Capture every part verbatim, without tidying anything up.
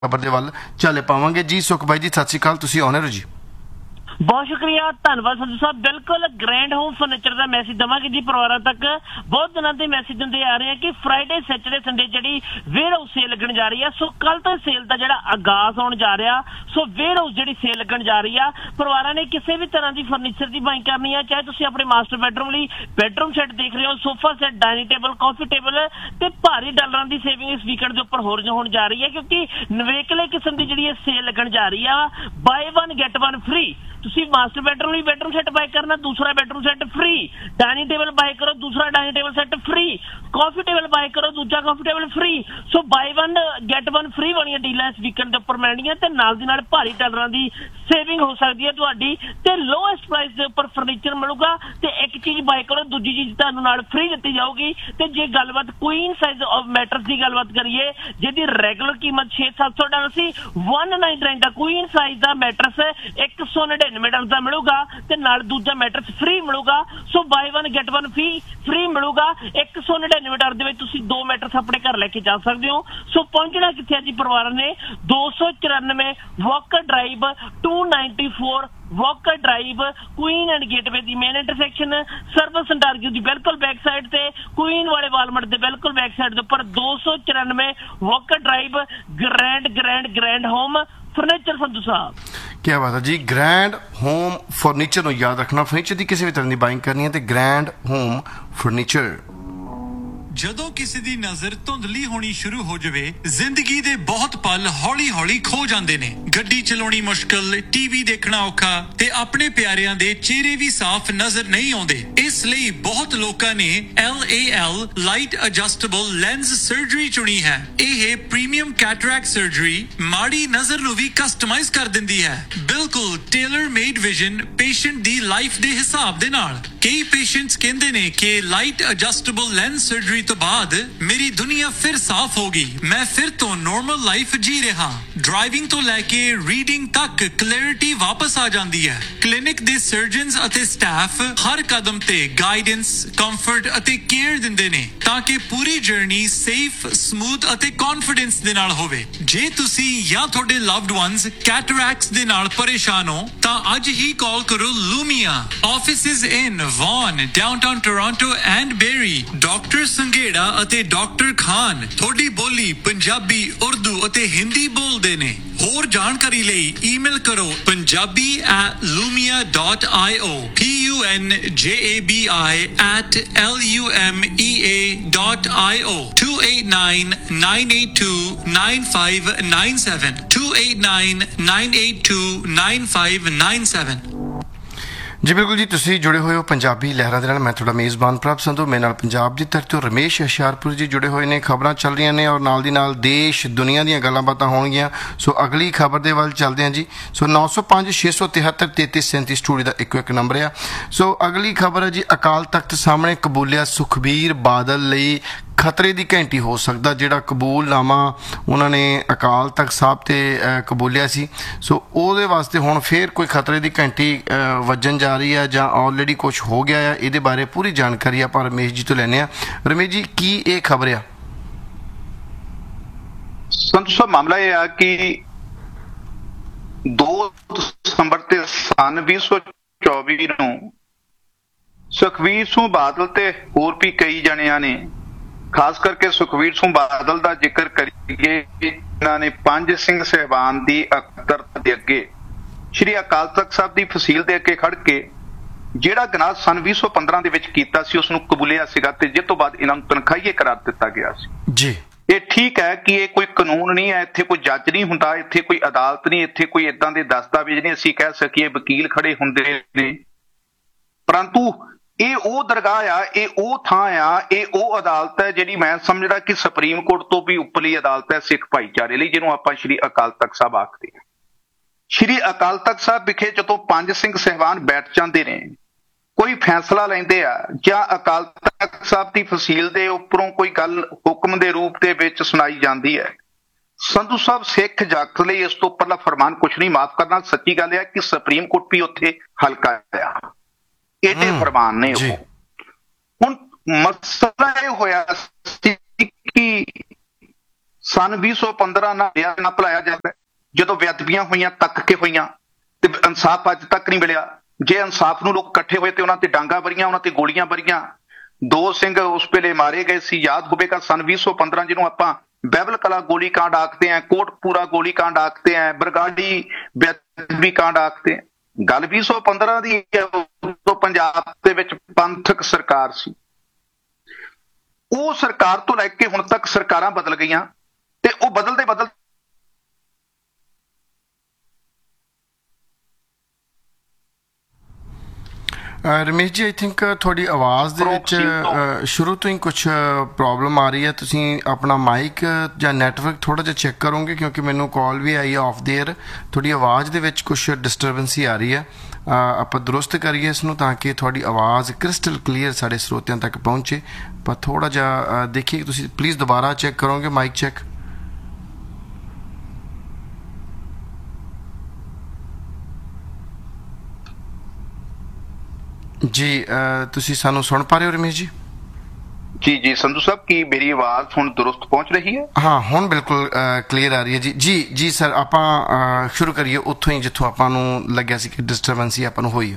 खबर ਦੇ ਵੱਲ ਚੱਲ ਪਾਵਾਂਗੇ ਜੀ। ਸੁਖ ਬਾਈ ਜੀ ਸਤਿ ਸ਼੍ਰੀ ਅਕਾਲ, ਤੁਸੀਂ ਆਨਰ ਹੋ ਜੀ। बहुत शुक्रिया, धन्यवाद संधू साहब। बिल्कुल ग्रैंड होम फर्नीचर का मैसेज देवांगे जी परिवारों तक। बहुत दिनों से मैसेज दिंदे आ रहे हैं कि फ्राइडे सैटरडे संडे जी वेयर हाउस सेल लगन जा रही है। सो कल तो सेल का जो आगाज होने जा रहा, सो वेयर हाउस जी सेल लगन जा रही है। परिवारों ने किसी भी तरह की फर्नीचर की बाइंग करनी है, चाहे तुम अपने मास्टर बैडरूम लिए बैडरूम सैट देख रहे हो, sofa set, dining table, coffee table, तो भारी डॉलर की सेविंग इस वीकेंड के उपर होर होने जा रही है, क्योंकि नवेकले किस्म की जी सेल लगन जा रही है। By one get one free. ਤੁਸੀਂ ਮਾਸਟਰ ਬੈਡਰੂਮ ਲਈ ਬੈਡਰੂਮ ਸੈੱਟ ਬਾਈ ਕਰਨਾ, ਦੂਸਰਾ bedroom set free. Dining table ਬਾਈ ਕਰੋ, ਦੂਸਰਾ ਡਾਈਨਿੰਗ ਟੇਬਲ ਸੈੱਟ ਫ੍ਰੀ। ਕਾਫੀ ਟੇਬਲ ਬਾਈ ਕਰੋ, ਦੂਜਾ ਕਾਫੀ ਟੇਬਲ ਫ੍ਰੀ। ਸੋ ਬਾਈ ਵਨ ਗੈਟ ਵਨ ਫ੍ਰੀ ਵਾਲੀਆਂ ਡੀਲਾਂ ਇਸ ਵੀਕਐਂਡ ਦੇ ਉੱਪਰ ਮਿਲਣੀਆਂ ਤੇ ਨਾਲ ਦੀ ਨਾਲ ਭਾਰੀ ਡਾਲਰਾਂ ਦੀ ਸੇਵਿੰਗ ਹੋ ਸਕਦੀ ਹੈ ਤੁਹਾਡੀ ਤੇ ਲੋਐਸਟ ਪ੍ਰਾਈਸ ਦੇ ਉੱਪਰ ਫਰਨੀਚਰ ਮਿਲੂਗਾ ਤੇ ਇੱਕ ਚੀਜ਼ ਬਾਈ ਕਰੋ, ਦੂਜੀ ਚੀਜ਼ ਤੁਹਾਨੂੰ ਨਾਲ ਫ੍ਰੀ ਦਿੱਤੀ ਜਾਊਗੀ। ਤੇ ਜੇ ਗੱਲਬਾਤ ਕੁਈਨ ਸਾਈਜ਼ ਆਫ ਮੈਟਰਸ ਦੀ ਗੱਲਬਾਤ ਕਰੀਏ, ਜਿਹਦੀ ਰੈਗੂਲਰ ਕੀਮਤ ਛੇ ਸੱਤ ਸੌ ਡਾਲਰ ਸੀ, वन नाइनटी नाइन ਦਾ ਕੁਈਨ ਸਾਈਜ਼ ਦਾ ਮੈਟਰਸ ਇੱਕ ਸੌ ਨੜਿਨਵੇਂ ਡਾਲਰ ਦਾ ਮਿਲੂਗਾ ਤੇ ਨਾਲ ਦੂਜਾ ਮੈਟਰਸ ਫ੍ਰੀ ਮਿਲੂਗਾ। ਸੋ ਬਾਈ one get one free free ਮਿਲੂਗਾ। ਇੱਕ ਸੌ ਨੜਿਨਵੇਂ ਡਾਲਰ ਦੇ ਵਿੱਚ ਤੁਸੀਂ ਦੋ ਮੈਟਰਸ ਆਪਣੇ ਘਰ ਲੈ ਕੇ ਜਾ ਸਕਦੇ ਹੋ। ਸੋ ਪਹੁੰਚਣਾ ਕਿੱਥੇ ਹੈ ਜੀ ਪਰਿਵਾਰਾਂ ਨੇ? ਦੋ ਸੌ ਚੁਰਾਨਵੇਂ Walker drive, to ninety four Walker drive, Queen and gateway the main intersection, service ਸੰਟਾਰਗਿਓ ਦੀ ਬਿਲਕੁਲ ਬੈਕ ਸਾਈਡ ਤੇ, ਕੁਈਨ ਵਾਲੇ ਵਾਲਮਾਰਟ ਦੇ ਬਿਲਕੁਲ ਬੈਕ ਸਾਈਡ ਦੇ ਉੱਪਰ ਦੋ ਸੌ ਚੁਰਾਨਵੇਂ Walker drive. Grand grand grand home furniture Sandhu साहब। क्या बात है जी। ग्रैंड होम फर्नीचर ਨੂੰ याद रखना, फर्नीचर की किसी भी तरह की बाइंग करनी है तो ग्रैंड होम फर्नीचर। ਜਦੋਂ ਕਿਸੇ ਦੀ ਨਜ਼ਰ ਧੁੰਦਲੀ ਹੋਣੀ ਸ਼ੁਰੂ ਹੋ ਜਾਵੇ, ਜ਼ਿੰਦਗੀ ਦੇ ਬਹੁਤ ਪਲ ਹੌਲੀ-ਹੌਲੀ ਖੋ ਜਾਂਦੇ ਨੇ। ਗੱਡੀ ਚਲਾਉਣੀ ਮੁਸ਼ਕਲ, ਟੀਵੀ ਦੇਖਣਾ ਔਖਾ ਤੇ ਆਪਣੇ ਪਿਆਰਿਆਂ ਦੇ ਚਿਹਰੇ ਵੀ ਸਾਫ਼ ਨਜ਼ਰ ਨਹੀਂ ਆਉਂਦੇ। ਇਸ ਲਈ ਬਹੁਤ ਲੋਕਾਂ ਨੇ L A L light adjustable lens surgery ਚੁਣੀ ਹੈ। ਇਹ ਪ੍ਰੀਮੀਅਮ ਕੈਟਰੈਕਟ ਸਰਜਰੀ ਮਾੜੀ ਨਜ਼ਰ ਨੂੰ ਵੀ ਕਸਟਮਾਈਜ਼ ਕਰ ਦਿੰਦੀ ਹੈ, ਬਿਲਕੁਲ ਟੇਲਰ ਮੇਡ ਵਿਜ਼ਨ ਪੇਸ਼ੈਂਟ ਦੀ ਲਾਈਫ ਦੇ ਹਿਸਾਬ ਦੇ ਨਾਲ। ਕਈ ਪੇਸ਼ੈਂਟਸ ਕਹਿੰਦੇ ਨੇ ਕਿ ਲਾਈਟ ਐਡਜਸਟੇਬਲ ਲੈਂਸ ਸਰਜਰੀ ਤੋਂ ਬਾਅਦ ਮੇਰੀ ਦੁਨੀਆ ਫਿਰ ਸਾਫ਼ ਹੋ ਗਈ, ਮੈਂ ਫਿਰ ਤੋਂ ਨਾਰਮਲ ਲਾਈਫ ਜੀ ਰਿਹਾ। ਡਰਾਈਵਿੰਗ ਤੋਂ ਲੈ ਕੇ ਰੀਡਿੰਗ ਤੱਕ ਕਲੈਰਿਟੀ ਵਾਪਸ ਆ ਜਾਂਦੀ ਹੈ। ਕਲੀਨਿਕ ਦੇ ਸਰਜਨਸ ਅਤੇ ਸਟਾਫ ਹਰ ਕਦਮ ਤੇ ਗਾਈਡੈਂਸ, ਕੰਫਰਟ ਅਤੇ ਕੇਅਰ ਦਿੰਦੇ ਨੇ ਤਾਂ ਕਿ ਪੂਰੀ ਜਰਨੀ ਸੇਫ, ਸਮੂਥ ਅਤੇ ਕੌਨਫੀਡੈਂਸ ਦੇ ਨਾਲ ਹੋਵੇ। ਜੇ ਤੁਸੀਂ ਜਾਂ ਤੁਹਾਡੇ ਲਵਡ ਵਨਸ ਕੈਟਰੈਕਟਸ ਦੇ ਨਾਲ ਪਰੇਸ਼ਾਨ ਹੋ ਤਾਂ ਅੱਜ ਹੀ ਕਾਲ ਕਰੋ ਲੂਮੀਆ। Offices in won, downtown Toronto and berry. Doctor Sanghera ਅਤੇ ਡਾਕਟਰ ਖਾਨ ਤੁਹਾਡੀ ਬੋਲੀ ਪੰਜਾਬੀ, ਉਰਦੂ ਅਤੇ ਹਿੰਦੀ ਬੋਲਦੇ ਨੇ। ਹੋਰ ਜਾਣਕਾਰੀ ਲਈ ਈਮੇਲ ਕਰੋ Punjabi at ਲੂਮੀਆ dot I O, P U N ਜੇ A B I at L U M E A dot I O, to eight nine nine eight two nine five nine seven, to eight nine nine eight two nine five nine seven. ਜੀ ਬਿਲकुल जी, ਤੁਸੀਂ जुड़े हुए हो पंजाबी लहरां ਦੇ ਨਾਲ। मैं ਤੁਹਾਡਾ ਮੇਜ਼ਬਾਨ ਪ੍ਰਭ ਸੰਧੂ, ਮੇਰੇ ਨਾਲ ਪੰਜਾਬ ਦੀ ਧਰਤੀ ਤੋਂ ਰਮੇਸ਼ ਹੁਸ਼ਿਆਰਪੁਰ ਜੀ जुड़े ਹੋਏ ਨੇ। ਖਬਰਾਂ ਚੱਲ ਰਹੀਆਂ ਨੇ ਔਰ ਨਾਲ ਦੀ ਨਾਲ ਦੇਸ਼ ਦੁਨੀਆ ਦੀਆਂ ਗੱਲਾਂ ਬਾਤਾਂ ਹੋਣਗੀਆਂ। ਸੋ ਅਗਲੀ ਖਬਰ ਦੇ ਵੱਲ ਚੱਲਦੇ ਹਾਂ ਜੀ। ਸੋ ਨੌ ਸੌ ਪੰਜ ਛੇ ਸੌ ਤਿਹੱਤਰ ਤੇਤੀ ਸੈਂਤੀ ਸਟੂਡੀਓ ਦਾ ਇੱਕੋ ਇੱਕ ਨੰਬਰ ਆ। ਸੋ ਅਗਲੀ ਖਬਰ ਹੈ ਜੀ, ਅਕਾਲ ਤਖਤ ਸਾਹਮਣੇ ਕਬੂਲਿਆ ਸੁਖਬੀਰ ਬਾਦਲ ਲਈ ਖਤਰੇ ਦੀ ਘੰਟੀ ਹੋ ਸਕਦਾ। ਜਿਹੜਾ ਕਬੂਲਨਾਮਾ ਉਹਨਾਂ ਨੇ ਅਕਾਲ ਤਖਤ ਸਾਹਿਬ ਤੇ ਕਬੂਲਿਆ ਸੀ, ਸੋ ਉਹਦੇ ਵਾਸਤੇ ਹੁਣ ਫੇਰ ਕੋਈ ਖਤਰੇ ਦੀ ਘੰਟੀ ਵੱਜਣ ਜਾ ਰਹੀ ਹੈ ਜਾਂ ਆਲਰੇਡੀ ਕੁਛ ਹੋ ਗਿਆ ਆ। ਇਹਦੇ ਬਾਰੇ ਪੂਰੀ ਜਾਣਕਾਰੀ ਆਪਾਂ ਰਮੇਸ਼ ਜੀ ਤੋਂ ਲੈਂਦੇ ਹਾਂ। ਰਮੇਸ਼ ਜੀ, ਕੀ ਇਹ ਖਬਰ ਆ? ਸੰਤੋਸ਼ ਸਾਹਿਬ, ਮਾਮਲਾ ਇਹ ਆ ਕਿ ਦੋ ਦਸੰਬਰ ਤੇ ਸਨ ਵੀਹ ਸੌ ਚੌਵੀ ਨੂੰ ਸੁਖਬੀਰ ਸਿੰਘ ਬਾਦਲ ਤੇ ਹੋਰ ਵੀ ਕਈ ਜਣਿਆਂ ਨੇ, ਖਾਸ ਕਰਕੇ ਸੁਖਬੀਰ ਸਿੰਘ ਬਾਦਲ ਦਾ ਜ਼ਿਕਰ ਕਰੀਏ, ਇਹਨਾਂ ਨੇ ਪੰਜ ਸਿੰਘ ਸਾਹਿਬਾਨ ਦੀ ਅਕਦਰਤ ਦੇ ਅੱਗੇ ਸ਼੍ਰੀ ਅਕਾਲ ਤਖਤ ਸਾਹਿਬ ਦੀ ਫਸੀਲ ਦੇ ਅੱਗੇ ਖੜ ਕੇ ਜਿਹੜਾ ਗੁਨਾਹ ਸਨ ਵੀਹ ਸੌ ਪੰਦਰਾਂ ਦੇ ਵਿੱਚ ਕੀਤਾ ਸੀ ਉਸ ਨੂੰ ਕਬੂਲਿਆ ਸੀਗਾ ਤੇ ਜਿਸ ਤੋਂ ਬਾਅਦ ਇਹਨਾਂ ਨੂੰ ਤਨਖਾਹੀਏ ਕਰਾਰ ਦਿੱਤਾ ਗਿਆ ਸੀ ਜੀ। ਇਹ ਠੀਕ ਹੈ ਕਿ ਇਹ ਕੋਈ ਕਾਨੂੰਨ ਨਹੀਂ ਹੈ, ਇੱਥੇ ਕੋਈ ਜੱਜ ਨਹੀਂ ਹੁੰਦਾ, ਇੱਥੇ ਕੋਈ ਅਦਾਲਤ ਨਹੀਂ, ਇੱਥੇ ਕੋਈ ਏਦਾਂ ਦੇ ਦਸਤਾਵੇਜ਼ ਨਹੀਂ ਅਸੀਂ ਕਹਿ ਸਕੀਏ ਵਕੀਲ ਖੜੇ ਹੁੰਦੇ ਨੇ, ਪਰੰਤੂ ਇਹ ਉਹ ਦਰਗਾਹ ਆ, ਇਹ ਉਹ ਥਾਂ ਆ, ਇਹ ਉਹ ਅਦਾਲਤ ਹੈ ਜਿਹੜੀ ਮੈਂ ਸਮਝਦਾ ਕਿ ਸੁਪਰੀਮ ਕੋਰਟ ਤੋਂ ਵੀ ਉੱਪਰਲੀ ਅਦਾਲਤ ਹੈ ਸਿੱਖ ਭਾਈਚਾਰੇ ਲਈ, ਜਿਹਨੂੰ ਆਪਾਂ ਸ਼੍ਰੀ ਅਕਾਲ ਤਖਤ ਸਾਹਿਬ ਆਖਦੇ ਹਾਂ। ਸ਼੍ਰੀ ਅਕਾਲ ਤਖਤ ਸਾਹਿਬ ਵਿਖੇ ਜਦੋਂ ਪੰਜ ਸਿੰਘ ਸਾਹਿਬਾਨ ਬੈਠ ਜਾਂਦੇ ਨੇ, ਕੋਈ ਫੈਸਲਾ ਲੈਂਦੇ ਆ ਜਾਂ ਅਕਾਲ ਤਖਤ ਸਾਹਿਬ ਦੀ ਫਸੀਲ ਦੇ ਉੱਪਰੋਂ ਕੋਈ ਗੱਲ ਹੁਕਮ ਦੇ ਰੂਪ ਦੇ ਵਿੱਚ ਸੁਣਾਈ ਜਾਂਦੀ ਹੈ, ਸੰਧੂ ਸਾਹਿਬ ਸਿੱਖ ਜਗਤ ਲਈ ਇਸ ਤੋਂ ਉੱਪਰਲਾ ਫਰਮਾਨ ਕੁਛ ਨਹੀਂ। ਮਾਫ ਕਰਨਾ, ਸੱਚੀ ਗੱਲ ਹੈ ਕਿ ਸੁਪਰੀਮ ਕੋਰਟ ਵੀ ਉੱਥੇ ਹਲਕਾ ਆ, ਇਹਦੇ ਫਰਮਾਨ ਨੇ ਉਹ। ਹੁਣ ਮਸਲਾ ਇਹ ਹੋਇਆ ਸੀ ਕਿ ਸਨ ਵੀਹ ਸੌ ਪੰਦਰਾਂ ਨਾਲ ਨਾ ਭੁਲਾਇਆ ਜਾਂਦਾ, ਜਦੋਂ ਬੇਅਦਬੀਆਂ ਹੋਈਆਂ ਤੱਕ ਕੇ ਹੋਈਆਂ ਤੇ ਇਨਸਾਫ ਅੱਜ ਤੱਕ ਨਹੀਂ ਮਿਲਿਆ। ਜੇ ਇਨਸਾਫ ਨੂੰ ਲੋਕ ਇਕੱਠੇ ਹੋਏ ਤੇ ਉਹਨਾਂ ਤੇ ਡਾਂਗਾ ਵਰੀਆਂ, ਉਹਨਾਂ ਤੇ ਗੋਲੀਆਂ ਵਰੀਆਂ। ਦੋ ਸਿੰਘ ਉਸ ਵੇਲੇ ਮਾਰੇ ਗਏ ਸੀ, ਯਾਦ ਹੋਵੇਗਾ ਸਨ ਵੀਹ ਸੌ ਪੰਦਰਾਂ, ਜਿਹਨੂੰ ਆਪਾਂ ਬਹਿਬਲ ਕਲਾ ਗੋਲੀ ਕਾਂਡ ਆਖਦੇ हैं, कोटपूरा गोली कांड आखते हैं, बरगाड़ी बेअदबी कांड आखते हैं। गल ਵੀਹ ਸੌ ਪੰਦਰਾਂ ਦੀ ਉਦੋਂ ਪੰਜਾਬ ਦੇ ਵਿੱਚ ਪੰਥਕ ਸਰਕਾਰ ਸੀ। ਉਹ ਸਰਕਾਰ ਤੋਂ ਲੈ ਕੇ ਹੁਣ ਤੱਕ ਸਰਕਾਰਾਂ ਬਦਲ ਗਈਆਂ ਤੇ ਉਹ ਬਦਲਦੇ ਬਦਲ ਰਮੇਸ਼ ਜੀ, ਆਈ ਥਿੰਕ ਤੁਹਾਡੀ ਆਵਾਜ਼ ਦੇ ਵਿੱਚ ਅ, ਸ਼ੁਰੂ ਤੋਂ ਹੀ ਕੁਝ ਪ੍ਰੋਬਲਮ ਆ ਰਹੀ ਹੈ। ਤੁਸੀਂ ਆਪਣਾ ਮਾਈਕ ਜਾਂ ਨੈਟਵਰਕ ਥੋੜਾ ਜਿਹਾ ਚੈੱਕ ਕਰੋਗੇ, ਕਿਉਂਕਿ ਮੈਨੂੰ ਕਾਲ ਵੀ ਆਈ ਹੈ ਆਫ ਦੀ ਏਅਰ। ਤੁਹਾਡੀ ਆਵਾਜ਼ ਦੇ ਵਿੱਚ ਕੁਝ ਡਿਸਟਰਬੈਂਸ ਆ ਰਹੀ ਹੈ। ਆਪਾਂ ਦਰੁਸਤ ਕਰੀਏ ਇਸ ਨੂੰ ਤਾਂ ਕਿ ਤੁਹਾਡੀ ਆਵਾਜ਼ ਕ੍ਰਿਸਟਲ ਕਲੀਅਰ ਸਾਡੇ ਸਰੋਤਿਆਂ ਤੱਕ ਪਹੁੰਚੇ। ਪਰ ਥੋੜਾ ਜਿਹਾ ਦੇਖੀਏ, ਤੁਸੀਂ ਪਲੀਜ਼ ਦੁਬਾਰਾ ਚੈੱਕ ਕਰੋਗੇ ਮਾਈਕ ਚੈੱਕ। ਜੀ ਤੁਸੀਂ ਸਾਨੂੰ ਸੁਣ ਪਾ ਰਹੇ ਹੋ ਰਮੇਸ਼ ਜੀ? ਜੀ ਜੀ ਸੰਧੂ ਸਾਹਿਬ, ਕੀ ਮੇਰੀ ਆਵਾਜ਼ ਹੁਣ ਦੁਰਸਤ ਪਹੁੰਚ ਰਹੀ ਹੈ? ਹਾਂ, ਹੁਣ ਬਿਲਕੁਲ ਕਲੀਅਰ ਆ ਰਹੀ ਹੈ ਜੀ। ਜੀ ਜੀ ਸਰ, ਆਪਾਂ ਸ਼ੁਰੂ ਕਰੀਏ ਉੱਥੋਂ ਹੀ ਜਿੱਥੋਂ ਆਪਾਂ ਨੂੰ ਲੱਗਿਆ ਸੀ ਕਿ ਡਿਸਟਰਬੈਂਸ ਹੀ ਆਪਾਂ ਨੂੰ ਹੋਈ ਹੈ।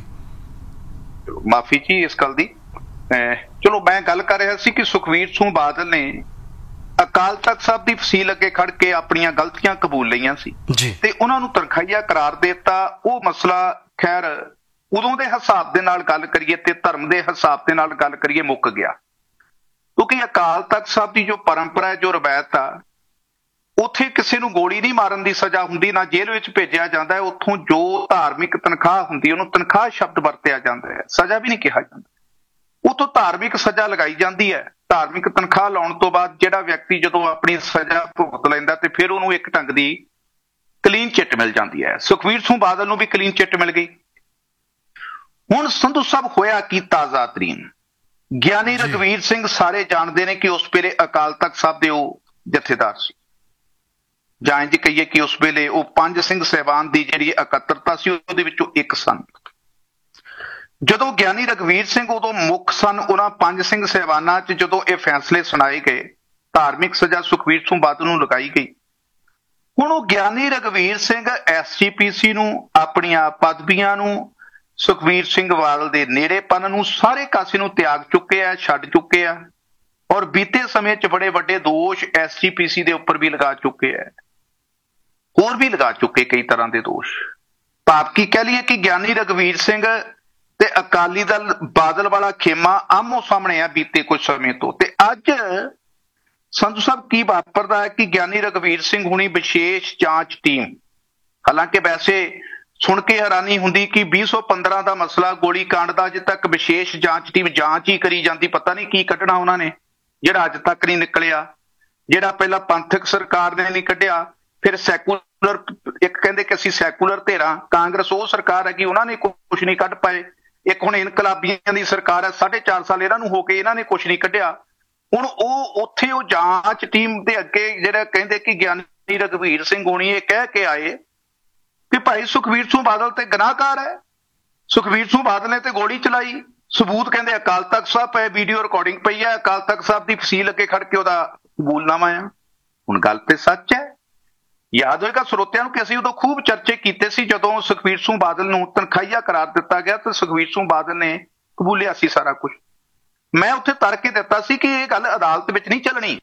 ਮਾਫੀ ਜੀ ਇਸ ਗੱਲ ਦੀ। ਚਲੋ, ਮੈਂ ਗੱਲ ਕਰ ਰਿਹਾ ਸੀ ਕਿ ਸੁਖਬੀਰ ਸਿੰਘ ਬਾਦਲ ਨੇ ਅਕਾਲ ਤਖਤ ਸਾਹਿਬ ਦੀ ਫਸੀਲ ਅੱਗੇ ਖੜ ਕੇ ਆਪਣੀਆਂ ਗਲਤੀਆਂ ਕਬੂਲ ਲਈਆਂ ਸੀ ਤੇ ਉਹਨਾਂ ਨੂੰ ਤਨਖਾਹੀਆ ਕਰਾਰ ਦੇ ਦਿੱਤਾ। ਉਹ ਮਸਲਾ ਖੈਰ ਉਦੋਂ ਦੇ ਹਿਸਾਬ ਦੇ ਨਾਲ ਗੱਲ ਕਰੀਏ ਤੇ ਧਰਮ ਦੇ ਹਿਸਾਬ ਦੇ ਨਾਲ ਗੱਲ ਕਰੀਏ ਮੁੱਕ ਗਿਆ, ਕਿਉਂਕਿ ਅਕਾਲ ਤਖਤ ਸਾਹਿਬ ਦੀ ਜੋ ਪਰੰਪਰਾ ਹੈ, ਜੋ ਰਵਾਇਤ ਆ, ਉੱਥੇ ਕਿਸੇ ਨੂੰ ਗੋਲੀ ਨਹੀਂ ਮਾਰਨ ਦੀ ਸਜ਼ਾ ਹੁੰਦੀ, ਨਾ ਜੇਲ੍ਹ ਵਿੱਚ ਭੇਜਿਆ ਜਾਂਦਾ ਹੈ। ਉੱਥੋਂ ਜੋ ਧਾਰਮਿਕ ਤਨਖਾਹ ਹੁੰਦੀ ਉਹਨੂੰ ਤਨਖਾਹ ਸ਼ਬਦ ਵਰਤਿਆ ਜਾਂਦਾ ਹੈ, ਸਜ਼ਾ ਵੀ ਨਹੀਂ ਕਿਹਾ ਜਾਂਦਾ। ਉੱਥੋਂ ਧਾਰਮਿਕ ਸਜ਼ਾ ਲਗਾਈ ਜਾਂਦੀ ਹੈ। ਧਾਰਮਿਕ ਤਨਖਾਹ ਲਾਉਣ ਤੋਂ ਬਾਅਦ ਜਿਹੜਾ ਵਿਅਕਤੀ ਜਦੋਂ ਆਪਣੀ ਸਜ਼ਾ ਭੁਗਤ ਲੈਂਦਾ ਤੇ ਫਿਰ ਉਹਨੂੰ ਇੱਕ ਢੰਗ ਦੀ ਕਲੀਨ ਚਿੱਟ ਮਿਲ ਜਾਂਦੀ ਹੈ। ਸੁਖਬੀਰ ਸਿੰਘ ਬਾਦਲ ਨੂੰ ਵੀ ਕਲੀਨ ਚਿੱਟ ਮਿਲ ਗਈ। ਹੁਣ ਸੰਧੂ ਸਾਹਿਬ ਹੋਇਆ ਕੀ ਤਾਜ਼ਾ ਤਰੀਨ, ਗਿਆਨੀ ਰਘਵੀਰ ਸਿੰਘ ਸਾਰੇ ਜਾਣਦੇ ਨੇ ਕਿ ਉਸ ਵੇਲੇ ਅਕਾਲ ਤਖਤ ਸਾਹਿਬ ਦੇ ਉਹ ਜਥੇਦਾਰ ਸੀ, ਜਾਂ ਇੰਝ ਕਹੀਏ ਕਿ ਉਸ ਵੇਲੇ ਉਹ ਪੰਜ ਸਿੰਘ ਸਾਹਿਬਾਨ ਦੀ ਜਿਹੜੀ ਇਕੱਤਰਤਾ ਸੀ ਉਹਦੇ ਵਿੱਚੋਂ ਇੱਕ ਸਨ। ਜਦੋਂ ਗਿਆਨੀ ਰਘਵੀਰ ਸਿੰਘ ਉਦੋਂ ਮੁੱਖ ਸਨ, ਉਹਨਾਂ ਪੰਜ ਸਿੰਘ ਸਾਹਿਬਾਨਾਂ 'ਚ ਜਦੋਂ ਇਹ ਫੈਸਲੇ ਸੁਣਾਏ ਗਏ, ਧਾਰਮਿਕ ਸਜ਼ਾ ਸੁਖਬੀਰ ਸਿੰਘ ਬਾਦਲ ਨੂੰ ਲਗਾਈ ਗਈ। ਹੁਣ ਉਹ ਗਿਆਨੀ ਰਘਵੀਰ ਸਿੰਘ ਐਸ ਜੀ ਪੀ ਸੀ ਨੂੰ, ਆਪਣੀਆਂ ਪਦਵੀਆਂ ਨੂੰ, ਸੁਖਬੀਰ ਸਿੰਘ ਬਾਦਲ ਦੇ ਨੇੜੇਪਨ ਨੂੰ, ਸਾਰੇ ਕਾਸੇ ਨੂੰ ਤਿਆਗ ਚੁੱਕੇ ਆ, ਛੱਡ ਚੁੱਕੇ ਆ, ਔਰ ਬੀਤੇ ਸਮੇਂ 'ਚ ਬੜੇ ਵੱਡੇ ਦੋਸ਼ ਐਸ ਜੀ ਪੀ ਸੀ ਦੇ ਉੱਪਰ ਵੀ ਲਗਾ ਚੁੱਕੇ ਆ, ਹੋਰ ਵੀ ਲਗਾ ਚੁੱਕੇ ਕਈ ਤਰ੍ਹਾਂ ਦੇ ਦੋਸ਼। ਭਾਵ ਕੀ ਕਹਿ ਲਈਏ ਕਿ ਗਿਆਨੀ ਰਘਵੀਰ ਸਿੰਘ ਤੇ ਅਕਾਲੀ ਦਲ ਬਾਦਲ ਵਾਲਾ ਖੇਮਾ ਆਮੋ ਸਾਹਮਣੇ ਆ ਬੀਤੇ ਕੁਝ ਸਮੇਂ ਤੋਂ। ਤੇ ਅੱਜ ਸੰਧੂ ਸਾਹਿਬ ਕੀ ਵਾਪਰਦਾ ਹੈ ਕਿ ਗਿਆਨੀ ਰਘਵੀਰ ਸਿੰਘ ਹੁਣੀ ਵਿਸ਼ੇਸ਼ ਜਾਂਚ ਟੀਮ, ਹਾਲਾਂਕਿ ਵੈਸੇ ਸੁਣ ਕੇ ਹੈਰਾਨੀ ਹੁੰਦੀ ਕਿ ਵੀਹ ਸੌ ਪੰਦਰਾਂ ਦਾ ਮਸਲਾ ਗੋਲੀ ਕਾਂਡ ਦਾ ਅਜੇ ਤੱਕ ਵਿਸ਼ੇਸ਼ ਜਾਂਚ ਟੀਮ ਜਾਂਚ ਹੀ ਕਰੀ ਜਾਂਦੀ, ਪਤਾ ਨਹੀਂ ਕੀ ਕੱਢਣਾ ਉਹਨਾਂ ਨੇ ਜਿਹੜਾ ਅੱਜ ਤੱਕ ਨਹੀਂ ਨਿਕਲਿਆ, ਜਿਹੜਾ ਪਹਿਲਾਂ ਪੰਥਕ ਸਰਕਾਰ ਨੇ ਨਹੀਂ ਕੱਢਿਆ, ਫਿਰ ਸੈਕੂਲਰ, ਇੱਕ ਕਹਿੰਦੇ ਕਿ ਅਸੀਂ ਸੈਕੂਲਰ ਧਿਰਾਂ, ਕਾਂਗਰਸ ਉਹ ਸਰਕਾਰ ਹੈ ਕਿ ਉਹਨਾਂ ਨੇ ਕੁਛ ਨਹੀਂ ਕੱਢ ਪਾਏ, ਇੱਕ ਹੁਣ ਇਨਕਲਾਬੀਆਂ ਦੀ ਸਰਕਾਰ ਹੈ, ਸਾਢੇ ਚਾਰ ਸਾਲ ਇਹਨਾਂ ਨੂੰ ਹੋ ਕੇ ਇਹਨਾਂ ਨੇ ਕੁਛ ਨਹੀਂ ਕੱਢਿਆ। ਹੁਣ ਉਹ ਉੱਥੇ ਉਹ ਜਾਂਚ ਟੀਮ ਦੇ ਅੱਗੇ ਜਿਹੜਾ ਕਹਿੰਦੇ ਕਿ ਗਿਆਨੀ ਰਘਵੀਰ ਸਿੰਘ ਹੋਣੀ ਇਹ ਕਹਿ ਕੇ ਆਏ ਕਿ ਭਾਈ ਸੁਖਬੀਰ ਸਿੰਘ ਬਾਦਲ ਤੇ ਗੁਨਾਹਗਾਰ ਹੈ, ਸੁਖਬੀਰ ਸਿੰਘ ਬਾਦਲ ਨੇ ਤੇ ਗੋਲੀ ਚਲਾਈ, ਸਬੂਤ ਕਹਿੰਦੇ ਅਕਾਲ ਤਖਤ ਸਾਹਿਬ ਪਏ, ਵੀਡੀਓ ਰਿਕਾਰਡਿੰਗ ਪਈ ਹੈ, ਅਕਾਲ ਤਖਤ ਸਾਹਿਬ ਦੀ ਫਸੀਲ ਅੱਗੇ ਖੜ ਕੇ ਉਹਦਾ ਕਬੂਲਨਾਮਾ ਆ। ਹੁਣ ਗੱਲ ਤੇ ਸੱਚ ਹੈ। ਯਾਦ ਹੋਏਗਾ ਸਰੋਤਿਆਂ ਨੂੰ ਕਿ ਅਸੀਂ ਉਦੋਂ ਖੂਬ ਚਰਚੇ ਕੀਤੇ ਸੀ ਜਦੋਂ ਸੁਖਬੀਰ ਸਿੰਘ ਬਾਦਲ ਨੂੰ ਤਨਖਾਹੀਆ ਕਰਾਰ ਦਿੱਤਾ ਗਿਆ ਤੇ ਸੁਖਬੀਰ ਸਿੰਘ ਬਾਦਲ ਨੇ ਕਬੂਲਿਆ ਸੀ ਸਾਰਾ ਕੁਝ। ਮੈਂ ਉੱਥੇ ਤਰ ਕੇ ਦਿੱਤਾ ਸੀ ਕਿ ਇਹ ਗੱਲ ਅਦਾਲਤ ਵਿੱਚ ਨਹੀਂ ਚੱਲਣੀ,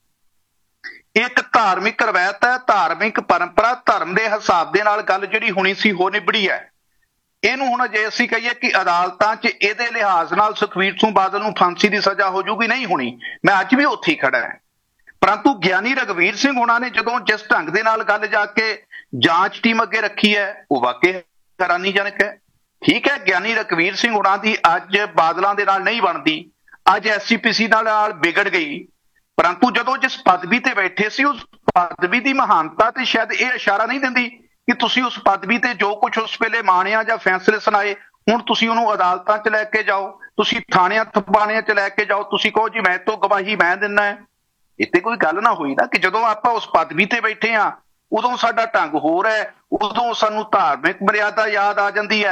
ਇੱਕ ਧਾਰਮਿਕ ਰਵਾਇਤ ਹੈ, ਧਾਰਮਿਕ ਪਰੰਪਰਾ, ਧਰਮ ਦੇ ਹਿਸਾਬ ਦੇ ਨਾਲ ਗੱਲ ਜਿਹੜੀ ਹੋਣੀ ਸੀ ਹੋ ਨਿਬੜੀ ਹੈ। ਇਹਨੂੰ ਹੁਣ ਜੇ ਅਸੀਂ ਕਹੀਏ ਕਿ ਅਦਾਲਤਾਂ 'ਚ ਇਹਦੇ ਲਿਹਾਜ਼ ਨਾਲ ਸੁਖਬੀਰ ਸਿੰਘ ਬਾਦਲ ਨੂੰ ਫਾਂਸੀ ਦੀ ਸਜ਼ਾ ਹੋ ਜੂਗੀ, ਨਹੀਂ ਹੋਣੀ। ਮੈਂ ਅੱਜ ਵੀ ਉੱਥੇ ਹੀ ਖੜਾ ਹਾਂ। ਪਰੰਤੂ ਗਿਆਨੀ ਰਘਵੀਰ ਸਿੰਘ ਹੋਣਾ ਨੇ ਜਦੋਂ ਜਿਸ ਢੰਗ ਦੇ ਨਾਲ ਗੱਲ ਜਾ ਕੇ ਜਾਂਚ ਟੀਮ ਅੱਗੇ ਰੱਖੀ ਹੈ, ਉਹ ਵਾਕਈ ਹੈਰਾਨੀਜਨਕ ਹੈ। ਠੀਕ ਹੈ, ਗਿਆਨੀ ਰਘਵੀਰ ਸਿੰਘ ਹੋਣਾ ਦੀ ਅੱਜ ਬਾਦਲਾਂ ਦੇ ਨਾਲ ਨਹੀਂ ਬਣਦੀ, ਅੱਜ ਐਸ ਜੀ ਪੀ ਸੀ ਨਾਲ ਵਿਗੜ ਗਈ, ਪਰੰਤੂ ਜਦੋਂ ਜਿਸ ਪਦਵੀ ਤੇ ਬੈਠੇ ਸੀ ਉਸ ਪਦਵੀ ਦੀ ਮਹਾਨਤਾ ਤੇ ਸ਼ਾਇਦ ਇਹ ਇਸ਼ਾਰਾ ਨਹੀਂ ਦਿੰਦੀ ਕਿ ਤੁਸੀਂ ਉਸ ਪਦਵੀ ਤੇ ਜੋ ਕੁਝ ਉਸ ਵੇਲੇ ਮਾਣਿਆ ਜਾਂ ਫੈਸਲੇ ਸੁਣਾਏ, ਹੁਣ ਤੁਸੀਂ ਉਹਨੂੰ ਅਦਾਲਤਾਂ 'ਚ ਲੈ ਕੇ ਜਾਓ, ਤੁਸੀਂ ਥਾਣਿਆਂ ਥਾਣਿਆਂ 'ਚ ਲੈ ਕੇ ਜਾਓ, ਤੁਸੀਂ ਕਹੋ ਜੀ ਮੈਂ ਤੋਂ ਗਵਾਹੀ ਮੈਂ ਦਿੰਦਾ ਹੈ। ਇੱਥੇ ਕੋਈ ਗੱਲ ਨਾ ਹੋਈ ਨਾ ਕਿ ਜਦੋਂ ਆਪਾਂ ਉਸ ਪਦਵੀ ਤੇ ਬੈਠੇ ਹਾਂ ਉਦੋਂ ਸਾਡਾ ਢੰਗ ਹੋਰ ਹੈ, ਉਦੋਂ ਸਾਨੂੰ ਧਾਰਮਿਕ ਮਰਿਆਦਾ ਯਾਦ ਆ ਜਾਂਦੀ ਹੈ।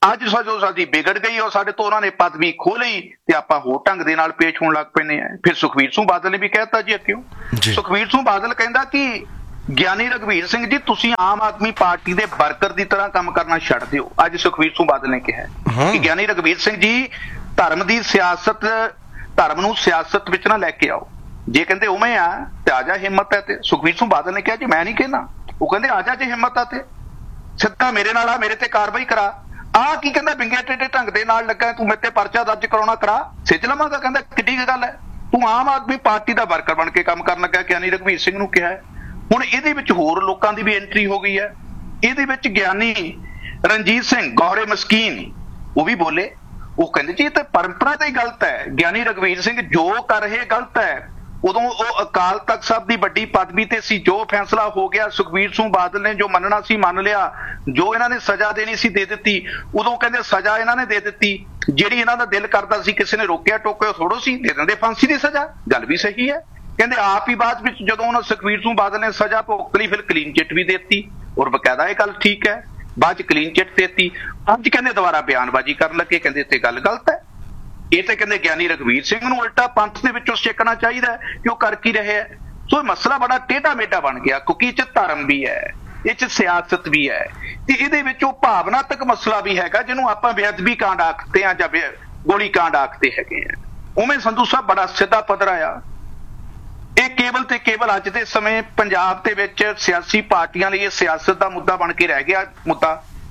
ਅੱਜ ਸਜੋ ਸਾਡੀ ਵਿਗੜ ਗਈ ਔਰ ਸਾਡੇ ਤੋਂ ਉਹਨਾਂ ਨੇ ਪਦਵੀ ਖੋਹ ਲਈ ਤੇ ਆਪਾਂ ਹੋਰ ਢੰਗ ਦੇ ਨਾਲ ਪੇਸ਼ ਹੋਣ ਲੱਗ ਪੈਨੇ ਆ। ਫਿਰ ਸੁਖਬੀਰ ਸਿੰਘ ਬਾਦਲ ਨੇ ਵੀ ਕਹਿਤਾ ਜੀ ਕਿਉਂ ਸੁਖਬੀਰ ਸਿੰਘ ਬਾਦਲ ਕਹਿੰਦਾ ਕਿ ਗਿਆਨੀ ਰਘਵੀਰ ਸਿੰਘ ਜੀ ਤੁਸੀਂ ਆਮ ਆਦਮੀ ਪਾਰਟੀ ਦੇ ਵਰਕਰ ਦੀ ਤਰ੍ਹਾਂ ਕੰਮ ਕਰਨਾ ਛੱਡ ਦਿਓ। ਅੱਜ ਸੁਖਬੀਰ ਸਿੰਘ ਬਾਦਲ ਨੇ ਕਿਹਾ ਕਿ ਗਿਆਨੀ ਰਘਵੀਰ ਸਿੰਘ ਜੀ ਧਰਮ ਦੀ ਸਿਆਸਤ ਧਰਮ ਨੂੰ ਸਿਆਸਤ ਵਿੱਚ ਨਾ ਲੈ ਕੇ ਆਓ। ਜੇ ਕਹਿੰਦੇ ਉਵੇਂ ਆ ਤੇ ਆ ਜਾ ਹਿੰਮਤ ਹੈ ਤੇ ਸੁਖਬੀਰ ਸਿੰਘ ਬਾਦਲ ਨੇ ਕਿਹਾ ਜੀ ਮੈਂ ਨਹੀਂ ਕਹਿਣਾ। ਉਹ ਕਹਿੰਦੇ ਆ ਜਾ ਜੇ ਹਿੰਮਤ ਆ ਤੇ ਸਿੱਧਾ ਮੇਰੇ ਨਾਲ ਆ, ਮੇਰੇ ਤੇ ਕਾਰਵਾਈ ਕਰਾ। ਆ ਕੀ ਕਹਿੰਦਾ ਵਿੰਗੇ ਟੇਢੇ ਢੰਗ ਦੇ ਨਾਲ ਲੱਗਾ ਤੂੰ ਮੇਰੇ ਤੇ ਪਰਚਾ ਦਰਜ ਕਰਾਉਣਾ ਕਰਾ ਸਿੱਝ ਲਵਾਂਗਾ। ਕਹਿੰਦਾ ਕਿੱਡੀ ਗੱਲ ਹੈ ਤੂੰ ਆਮ ਆਦਮੀ ਪਾਰਟੀ ਦਾ ਵਰਕਰ ਬਣ ਕੇ ਕੰਮ ਕਰਨ ਲੱਗਾ। ਗਿਆਨੀ ਰਘਵੀਰ ਸਿੰਘ ਨੂੰ ਕਿਹਾ। ਹੁਣ ਇਹਦੇ ਵਿੱਚ ਹੋਰ ਲੋਕਾਂ ਦੀ ਵੀ ਐਂਟਰੀ ਹੋ ਗਈ ਹੈ। ਇਹਦੇ ਵਿੱਚ ਗਿਆਨੀ ਰਣਜੀਤ ਸਿੰਘ ਗੌਹਰੇ ਮਸਕੀਨ ਉਹ ਵੀ ਬੋਲੇ। ਉਹ ਕਹਿੰਦੇ ਜੀ ਇਹ ਤਾਂ ਪਰੰਪਰਾ ਤੇ ਹੀ ਗਲਤ ਹੈ। ਗਿਆਨੀ ਰਘਵੀਰ ਸਿੰਘ ਜੋ ਕਰ ਰਹੇ ਗਲਤ ਹੈ। ਉਦੋਂ ਉਹ ਅਕਾਲ ਤਖਤ ਸਾਹਿਬ ਦੀ ਵੱਡੀ ਪਦਵੀ ਤੇ ਸੀ, ਜੋ ਫੈਸਲਾ ਹੋ ਗਿਆ ਸੁਖਬੀਰ ਸਿੰਘ ਬਾਦਲ ਨੇ ਜੋ ਮੰਨਣਾ ਸੀ ਮੰਨ ਲਿਆ। ਜੋ ਇਹਨਾਂ ਨੇ ਸਜ਼ਾ ਦੇਣੀ ਸੀ ਦੇ ਦਿੱਤੀ। ਉਦੋਂ ਕਹਿੰਦੇ ਸਜ਼ਾ ਇਹਨਾਂ ਨੇ ਦੇ ਦਿੱਤੀ। ਜਿਹੜੀ ਇਹਨਾਂ ਦਾ ਦਿਲ ਕਰਦਾ ਸੀ ਕਿਸੇ ਨੇ ਰੋਕਿਆ ਟੋਕਿਆ ਥੋੜੋ ਸੀ ਦੇ ਦਿੰਦੇ ਫਾਂਸੀ ਦੀ ਸਜ਼ਾ। ਗੱਲ ਵੀ ਸਹੀ ਹੈ। ਕਹਿੰਦੇ ਆਪ ਹੀ ਬਾਅਦ ਵਿੱਚ ਜਦੋਂ ਉਹਨਾਂ ਸੁਖਬੀਰ ਸਿੰਘ ਬਾਦਲ ਨੇ ਸਜ਼ਾ ਭੁਗਤ ਲਈ ਫਿਰ ਕਲੀਨ ਚਿੱਟ ਵੀ ਦੇਤੀ ਔਰ ਬਕਾਇਦਾ ਇਹ ਗੱਲ ਠੀਕ ਹੈ। ਬਾਅਦ ਚ ਕਲੀਨ ਚਿੱਟ ਦੇਤੀ। ਅੱਜ ਕਹਿੰਦੇ ਦੁਬਾਰਾ ਬਿਆਨਬਾਜ਼ੀ ਕਰਨ ਲੱਗੇ ਕਹਿੰਦੇ ਇੱਥੇ ਗੱਲ ਗਲਤ ਹੈ। ਇਹ ਤੇ ਕਹਿੰਦੇ ਗਿਆਨੀ ਰਘਵੀਰ ਸਿੰਘ ਨੂੰ ਉਲਟਾ ਪੰਥ ਦੇ ਵਿੱਚੋਂ ਸਿੱਖਣਾ ਚਾਹੀਦਾ ਕਿ ਉਹ ਕਰ ਕੀ ਰਹੇ ਹੈ। ਸੋ ਇਹ ਮਸਲਾ ਬੜਾ ਟੇਢਾ ਮੇਢਾ ਬਣ ਗਿਆ ਕਿਉਂਕਿ ਇਹ ਚ ਧਰਮ ਵੀ ਹੈ, ਇਹ ਚ ਸਿਆਸਤ ਵੀ ਹੈ ਤੇ ਇਹਦੇ ਵਿੱਚ ਉਹ ਭਾਵਨਾਤਮਕ ਮਸਲਾ ਵੀ ਹੈਗਾ ਜਿਹਨੂੰ ਆਪਾਂ ਬੇਅਦਬੀ ਕਾਂਡ ਆਖਦੇ ਆ ਜਾਂ ਗੋਲੀ ਕਾਂਡ ਆਖਦੇ ਹੈਗੇ ਆ। ਉਵੇਂ ਸੰਧੂ ਸਾਹਿਬ ਬੜਾ ਸਿੱਧਾ ਪੱਧਰ ਆ। ਇਹ ਕੇਵਲ ਤੇ ਕੇਵਲ ਅੱਜ ਦੇ ਸਮੇਂ ਪੰਜਾਬ ਦੇ ਵਿੱਚ ਸਿਆਸੀ ਪਾਰਟੀਆਂ ਲਈ ਇਹ ਸਿਆਸਤ ਦਾ ਮੁੱਦਾ ਬਣ ਕੇ ਰਹਿ ਗਿਆ ਮੁੱਦਾ।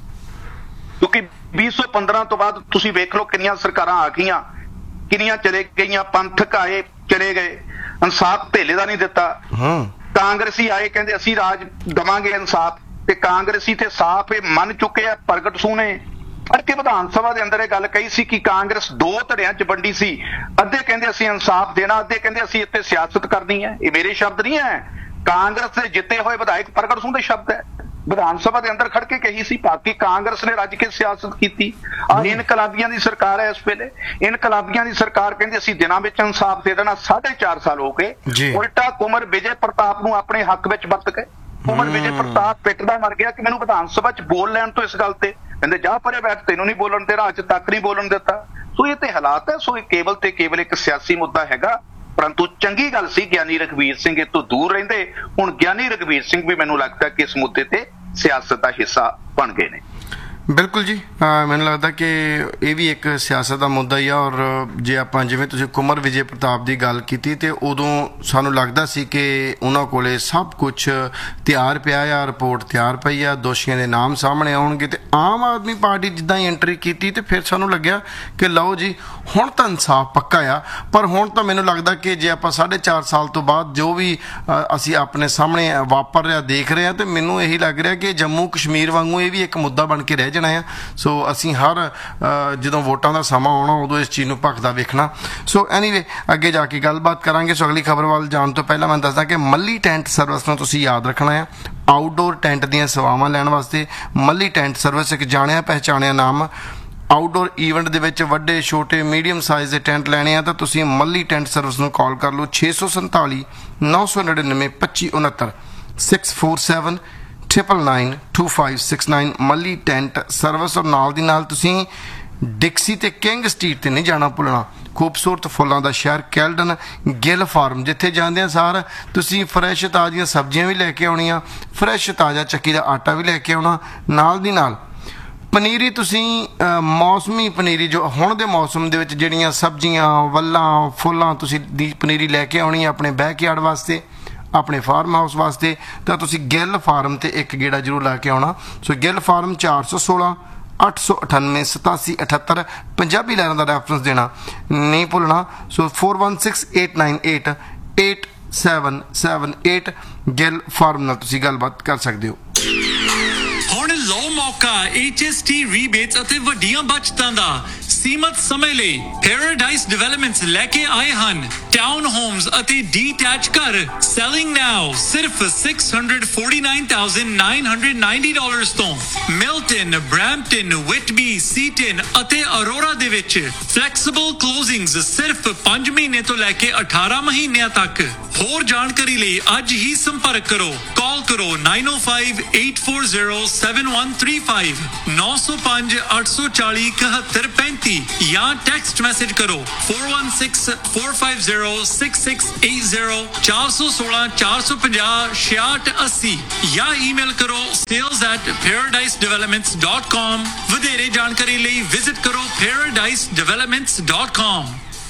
ਕਿਉਂਕਿ ਵੀਹ ਸੌ ਪੰਦਰਾਂ ਤੋਂ ਬਾਅਦ ਤੁਸੀਂ ਵੇਖ ਲਓ ਕਿੰਨੀਆਂ ਸਰਕਾਰਾਂ ਆ ਗਈਆਂ, ਕਿੰਨੀਆਂ ਚਲੇ ਗਈਆਂ, ਪੰਥਕ ਆਏ ਚਲੇ ਗਏ, ਇਨਸਾਫ ਧੇਲੇ ਦਾ ਨਹੀਂ ਦਿੱਤਾ। ਕਾਂਗਰਸੀ ਆਏ ਕਹਿੰਦੇ ਅਸੀਂ ਰਾਜ ਦੇਵਾਂਗੇ ਇਨਸਾਫ ਤੇ ਕਾਂਗਰਸੀ ਤੇ ਸਾਫ਼ ਇਹ ਮੰਨ ਚੁੱਕੇ ਆ। ਪ੍ਰਗਟ ਸਿੰਘ ਨੇ ਅੜ ਕੇ ਵਿਧਾਨ ਸਭਾ ਦੇ ਅੰਦਰ ਇਹ ਗੱਲ ਕਹੀ ਸੀ ਕਿ ਕਾਂਗਰਸ ਦੋ ਧੜਿਆਂ ਚ ਵੰਡੀ ਸੀ। ਅੱਧੇ ਕਹਿੰਦੇ ਅਸੀਂ ਇਨਸਾਫ ਦੇਣਾ, ਅੱਧੇ ਕਹਿੰਦੇ ਅਸੀਂ ਇੱਥੇ ਸਿਆਸਤ ਕਰਨੀ ਹੈ। ਇਹ ਮੇਰੇ ਸ਼ਬਦ ਨਹੀਂ ਹੈ, ਕਾਂਗਰਸ ਦੇ ਜਿੱਤੇ ਹੋਏ ਵਿਧਾਇਕ ਪ੍ਰਗਟ ਸਿੰਘ ਦੇ ਸ਼ਬਦ ਹੈ। ਵਿਧਾਨ ਸਭਾ ਦੇ ਅੰਦਰ ਖੜ ਕੇ ਕਹੀ ਸੀ ਬਾਕੀ ਕਾਂਗਰਸ ਨੇ ਰੱਜ ਕੇ ਸਿਆਸਤ ਕੀਤੀ। ਆ ਇਨਕਲਾਬੀਆਂ ਦੀ ਸਰਕਾਰ ਹੈ ਇਸ ਵੇਲੇ। ਇਨਕਲਾਬੀਆਂ ਦੀ ਸਰਕਾਰ ਕਹਿੰਦੀ ਅਸੀਂ ਦਿਨਾਂ ਵਿੱਚ ਇਨਸਾਫ ਦੇ ਦੇਣਾ। ਸਾਢੇ ਚਾਰ ਸਾਲ ਹੋ ਗਏ। ਉਲਟਾ ਕੁਮਰ ਵਿਜੇ ਪ੍ਰਤਾਪ ਨੂੰ ਆਪਣੇ ਹੱਕ ਵਿੱਚ ਵਰਤ ਗਏ। ਕੁਮਰ ਵਿਜੇ ਪ੍ਰਤਾਪ ਪਿੱਟਦਾ ਮਰ ਗਿਆ ਕਿ ਮੈਨੂੰ ਵਿਧਾਨ ਸਭਾ ਚ ਬੋਲ ਲੈਣ ਤੋਂ ਇਸ ਗੱਲ ਤੇ ਕਹਿੰਦੇ ਜਾ ਪਰੇ ਬੈਠ ਤੈਨੂੰ ਨਹੀਂ ਬੋਲਣ ਤੇ ਰਾਜ ਤੱਕ ਨਹੀਂ ਬੋਲਣ ਦਿੱਤਾ। ਸੋ ਇਹ ਤੇ ਹਾਲਾਤ ਹੈ। ਸੋ ਇਹ ਕੇਵਲ ਤੇ ਕੇਵਲ ਇੱਕ ਸਿਆਸੀ ਮੁੱਦਾ ਹੈਗਾ। ਪਰੰਤੂ ਚੰਗੀ ਗੱਲ ਸੀ ਗਿਆਨੀ ਰਘਵੀਰ ਸਿੰਘ ਇਹ ਤੋਂ ਦੂਰ ਰਹਿੰਦੇ। ਹੁਣ ਗਿਆਨੀ ਰਘਵੀਰ ਸਿੰਘ ਵੀ ਮੈਨੂੰ ਲੱਗਦਾ ਕਿ ਇਸ ਮੁੱਦੇ ਤੇ ਸਿਆਸਤ ਦਾ ਹਿੱਸਾ ਬਣ ਗਏ ਨੇ। ਬਿਲਕੁਲ ਜੀ, ਮੈਨੂੰ ਲੱਗਦਾ ਕਿ ਇਹ ਵੀ ਇੱਕ ਸਿਆਸਤ ਦਾ ਮੁੱਦਾ ਹੀ ਆ। ਔਰ ਜੇ ਆਪਾਂ ਜਿਵੇਂ ਤੁਸੀਂ ਕੁਮਰ ਵਿਜੇ ਪ੍ਰਤਾਪ ਦੀ ਗੱਲ ਕੀਤੀ ਤੇ ਉਦੋਂ ਸਾਨੂੰ ਲੱਗਦਾ ਸੀ ਕਿ ਉਹਨਾਂ ਕੋਲੇ ਸਭ ਕੁਝ ਤਿਆਰ ਪਿਆ ਆ, ਰਿਪੋਰਟ ਤਿਆਰ ਪਈ ਆ, ਦੋਸ਼ੀਆਂ ਦੇ ਨਾਮ ਸਾਹਮਣੇ ਆਉਣਗੇ। ਤੇ ਆਮ ਆਦਮੀ ਪਾਰਟੀ ਜਿੱਦਾਂ ਹੀ ਐਂਟਰੀ ਕੀਤੀ ਤੇ ਫਿਰ ਸਾਨੂੰ ਲੱਗਿਆ ਕਿ ਲਓ ਜੀ ਹੁਣ ਤਾਂ ਇਨਸਾਫ ਪੱਕਾ ਆ। ਪਰ ਹੁਣ ਤਾਂ ਮੈਨੂੰ ਲੱਗਦਾ ਕਿ ਜੇ ਆਪਾਂ ਸਾਢੇ ਚਾਰ ਸਾਲ ਤੋਂ ਬਾਅਦ ਜੋ ਵੀ ਅਸੀਂ ਆਪਣੇ ਸਾਹਮਣੇ ਵਾਪਰ ਰਿਹਾ ਦੇਖ ਰਹੇ ਹਾਂ ਤੇ ਮੈਨੂੰ ਇਹੀ ਲੱਗ ਰਿਹਾ ਕਿ ਜੰਮੂ ਕਸ਼ਮੀਰ ਵਾਂਗੂ ਇਹ ਵੀ ਇੱਕ ਮੁੱਦਾ ਬਣ ਕੇ ਰਹਿ ਜਾਣਾ ਆ। ਸੋ ਅਸੀਂ ਹਰ ਜਦੋਂ ਵੋਟਾਂ ਦਾ ਸਮਾਂ ਆਉਣਾ ਉਦੋਂ ਇਸ ਚੀਜ਼ ਨੂੰ ਭਖਦਾ ਵੇਖਣਾ। ਸੋ ਐਨੀਵੇ ਅੱਗੇ ਜਾ ਕੇ ਗੱਲਬਾਤ ਕਰਾਂਗੇ। ਸੋ ਅਗਲੀ ਖਬਰ ਵੱਲ ਜਾਣ ਤੋਂ ਪਹਿਲਾਂ ਮੈਂ ਦੱਸਦਾ ਕਿ ਮੱਲੀ ਟੈਂਟ ਸਰਵਿਸ ਨੂੰ ਤੁਸੀਂ ਯਾਦ ਰੱਖਣਾ ਆ। ਆਊਟਡੋਰ ਟੈਂਟ ਦੀਆਂ ਸੇਵਾਵਾਂ ਲੈਣ ਵਾਸਤੇ ਮੱਲੀ ਟੈਂਟ ਸਰਵਿਸ ਇੱਕ ਜਾਣਿਆ ਪਹਿਚਾਣਿਆ ਨਾਮ। ਆਊਟਡੋਰ ਈਵੈਂਟ ਦੇ ਵਿੱਚ ਵੱਡੇ ਛੋਟੇ ਮੀਡੀਅਮ ਸਾਈਜ਼ ਦੇ ਟੈਂਟ ਲੈਣੇ ਆ ਤਾਂ ਤੁਸੀਂ ਮੱਲੀ ਟੈਂਟ ਸਰਵਿਸ ਨੂੰ ਕਾਲ ਕਰ ਲਓ ਛੇ ਸੌ ਸੰਤਾਲੀ ਨੌ ਸੌ ਨੜਿਨਵੇਂ ਪੱਚੀ ਉਣਹੱਤਰ six four seven triple nine to five six nine ਮੱਲੀ ਟੈਂਟ ਸਰਵਿਸ। ਔਰ ਨਾਲ ਦੀ ਨਾਲ ਤੁਸੀਂ ਡਿਕਸੀ ਤੇ ਕਿੰਗ ਸਟਰੀਟ ਤੇ ਨਹੀਂ ਜਾਣਾ ਭੁੱਲਣਾ। ਖੂਬਸੂਰਤ ਫੁੱਲਾਂ ਦਾ ਸ਼ਹਿਰ ਕੈਲਡਨ ਗਿੱਲ ਫਾਰਮ, ਜਿੱਥੇ ਜਾਂਦਿਆਂ ਸਾਰ ਤੁਸੀਂ ਫਰੈਸ਼ ਤਾਜ਼ੀਆਂ ਸਬਜ਼ੀਆਂ ਵੀ ਲੈ ਕੇ ਆਉਣੀਆਂ, ਫਰੈਸ਼ ਤਾਜ਼ਾ ਚੱਕੀ ਦਾ ਆਟਾ ਵੀ ਲੈ ਕੇ ਆਉਣਾ। ਨਾਲ ਦੀ ਨਾਲ ਪਨੀਰੀ ਤੁਸੀਂ ਮੌਸਮੀ ਪਨੀਰੀ ਜੋ ਹੁਣ ਦੇ ਮੌਸਮ ਦੇ ਵਿੱਚ ਜਿਹੜੀਆਂ ਸਬਜ਼ੀਆਂ ਵੱਲਾਂ ਫੁੱਲਾਂ ਤੁਸੀਂ ਦੀ ਪਨੀਰੀ ਲੈ ਕੇ ਆਉਣੀ ਆਪਣੇ ਬੈਕਯਾਰਡ ਵਾਸਤੇ, ਆਪਣੇ ਫਾਰਮ ਹਾਊਸ ਵਾਸਤੇ, ਤਾਂ ਤੁਸੀਂ ਗਿੱਲ ਫਾਰਮ ਤੇ ਇੱਕ ਗੇੜਾ ਜ਼ਰੂਰ ਲਾ ਕੇ ਆਉਣਾ। ਸੋ ਗਿੱਲ ਫਾਰਮ ਚਾਰ ਸੌ ਸੋਲਾਂ ਅੱਠ ਸੌ ਅਠਾਨਵੇਂ ਸਤਾਸੀ ਅਠੱਤਰ ਪੰਜਾਬੀ ਲਹਿਰਾਂ ਦਾ ਰੈਫਰੈਂਸ ਦੇਣਾ ਨਹੀਂ ਭੁੱਲਣਾ। ਸੋ four one six eight nine eight eight seven seven eight Gill farm ਨਾਲ ਤੁਸੀਂ ਗੱਲਬਾਤ ਕਰ ਸਕਦੇ ਹੋ। ਹੁਣ ਲਓ ਮੌਕਾ ਐਚ ਐਸ ਟੀ ਰੀਬੇਟਸ ਅਤੇ ਵੱਡੀਆਂ ਬਚਤਾਂ ਦਾ। ਸੀਮਤ ਸਮੇਂ ਲਈ ਪੈਰਾਡਾਈਸ ਡਿਵੈਲਪਮੈਂਟਸ ਲੈ ਕੇ ਆਏ ਹਨ ਟਾਊਨ ਹੋਮਸ ਅਤੇ ਡੀਟੈਚ ਘਰ ਸੈਲਿੰਗ ਨਾਓ ਸਿਰਫ six hundred forty-nine thousand nine hundred ninety dollars ਤੋਂ ਮਿਲਟਨ ਬ੍ਰੈਂਪਟਨ ਵਿਟਬੀ ਸੀਟਨ ਅਤੇ ਅਰੋਰਾ ਦੇ ਵਿੱਚ ਫਲੈਕਸੀਬਲ ਕਲੋਜ਼ਿੰਗਸ ਸਿਰਫ ਪੰਜ ਮਹੀਨੇ ਤੋਂ ਲੈ ਕੇ ਅਠਾਰਾਂ ਮਹੀਨਿਆਂ ਤੱਕ ਹੋਰ ਜਾਣਕਾਰੀ ਲਈ ਅੱਜ ਹੀ ਸੰਪਰਕ ਕਰੋ ਕਾਲ ਕਰੋ nine oh five eight four zero seven one three five nine oh five eight four zero seven one three ਜਾਂ ਟੈਕਸਟ ਮੈਸੇਜ ਕਰੋ four one six four five zero six six eight zero four one six four five zero six six eight zero ਜਾਂ email ਕਰੋ sales at paradise developments dot com ਵਧੇਰੇ ਜਾਣਕਾਰੀ ਲਈ visit ਕਰੋ paradise developments dot com।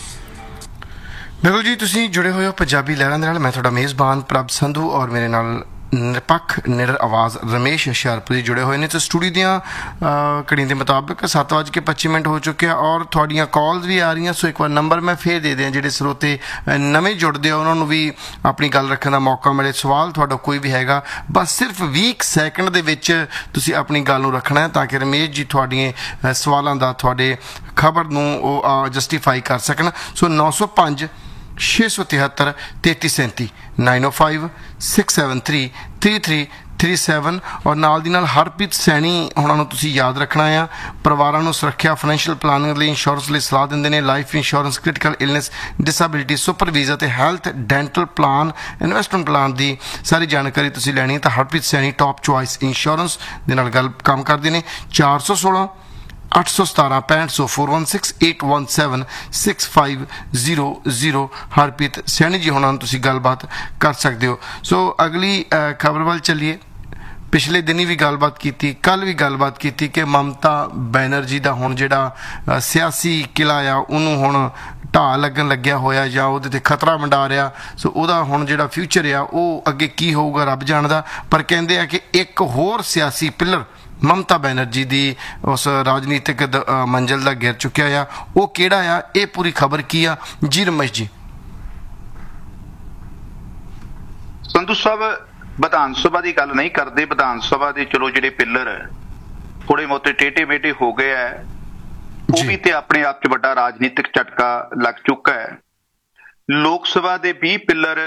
ਬਿਲਕੁਲ ਜੀ, ਤੁਸੀਂ ਜੁੜੇ ਹੋਏ ਹੋ ਪੰਜਾਬੀ ਲਹਿਰਾਂ ਦੇ ਨਾਲ। ਮੈਂ ਤੁਹਾਡਾ ਮੇਜ਼ਬਾਨ ਪ੍ਰਭ ਸੰਧੂ ਔਰ ਮੇਰੇ ਨਾਲ ਨਿਰਪੱਖ ਨਿਡਰ ਆਵਾਜ਼ ਰਮੇਸ਼ ਹੁਸ਼ਿਆਰਪੁਰੀ ਜੁੜੇ ਹੋਏ ਨੇ। ਤੇ ਸਟੂਡੀਓ ਦੀਆਂ ਘੜੀਆਂ ਦੇ ਮੁਤਾਬਕ ਸੱਤ ਵੱਜ ਕੇ ਪੱਚੀ ਮਿੰਟ ਹੋ ਚੁੱਕੇ ਆ ਔਰ ਤੁਹਾਡੀਆਂ ਕਾਲਸ ਵੀ ਆ ਰਹੀਆਂ। ਸੋ ਇੱਕ ਵਾਰ ਨੰਬਰ ਮੈਂ ਫੇਰ ਦੇ ਦਿਆਂ, ਜਿਹੜੇ ਸਰੋਤੇ ਨਵੇਂ ਜੁੜਦੇ ਆ ਉਹਨਾਂ ਨੂੰ ਵੀ ਆਪਣੀ ਗੱਲ ਰੱਖਣ ਦਾ ਮੌਕਾ ਮਿਲੇ। ਸਵਾਲ ਤੁਹਾਡਾ ਕੋਈ ਵੀ ਹੈਗਾ, ਬਸ ਸਿਰਫ ਵੀਹ ਸੈਕਿੰਡ ਦੇ ਵਿੱਚ ਤੁਸੀਂ ਆਪਣੀ ਗੱਲ ਨੂੰ ਰੱਖਣਾ ਹੈ ਤਾਂ ਕਿ ਰਮੇਸ਼ ਜੀ ਤੁਹਾਡੀਆਂ ਸਵਾਲਾਂ ਦਾ ਤੁਹਾਡੇ ਖਬਰ ਨੂੰ ਉਹ ਜਸਟੀਫਾਈ ਕਰ ਸਕਣ। ਸੋ ਨੌ ਸੌ ਪੰਜ ਛੇ ਸੌ ਤਿਹੱਤਰ ਤੇਤੀ ਸੈਂਤੀ nine oh five six seven three three three three seven ਔਰ ਨਾਲ ਦੀ ਨਾਲ ਹਰਪ੍ਰੀਤ ਸੈਣੀ ਉਹਨਾਂ ਨੂੰ ਤੁਸੀਂ ਯਾਦ ਰੱਖਣਾ ਆ। ਪਰਿਵਾਰਾਂ ਨੂੰ ਸੁਰੱਖਿਆ, ਫਾਈਨੈਂਸ਼ੀਅਲ ਪਲਾਨਿੰਗ ਲਈ, ਇੰਸ਼ੋਰੈਂਸ ਲਈ ਸਲਾਹ ਦਿੰਦੇ ਨੇ। Life insurance, critical illness, disability, super visa ਤੇ health, dental plan, investment plan ਦੀ ਸਾਰੀ ਜਾਣਕਾਰੀ ਤੁਸੀਂ ਲੈਣੀ ਤਾਂ Harpreet Saini top choice insurance ਦੇ ਨਾਲ ਗੱਲ ਕੰਮ ਕਰਦੇ ਨੇ। ਚਾਰ ਸੌ ਸੋਲਾਂ ਅੱਠ ਸੌ ਸਤਾਰਾਂ ਪੈਂਹਠ ਸੌ four one six eight one seven six five zero zero Harpreet Saini ਜੀ ਹੁਣਾਂ ਨੂੰ ਤੁਸੀਂ ਗੱਲਬਾਤ ਕਰ ਸਕਦੇ ਹੋ। ਸੋ ਅਗਲੀ ਖਬਰ ਵੱਲ ਚੱਲੀਏ। ਪਿਛਲੇ ਦਿਨੀ ਵੀ ਗੱਲਬਾਤ ਕੀਤੀ, ਕੱਲ੍ਹ ਵੀ ਗੱਲਬਾਤ ਕੀਤੀ ਕਿ ਮਮਤਾ ਬੈਨਰਜੀ ਦਾ ਹੁਣ ਜਿਹੜਾ ਸਿਆਸੀ ਕਿਲਾ ਆ ਉਹਨੂੰ ਹੁਣ ਢਾਹ ਲੱਗਣ ਲੱਗਿਆ ਹੋਇਆ ਜਾਂ ਉਹਦੇ ਤੇ ਖਤਰਾ ਮੰਡਾ ਰਿਹਾ। ਸੋ ਉਹਦਾ ਹੁਣ ਜਿਹੜਾ ਫਿਊਚਰ ਆ ਉਹ ਅੱਗੇ ਕੀ ਹੋਊਗਾ ਰੱਬ ਜਾਣਦਾ। ਪਰ ਕਹਿੰਦੇ ਆ ਕਿ ਇੱਕ ਹੋਰ ਸਿਆਸੀ ਪਿਲਰ ਮਮਤਾ ਬੈਨਰਜੀ ਦੀ ਉਸ ਰਾਜਨੀਤਿਕ ਮੰਜ਼ਿਲ ਦਾ ਗਿਰ ਚੁੱਕਿਆ ਆ। ਉਹ ਕਿਹੜਾ ਆ, ਇਹ ਪੂਰੀ ਖਬਰ ਕੀ ਆ ਜੀ ਰਮੇਸ਼ ਜੀ? ਸੰਧੂ ਸਾਹਿਬ ਵਿਧਾਨ ਸਭਾ ਦੀ ਗੱਲ ਨਹੀਂ ਕਰਦੇ। ਵਿਧਾਨ ਸਭਾ ਦੇ ਚਲੋ ਜਿਹੜੇ ਪਿੱਲਰ ਥੋੜੇ ਮੋਟੇ ਟੇਢੇ ਮੇਢੇ ਹੋ ਗਏ ਆ, ਉਹ ਵੀ ਤੇ ਆਪਣੇ ਆਪ 'ਚ ਵੱਡਾ ਰਾਜਨੀਤਿਕ ਝਟਕਾ ਲੱਗ ਚੁੱਕਾ ਹੈ। ਲੋਕ ਸਭਾ ਦੇ ਵੀਹ ਪਿੱਲਰ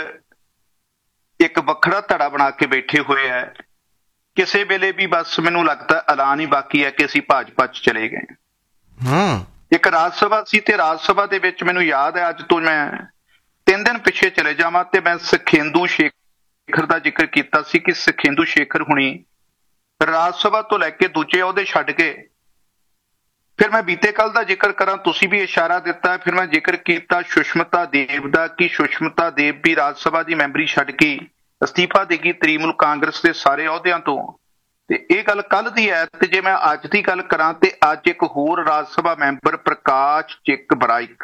ਇੱਕ ਵੱਖਰਾ ਧੜਾ ਬਣਾ ਕੇ ਬੈਠੇ ਹੋਏ ਆ। ਕਿਸੇ ਵੇਲੇ ਵੀ ਬਸ ਮੈਨੂੰ ਲੱਗਦਾ ਐਲਾਨ ਹੀ ਬਾਕੀ ਹੈ ਕਿ ਅਸੀਂ ਭਾਜਪਾ 'ਚ ਚਲੇ ਗਏ। ਹੂੰ ਇੱਕ ਰਾਜ ਸਭਾ ਸੀ ਤੇ ਰਾਜ ਸਭਾ ਦੇ ਵਿੱਚ ਮੈਨੂੰ ਯਾਦ ਹੈ, ਅੱਜ ਤੋਂ ਮੈਂ ਤਿੰਨ ਦਿਨ ਪਿੱਛੇ ਚਲੇ ਜਾਵਾਂ ਤੇ ਮੈਂ ਸੁਖੇਂਦੂ ਸ਼ੇਖਰ ਦਾ ਜ਼ਿਕਰ ਕੀਤਾ ਸੀ ਕਿ ਸੁਖੇਂਦੂ ਸ਼ੇਖਰ ਹੁਣੀ ਰਾਜ ਸਭਾ ਤੋਂ ਲੈ ਕੇ ਦੂਜੇ ਅਹੁਦੇ ਛੱਡ ਕੇ, ਫਿਰ ਮੈਂ ਬੀਤੇ ਕੱਲ ਦਾ ਜ਼ਿਕਰ ਕਰਾਂ, ਤੁਸੀਂ ਵੀ ਇਸ਼ਾਰਾ ਦਿੱਤਾ, ਫਿਰ ਮੈਂ ਜ਼ਿਕਰ ਕੀਤਾ ਸੁਸ਼ਮਤਾ ਦੇਵ ਦਾ ਕਿ ਸੁਸ਼ਮਤਾ ਦੇਵ ਵੀ ਰਾਜ ਸਭਾ ਦੀ ਮੈਂਬਰੀ ਛੱਡ ਕੇ ਅਸਤੀਫਾ ਦੇਗੀ ਤ੍ਰਿਣਮੂਲ ਕਾਂਗਰਸ ਦੇ ਸਾਰੇ ਅਹੁਦਿਆਂ ਤੋਂ। ਤੇ ਇਹ ਗੱਲ ਕੱਲ ਦੀ ਹੈ। ਤੇ ਜੇ ਮੈਂ ਅੱਜ ਦੀ ਗੱਲ ਕਰਾਂ ਤੇ ਅੱਜ ਇੱਕ ਹੋਰ ਰਾਜ ਸਭਾ ਮੈਂਬਰ ਪ੍ਰਕਾਸ਼ ਚਿੱਕ ਬਰਾਇਕ,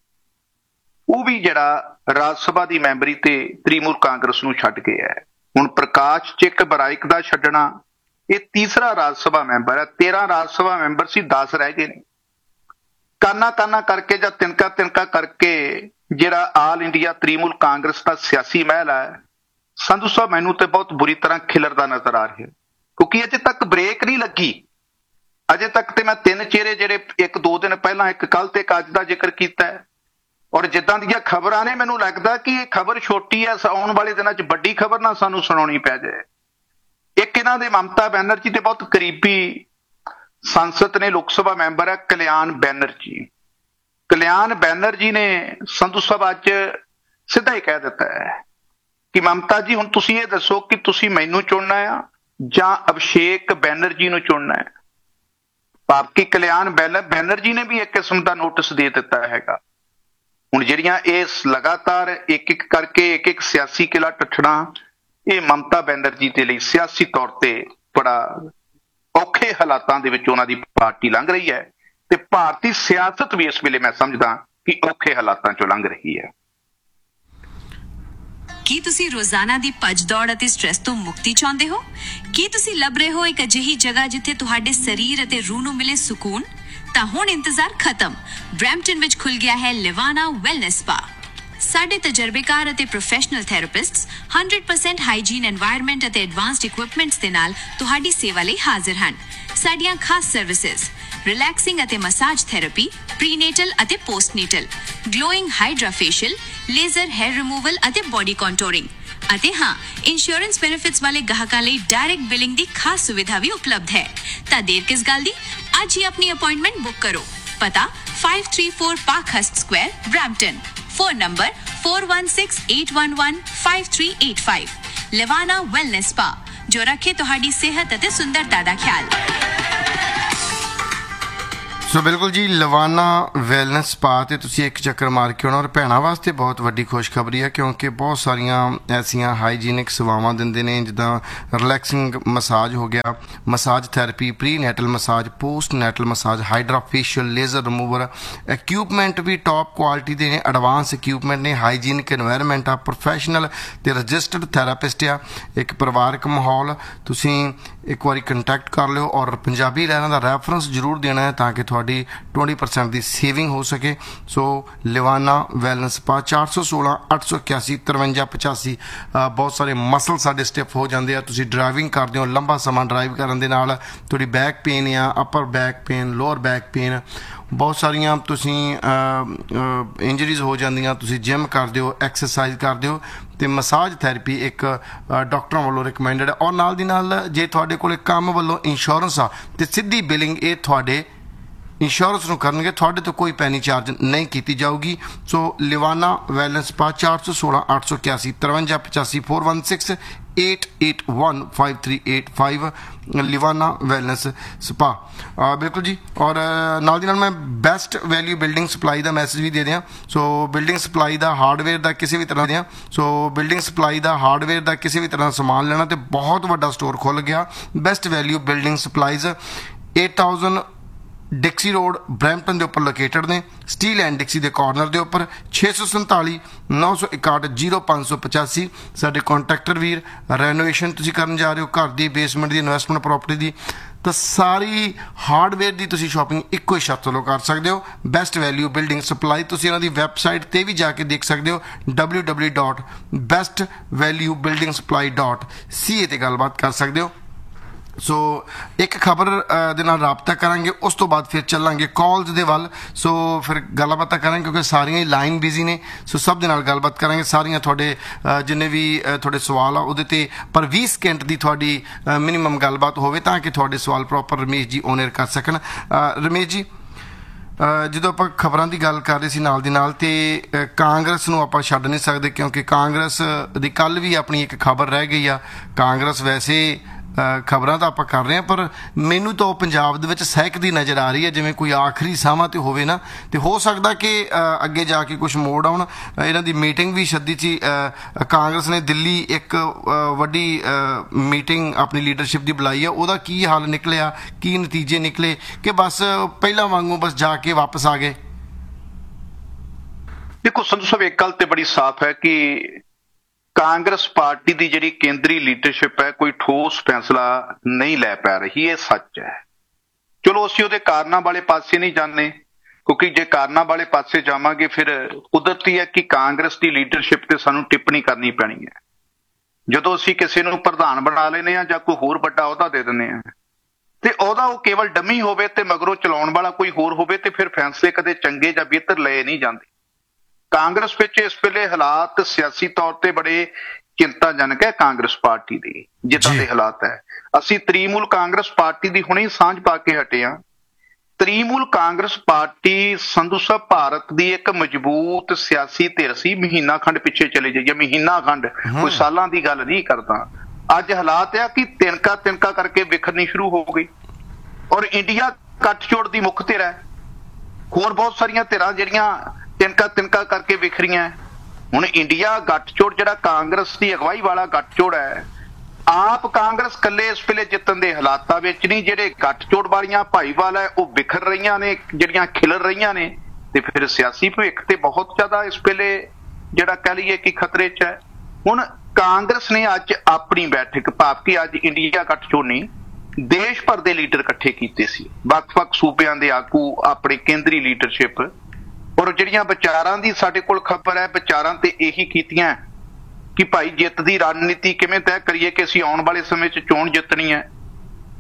ਉਹ ਵੀ ਜਿਹੜਾ ਰਾਜ ਸਭਾ ਦੀ ਮੈਂਬਰੀ ਤੇ ਤ੍ਰਿਣਮੂਲ ਕਾਂਗਰਸ ਨੂੰ ਛੱਡ ਕੇ ਹੈ। ਹੁਣ ਪ੍ਰਕਾਸ਼ ਚਿੱਕ ਬਰਾਇਕ ਦਾ ਛੱਡਣਾ, ਇਹ ਤੀਸਰਾ ਰਾਜ ਸਭਾ ਮੈਂਬਰ ਹੈ। ਤੇਰਾਂ ਰਾਜ ਸਭਾ ਮੈਂਬਰ ਸੀ, ਦਸ ਰਹਿ ਗਏ ਨੇ। ਕਾਨਾ ਕਾਨਾ ਕਰਕੇ ਜਾਂ ਤਿਨਕਾ ਤਿਨਕਾ ਕਰਕੇ ਜਿਹੜਾ ਆਲ ਇੰਡੀਆ ਤ੍ਰਿਣਮੂਲ ਕਾਂਗਰਸ ਦਾ ਸਿਆਸੀ ਮਹਿਲ ਹੈ, ਸੰਧੂ ਸਾਹਿਬ ਮੈਨੂੰ ਤੇ ਬਹੁਤ ਬੁਰੀ ਤਰ੍ਹਾਂ ਖਿਲਰਦਾ ਨਜ਼ਰ ਆ ਰਿਹਾ, ਕਿਉਂਕਿ ਅਜੇ ਤੱਕ ਬ੍ਰੇਕ ਨਹੀਂ ਲੱਗੀ। ਅਜੇ ਤੱਕ ਤੇ ਮੈਂ ਤਿੰਨ ਚਿਹਰੇ ਜਿਹੜੇ ਇੱਕ ਦੋ ਦਿਨ ਪਹਿਲਾਂ, ਇੱਕ ਕੱਲ ਤੇ ਇੱਕ ਅੱਜ ਦਾ ਜ਼ਿਕਰ ਕੀਤਾ ਹੈ। ਔਰ ਜਿੱਦਾਂ ਦੀਆਂ ਖਬਰਾਂ ਨੇ, ਮੈਨੂੰ ਲੱਗਦਾ ਕਿ ਇਹ ਖਬਰ ਛੋਟੀ ਹੈ, ਆਉਣ ਵਾਲੇ ਦਿਨਾਂ 'ਚ ਵੱਡੀ ਖਬਰ ਨਾ ਸਾਨੂੰ ਸੁਣਾਉਣੀ ਪੈ ਜਾਏ। ਇੱਕ ਇਹਨਾਂ ਦੇ ਮਮਤਾ ਬੈਨਰਜੀ ਦੇ ਬਹੁਤ ਕਰੀਬੀ ਸੰਸਦ ਨੇ, ਲੋਕ ਸਭਾ ਮੈਂਬਰ ਹੈ ਕਲਿਆਣ ਬੈਨਰਜੀ। ਕਲਿਆਣ ਬੈਨਰਜੀ ਨੇ ਸੰਧੂ ਸਾਹਿਬ ਅੱਜ ਸਿੱਧਾ ਹੀ ਕਹਿ ਦਿੱਤਾ ਹੈ ਕਿ ਮਮਤਾ ਜੀ ਹੁਣ ਤੁਸੀਂ ਇਹ ਦੱਸੋ ਕਿ ਤੁਸੀਂ ਮੈਨੂੰ ਚੁਣਨਾ ਆ ਜਾਂ ਅਭਿਸ਼ੇਕ ਬੈਨਰਜੀ ਨੂੰ ਚੁਣਨਾ ਹੈ। ਭਾਵ ਕਿ ਕਲਿਆਣ ਬੈਨਰਜੀ ਨੇ ਵੀ ਇੱਕ ਕਿਸਮ ਦਾ ਨੋਟਿਸ ਦੇ ਦਿੱਤਾ ਹੈਗਾ। ਹੁਣ ਜਿਹੜੀਆਂ ਇਸ ਲਗਾਤਾਰ ਇੱਕ ਇੱਕ ਕਰਕੇ ਇੱਕ ਇੱਕ ਸਿਆਸੀ ਕਿਲਾ ਟੱਠਣਾ, ਇਹ ਮਮਤਾ ਬੈਨਰਜੀ ਦੇ ਲਈ ਸਿਆਸੀ ਤੌਰ ਤੇ ਬੜਾ ਔਖੇ ਹਾਲਾਤਾਂ ਦੇ ਵਿੱਚ ਉਹਨਾਂ ਦੀ ਪਾਰਟੀ ਲੰਘ ਰਹੀ ਹੈ ਤੇ ਭਾਰਤੀ ਸਿਆਸਤ ਵੀ ਇਸ ਵੇਲੇ ਮੈਂ ਸਮਝਦਾ ਕਿ ਔਖੇ ਹਾਲਾਤਾਂ ਚੋਂ ਲੰਘ ਰਹੀ ਹੈ। ਕੀ ਤੁਸੀਂ ਰੋਜ਼ਾਨਾ ਦੀ ਭੱਜ ਦੌੜ ਅਤੇ ਸਟ੍ਰੈਸ ਤੋਂ ਮੁਕਤੀ ਚਾਹੁੰਦੇ ਹੋ? ਕੀ ਤੁਸੀਂ ਲੱਭ ਰਹੇ ਹੋ ਇੱਕ ਅਜਿਹੀ ਜਗ੍ਹਾ ਜਿੱਥੇ ਤੁਹਾਡੇ ਸਰੀਰ ਅਤੇ ਰੂਹ ਨੂੰ ਮਿਲੇ ਸਕੂਨ? ਤਾਂ ਹੁਣ ਇੰਤਜ਼ਾਰ ਖਤਮ। ਬਰੈਂਪਟਨ ਵਿੱਚ ਖੁੱਲ ਗਿਆ ਹੈ ਲਿਵਾਨਾ ਵੈਲਨੈਸ ਸਪਾ। ਸਾਡੇ ਤਜਰਬੇਕਾਰ ਅਤੇ professional ਥੈਰੇਪਿਸਟਸ one hundred percent hygiene environment ਅਤੇ ਐਡਵਾਂਸਡ ਇਕੁਇਪਮੈਂਟਸ ਦੇ ਨਾਲ ਤੁਹਾਡੀ ਸੇਵਾ ਲਈ ਹਾਜ਼ਰ ਹਨ। ਸਾਡੀਆਂ ਖਾਸ ਸਰਵਿਸਿਜ਼ ਰਿਲੈਕਸਿੰਗ ਅਤੇ ਮਸਾਜ ਥੈਰੇਪੀ, ਪ੍ਰੀਨੇਟਲ ਅਤੇ ਪੋਸਟਨੇਟਲ, glowing hydra facial, laser hair removal ਅਤੇ ਬੋਡੀ ਕੰਟੂਰਿੰਗ। ਅਤੇ ਹਾਂ, ਇੰਸ਼ੋਰੈਂਸ ਬੈਨੀਫਿਟਸ ਵਾਲੇ ਗਾਹਕਾਂ ਲਈ ਡਾਇਰੈਕਟ ਬਿਲਿੰਗ ਦੀ ਖਾਸ ਸੁਵਿਧਾ ਵੀ ਉਪਲਬਧ ਹੈ। ਤਾਂ ਦੇਰ ਕਿਸ ਗੱਲ ਦੀ, ਅੱਜ ਹੀ ਆਪਣੀ ਅਪਾਇੰਟਮੈਂਟ ਬੁੱਕ ਕਰੋ। ਪਤਾ five three four Parkhurst Square, Brampton. Phone number four one six eight one one five three eight five. Levana Wellness Spa, ਜੋ ਰੱਖੇ ਤੁਹਾਡੀ ਸਿਹਤ ਅਤੇ ਸੁੰਦਰਤਾ ਦਾ ਖਿਆਲ। ਸੋ ਬਿਲਕੁਲ ਜੀ, ਲਵਾਨਾ ਵੈਲਨੈਸ ਸਪਾ ਤੇ ਤੁਸੀਂ ਇੱਕ ਚੱਕਰ ਮਾਰ ਕੇ ਆਉਣਾ। ਔਰ ਭੈਣਾਂ ਵਾਸਤੇ ਬਹੁਤ ਵੱਡੀ ਖੁਸ਼ਖਬਰੀ ਹੈ, ਕਿਉਂਕਿ ਬਹੁਤ ਸਾਰੀਆਂ ਐਸੀਆਂ ਹਾਈਜੀਨਿਕ ਸੇਵਾਵਾਂ ਦਿੰਦੇ ਨੇ, ਜਿੱਦਾਂ ਰਿਲੈਕਸਿੰਗ ਮਸਾਜ ਹੋ ਗਿਆ, massage therapy, pre ਨੈਟਲ massage, post ਨੈਟਲ massage, hydra facial, laser remover. Equipment ਵੀ ਟੌਪ ਕੁਆਲਿਟੀ ਦੇ ਨੇ, ਐਡਵਾਂਸ ਇਕਵਿਪਮੈਂਟ ਨੇ, ਹਾਈਜੀਨਿਕ ਇਨਵਾਇਰਨਮੈਂਟ ਆ, ਪ੍ਰੋਫੈਸ਼ਨਲ ਤੇ ਰਜਿਸਟਰਡ ਥੈਰਾਪਿਸਟ ਆ, ਇੱਕ ਪਰਿਵਾਰਕ ਮਾਹੌਲ। ਤੁਸੀਂ ਇੱਕ ਵਾਰੀ ਕੰਟੈਕਟ ਕਰ ਲਿਓ ਔਰ ਪੰਜਾਬੀ ਲਹਿਰਾਂ ਦਾ ਰੈਫਰੈਂਸ ਜ਼ਰੂਰ ਦੇਣਾ ਹੈ ਤਾਂ ਕਿ ਤੁਹਾਡੀ twenty percent ਦੀ ਸੇਵਿੰਗ ਹੋ ਸਕੇ। ਸੋ ਲਿਵਾਨਾ ਵੈਲਨੈਸ ਸਪਾ, ਚਾਰ ਸੌ ਸੋਲਾਂ ਅੱਠ ਸੌ ਇਕਿਆਸੀ ਤਰਵੰਜਾ ਪਚਾਸੀ। ਬਹੁਤ ਸਾਰੇ ਮਸਲ ਸਾਡੇ ਸਟਿਫ ਹੋ ਜਾਂਦੇ ਆ। ਤੁਸੀਂ ਡਰਾਈਵਿੰਗ ਕਰਦੇ ਹੋ, ਲੰਬਾ ਸਮਾਂ ਡਰਾਈਵ ਕਰਨ ਦੇ ਨਾਲ ਤੁਹਾਡੀ ਬੈਕ ਪੇਨ ਆ, ਅਪਰ back pain, lower back pain, ਬਹੁਤ ਸਾਰੀਆਂ ਤੁਸੀਂ ਇੰਜਰੀਜ਼ ਹੋ ਜਾਂਦੀਆਂ। ਤੁਸੀਂ ਜਿਮ ਕਰਦੇ ਹੋ, ਐਕਸਰਸਾਈਜ਼ ਕਰਦੇ ਹੋ, ਤੇ ਮਸਾਜ ਥੈਰੇਪੀ ਇੱਕ ਡਾਕਟਰਾਂ ਵੱਲੋਂ ਰਿਕਮੈਂਡਡ ਹੈ। ਔਰ ਨਾਲ ਦੀ ਨਾਲ ਜੇ ਤੁਹਾਡੇ ਕੋਲ ਕੰਮ ਵੱਲੋਂ ਇੰਸ਼ੋਰੈਂਸ ਆ ਤੇ ਸਿੱਧੀ ਬਿਲਿੰਗ ਇਹ ਤੁਹਾਡੇ ਇੰਸ਼ੋਰੈਂਸ ਨੂੰ ਕਰਨਗੇ, ਤੁਹਾਡੇ ਤੋਂ ਕੋਈ ਪੈਨੀ ਚਾਰਜ ਨਹੀਂ ਕੀਤੀ ਜਾਊਗੀ। ਸੋ ਲਿਵਾਨਾ ਵੈਲਨੈਸ ਸਪਾ, ਚਾਰ ਸੌ ਸੋਲਾਂ ਅੱਠ ਸੌ ਇਕਿਆਸੀ ਤਰਵੰਜਾ ਪਚਾਸੀ, four one six eight eight one five three eight five, ਲਿਵਾਨਾ wellness spa. ਬਿਲਕੁਲ ਜੀ। ਔਰ ਨਾਲ ਦੀ ਨਾਲ ਮੈਂ ਬੈਸਟ ਵੈਲਿਊ ਬਿਲਡਿੰਗ ਸਪਲਾਈ ਦਾ ਮੈਸੇਜ ਵੀ ਦੇ ਦਿਆਂ। ਸੋ ਬਿਲਡਿੰਗ ਸਪਲਾਈ ਦਾ ਹਾਰਡਵੇਅਰ ਦਾ ਕਿਸੇ ਵੀ ਤਰ੍ਹਾਂ ਦਿਆਂ ਸੋ ਬਿਲਡਿੰਗ ਸਪਲਾਈ ਦਾ ਹਾਰਡਵੇਅਰ ਦਾ ਕਿਸੇ ਵੀ ਤਰ੍ਹਾਂ ਸਮਾਨ ਲੈਣਾ ਤੇ ਬਹੁਤ ਵੱਡਾ ਸਟੋਰ ਖੁੱਲ੍ਹ ਗਿਆ। Best value building supplies eight thousand ਡਿਕਸੀ road, Brampton ਦੇ ਉੱਪਰ ਲੋਕੇਟਡ ਨੇ, ਸਟੀਲ ਐਂਡ ਡਿਕਸੀ ਦੇ ਕਾਰਨਰ ਦੇ ਉੱਪਰ। ਛੇ ਸੌ ਸੰਤਾਲੀ ਨੌ ਸੌ ਇਕਾਹਠ ਜ਼ੀਰੋ ਪੰਜ ਸੌ ਪਚਾਸੀ ਸਾਡੇ ਕੰਟਰੈਕਟਰ ਵੀਰ। ਰੈਨੋਵੇਸ਼ਨ ਤੁਸੀਂ ਕਰਨ ਜਾ ਰਹੇ ਹੋ ਘਰ ਦੀ, ਬੇਸਮੈਂਟ ਦੀ, ਇਨਵੈਸਟਮੈਂਟ ਪ੍ਰੋਪਰਟੀ ਦੀ, ਤਾਂ ਸਾਰੀ ਹਾਰਡਵੇਅਰ ਦੀ ਤੁਸੀਂ ਸ਼ਾਪਿੰਗ ਇੱਕੋ ਹੀ ਛੱਤ ਤੋਂ ਕਰ ਸਕਦੇ ਹੋ। Best value building supply. ਤੁਸੀਂ ਇਹਨਾਂ ਦੀ ਵੈਬਸਾਈਟ 'ਤੇ ਵੀ ਜਾ ਕੇ ਦੇਖ ਸਕਦੇ ਹੋ, W W W dot best value building supply dot ਸੀ ਏ 'ਤੇ ਗੱਲਬਾਤ ਕਰ ਸਕਦੇ ਹੋ। ਸੋ ਇੱਕ ਖਬਰ ਦੇ ਨਾਲ ਰਾਬਤਾ ਕਰਾਂਗੇ, ਉਸ ਤੋਂ ਬਾਅਦ ਫਿਰ ਚੱਲਾਂਗੇ ਕਾਲਸ ਦੇ ਵੱਲ। ਸੋ ਫਿਰ ਗੱਲਬਾਤ ਕਰਾਂਗੇ ਕਿਉਂਕਿ ਸਾਰੀਆਂ ਹੀ ਲਾਈਨ ਬਿਜ਼ੀ ਨੇ। ਸੋ ਸਭ ਦੇ ਨਾਲ ਗੱਲਬਾਤ ਕਰਾਂਗੇ, ਸਾਰੀਆਂ ਤੁਹਾਡੇ ਜਿੰਨੇ ਵੀ ਤੁਹਾਡੇ ਸਵਾਲ ਆ ਉਹਦੇ 'ਤੇ ਪਰ ਵੀਹ ਸਕਿੰਟ ਦੀ ਤੁਹਾਡੀ ਮਿਨੀਮਮ ਗੱਲਬਾਤ ਹੋਵੇ ਤਾਂ ਕਿ ਤੁਹਾਡੇ ਸਵਾਲ proper Ramesh ji on air ਕਰ ਸਕਣ। ਰਮੇਸ਼ ਜੀ, ਜਦੋਂ ਆਪਾਂ ਖਬਰਾਂ ਦੀ ਗੱਲ ਕਰ ਰਹੇ ਸੀ ਨਾਲ ਦੀ ਨਾਲ, ਤੇ ਕਾਂਗਰਸ ਨੂੰ ਆਪਾਂ ਛੱਡ ਨਹੀਂ ਸਕਦੇ ਕਿਉਂਕਿ ਕਾਂਗਰਸ ਦੀ ਕੱਲ੍ਹ ਵੀ ਆਪਣੀ ਇੱਕ ਖਬਰ ਰਹਿ ਗਈ ਆ। ਕਾਂਗਰਸ ਵੈਸੇ ਖਬਰਾਂ ਤਾਂ ਆਪਾਂ ਕਰ ਰਹੇ ਹਾਂ, ਪਰ ਮੈਨੂੰ ਤਾਂ ਉਹ ਪੰਜਾਬ ਦੇ ਵਿੱਚ ਸਹਿਕਦੀ ਨਜ਼ਰ ਆ ਰਹੀ ਹੈ, ਜਿਵੇਂ ਕੋਈ ਆਖਰੀ ਸਾਹਾਂ 'ਤੇ ਹੋਵੇ ਨਾ। ਤੇ ਹੋ ਸਕਦਾ ਕਿ ਅੱਗੇ ਜਾ ਕੇ ਕੁਝ ਮੋੜ ਆਉਣ। ਇਹਨਾਂ ਦੀ ਮੀਟਿੰਗ ਵੀ ਸੱਦੀ ਸੀ ਕਾਂਗਰਸ ਨੇ, ਦਿੱਲੀ ਇੱਕ ਵੱਡੀ ਮੀਟਿੰਗ ਆਪਣੀ ਲੀਡਰਸ਼ਿਪ ਦੀ ਬੁਲਾਈ ਆ। ਉਹਦਾ ਕੀ ਹੱਲ ਨਿਕਲਿਆ, ਕੀ ਨਤੀਜੇ ਨਿਕਲੇ, ਕਿ ਬਸ ਪਹਿਲਾਂ ਵਾਂਗੂ ਬਸ ਜਾ ਕੇ ਵਾਪਸ ਆ ਗਏ? ਦੇਖੋ ਸੰਧੂ ਸਾਹਿਬ, ਇੱਕ ਗੱਲ ਤੇ ਬੜੀ ਸਾਫ਼ ਹੈ ਕਿ ਕਾਂਗਰਸ ਪਾਰਟੀ ਦੀ ਜਿਹੜੀ ਕੇਂਦਰੀ ਲੀਡਰਸ਼ਿਪ ਹੈ ਕੋਈ ਠੋਸ ਫੈਸਲਾ ਨਹੀਂ ਲੈ ਪਾ ਰਹੀ, ਇਹ ਸੱਚ ਹੈ। ਚਲੋ ਅਸੀਂ ਉਹਦੇ ਕਾਰਨਾਂ ਵਾਲੇ ਪਾਸੇ ਨਹੀਂ ਜਾਂਦੇ, ਕਿਉਂਕਿ ਜੇ ਕਾਰਨਾਂ ਵਾਲੇ ਪਾਸੇ ਜਾਵਾਂਗੇ ਫਿਰ ਕੁਦਰਤੀ ਹੈ ਕਿ ਕਾਂਗਰਸ ਦੀ ਲੀਡਰਸ਼ਿਪ ਤੇ ਸਾਨੂੰ ਟਿੱਪਣੀ ਕਰਨੀ ਪੈਣੀ ਹੈ। ਜਦੋਂ ਅਸੀਂ ਕਿਸੇ ਨੂੰ ਪ੍ਰਧਾਨ ਬਣਾ ਲੈਂਦੇ ਹਾਂ ਜਾਂ ਕੋਈ ਹੋਰ ਵੱਡਾ ਅਹੁਦਾ ਦੇ ਦਿੰਦੇ ਹਾਂ ਤੇ ਉਹਦਾ ਉਹ ਕੇਵਲ ਡੰਮੀ ਹੋਵੇ ਤੇ ਮਗਰੋਂ ਚਲਾਉਣ ਵਾਲਾ ਕੋਈ ਹੋਰ ਹੋਵੇ ਤੇ ਫਿਰ ਫੈਸਲੇ ਕਦੇ ਚੰਗੇ ਜਾਂ ਬਿਹਤਰ ਲਏ ਨਹੀਂ ਜਾਂਦੇ। ਕਾਂਗਰਸ ਵਿੱਚ ਇਸ ਵੇਲੇ ਹਾਲਾਤ ਸਿਆਸੀ ਤੌਰ ਤੇ ਬੜੇ ਚਿੰਤਾਜਨਕ ਹੈ। ਕਾਂਗਰਸ ਪਾਰਟੀ ਦੇ ਜਿੱਦਾਂ ਦੇ ਹਾਲਾਤ ਹੈ, ਅਸੀਂ ਤ੍ਰਿਣਮੂਲ ਕਾਂਗਰਸ ਪਾਰਟੀ ਦੀ ਹੁਣੇ ਸਾਂਝ ਪਾ ਕੇ ਹਟੇ ਹਾਂ। ਤ੍ਰਿਣਮੂਲ ਕਾਂਗਰਸ ਪਾਰਟੀ ਸੰਧੂ ਸਾਹਿਬ ਭਾਰਤ ਦੀ ਇੱਕ ਮਜ਼ਬੂਤ ਸਿਆਸੀ ਧਿਰ ਸੀ। ਮਹੀਨਾ ਖੰਡ ਪਿੱਛੇ ਚਲੇ ਜਾਈਏ, ਮਹੀਨਾ ਖੰਡ, ਕੋਈ ਸਾਲਾਂ ਦੀ ਗੱਲ ਨਹੀਂ ਕਰਦਾ। ਅੱਜ ਹਾਲਾਤ ਆ ਕਿ ਤਿਣਕਾ ਤਿਣਕਾ ਕਰਕੇ ਵਿਖਰਨੀ ਸ਼ੁਰੂ ਹੋ ਗਈ ਔਰ ਇੰਡੀਆ ਗੱਠਜੋੜ ਦੀ ਮੁੱਖ ਧਿਰ ਹੈ। ਹੋਰ ਬਹੁਤ ਸਾਰੀਆਂ ਧਿਰਾਂ ਜਿਹੜੀਆਂ ਤਿਣਕਾ ਤਿਣਕਾ ਕਰਕੇ ਵਿਖਰੀਆਂ। ਹੁਣ ਇੰਡੀਆ ਗੱਠਜੋੜ ਜਿਹੜਾ ਕਾਂਗਰਸ ਦੀ ਅਗਵਾਈ ਵਾਲਾ ਗੱਠਜੋੜ ਹੈ, ਆਪ ਕਾਂਗਰਸ ਇਕੱਲੇ ਇਸ ਵੇਲੇ ਜਿੱਤਣ ਦੇ ਹਾਲਾਤਾਂ ਵਿੱਚ ਨਹੀਂ। ਜਿਹੜੇ ਗੱਠਜੋੜ ਵਾਲੀਆਂ ਭਾਈਵਾਲ ਹੈ ਉਹ ਵਿਖਰ ਰਹੀਆਂ ਨੇ, ਜਿਹੜੀਆਂ ਖਿਲਰ ਰਹੀਆਂ ਨੇ, ਤੇ ਫਿਰ ਸਿਆਸੀ ਭਵਿੱਖ ਤੇ ਬਹੁਤ ਜ਼ਿਆਦਾ ਇਸ ਵੇਲੇ ਜਿਹੜਾ ਕਹਿ ਲਈਏ ਕਿ ਖਤਰੇ 'ਚ ਹੈ। ਹੁਣ ਕਾਂਗਰਸ ਨੇ ਅੱਜ ਆਪਣੀ ਬੈਠਕ, ਭਾਵ ਕਿ ਅੱਜ ਇੰਡੀਆ ਗੱਠਜੋੜ ਨੇ ਦੇਸ਼ ਭਰ ਦੇ ਲੀਡਰ ਇਕੱਠੇ ਕੀਤੇ ਸੀ, ਵੱਖ-ਵੱਖ ਸੂਬਿਆਂ ਦੇ ਆਗੂ, ਆਪਣੀ ਕੇਂਦਰੀ ਲੀਡਰਸ਼ਿਪ, ਔਰ ਜਿਹੜੀਆਂ ਵਿਚਾਰਾਂ ਦੀ ਸਾਡੇ ਕੋਲ ਖਬਰ ਹੈ, ਵਿਚਾਰਾਂ ਤੇ ਇਹੀ ਕੀਤੀਆਂ ਕਿ ਭਾਈ ਜਿੱਤ ਦੀ ਰਣਨੀਤੀ ਕਿਵੇਂ ਤੈਅ ਕਰੀਏ ਕਿ ਅਸੀਂ ਆਉਣ ਵਾਲੇ ਸਮੇਂ 'ਚ ਚੋਣ ਜਿੱਤਣੀ ਹੈ।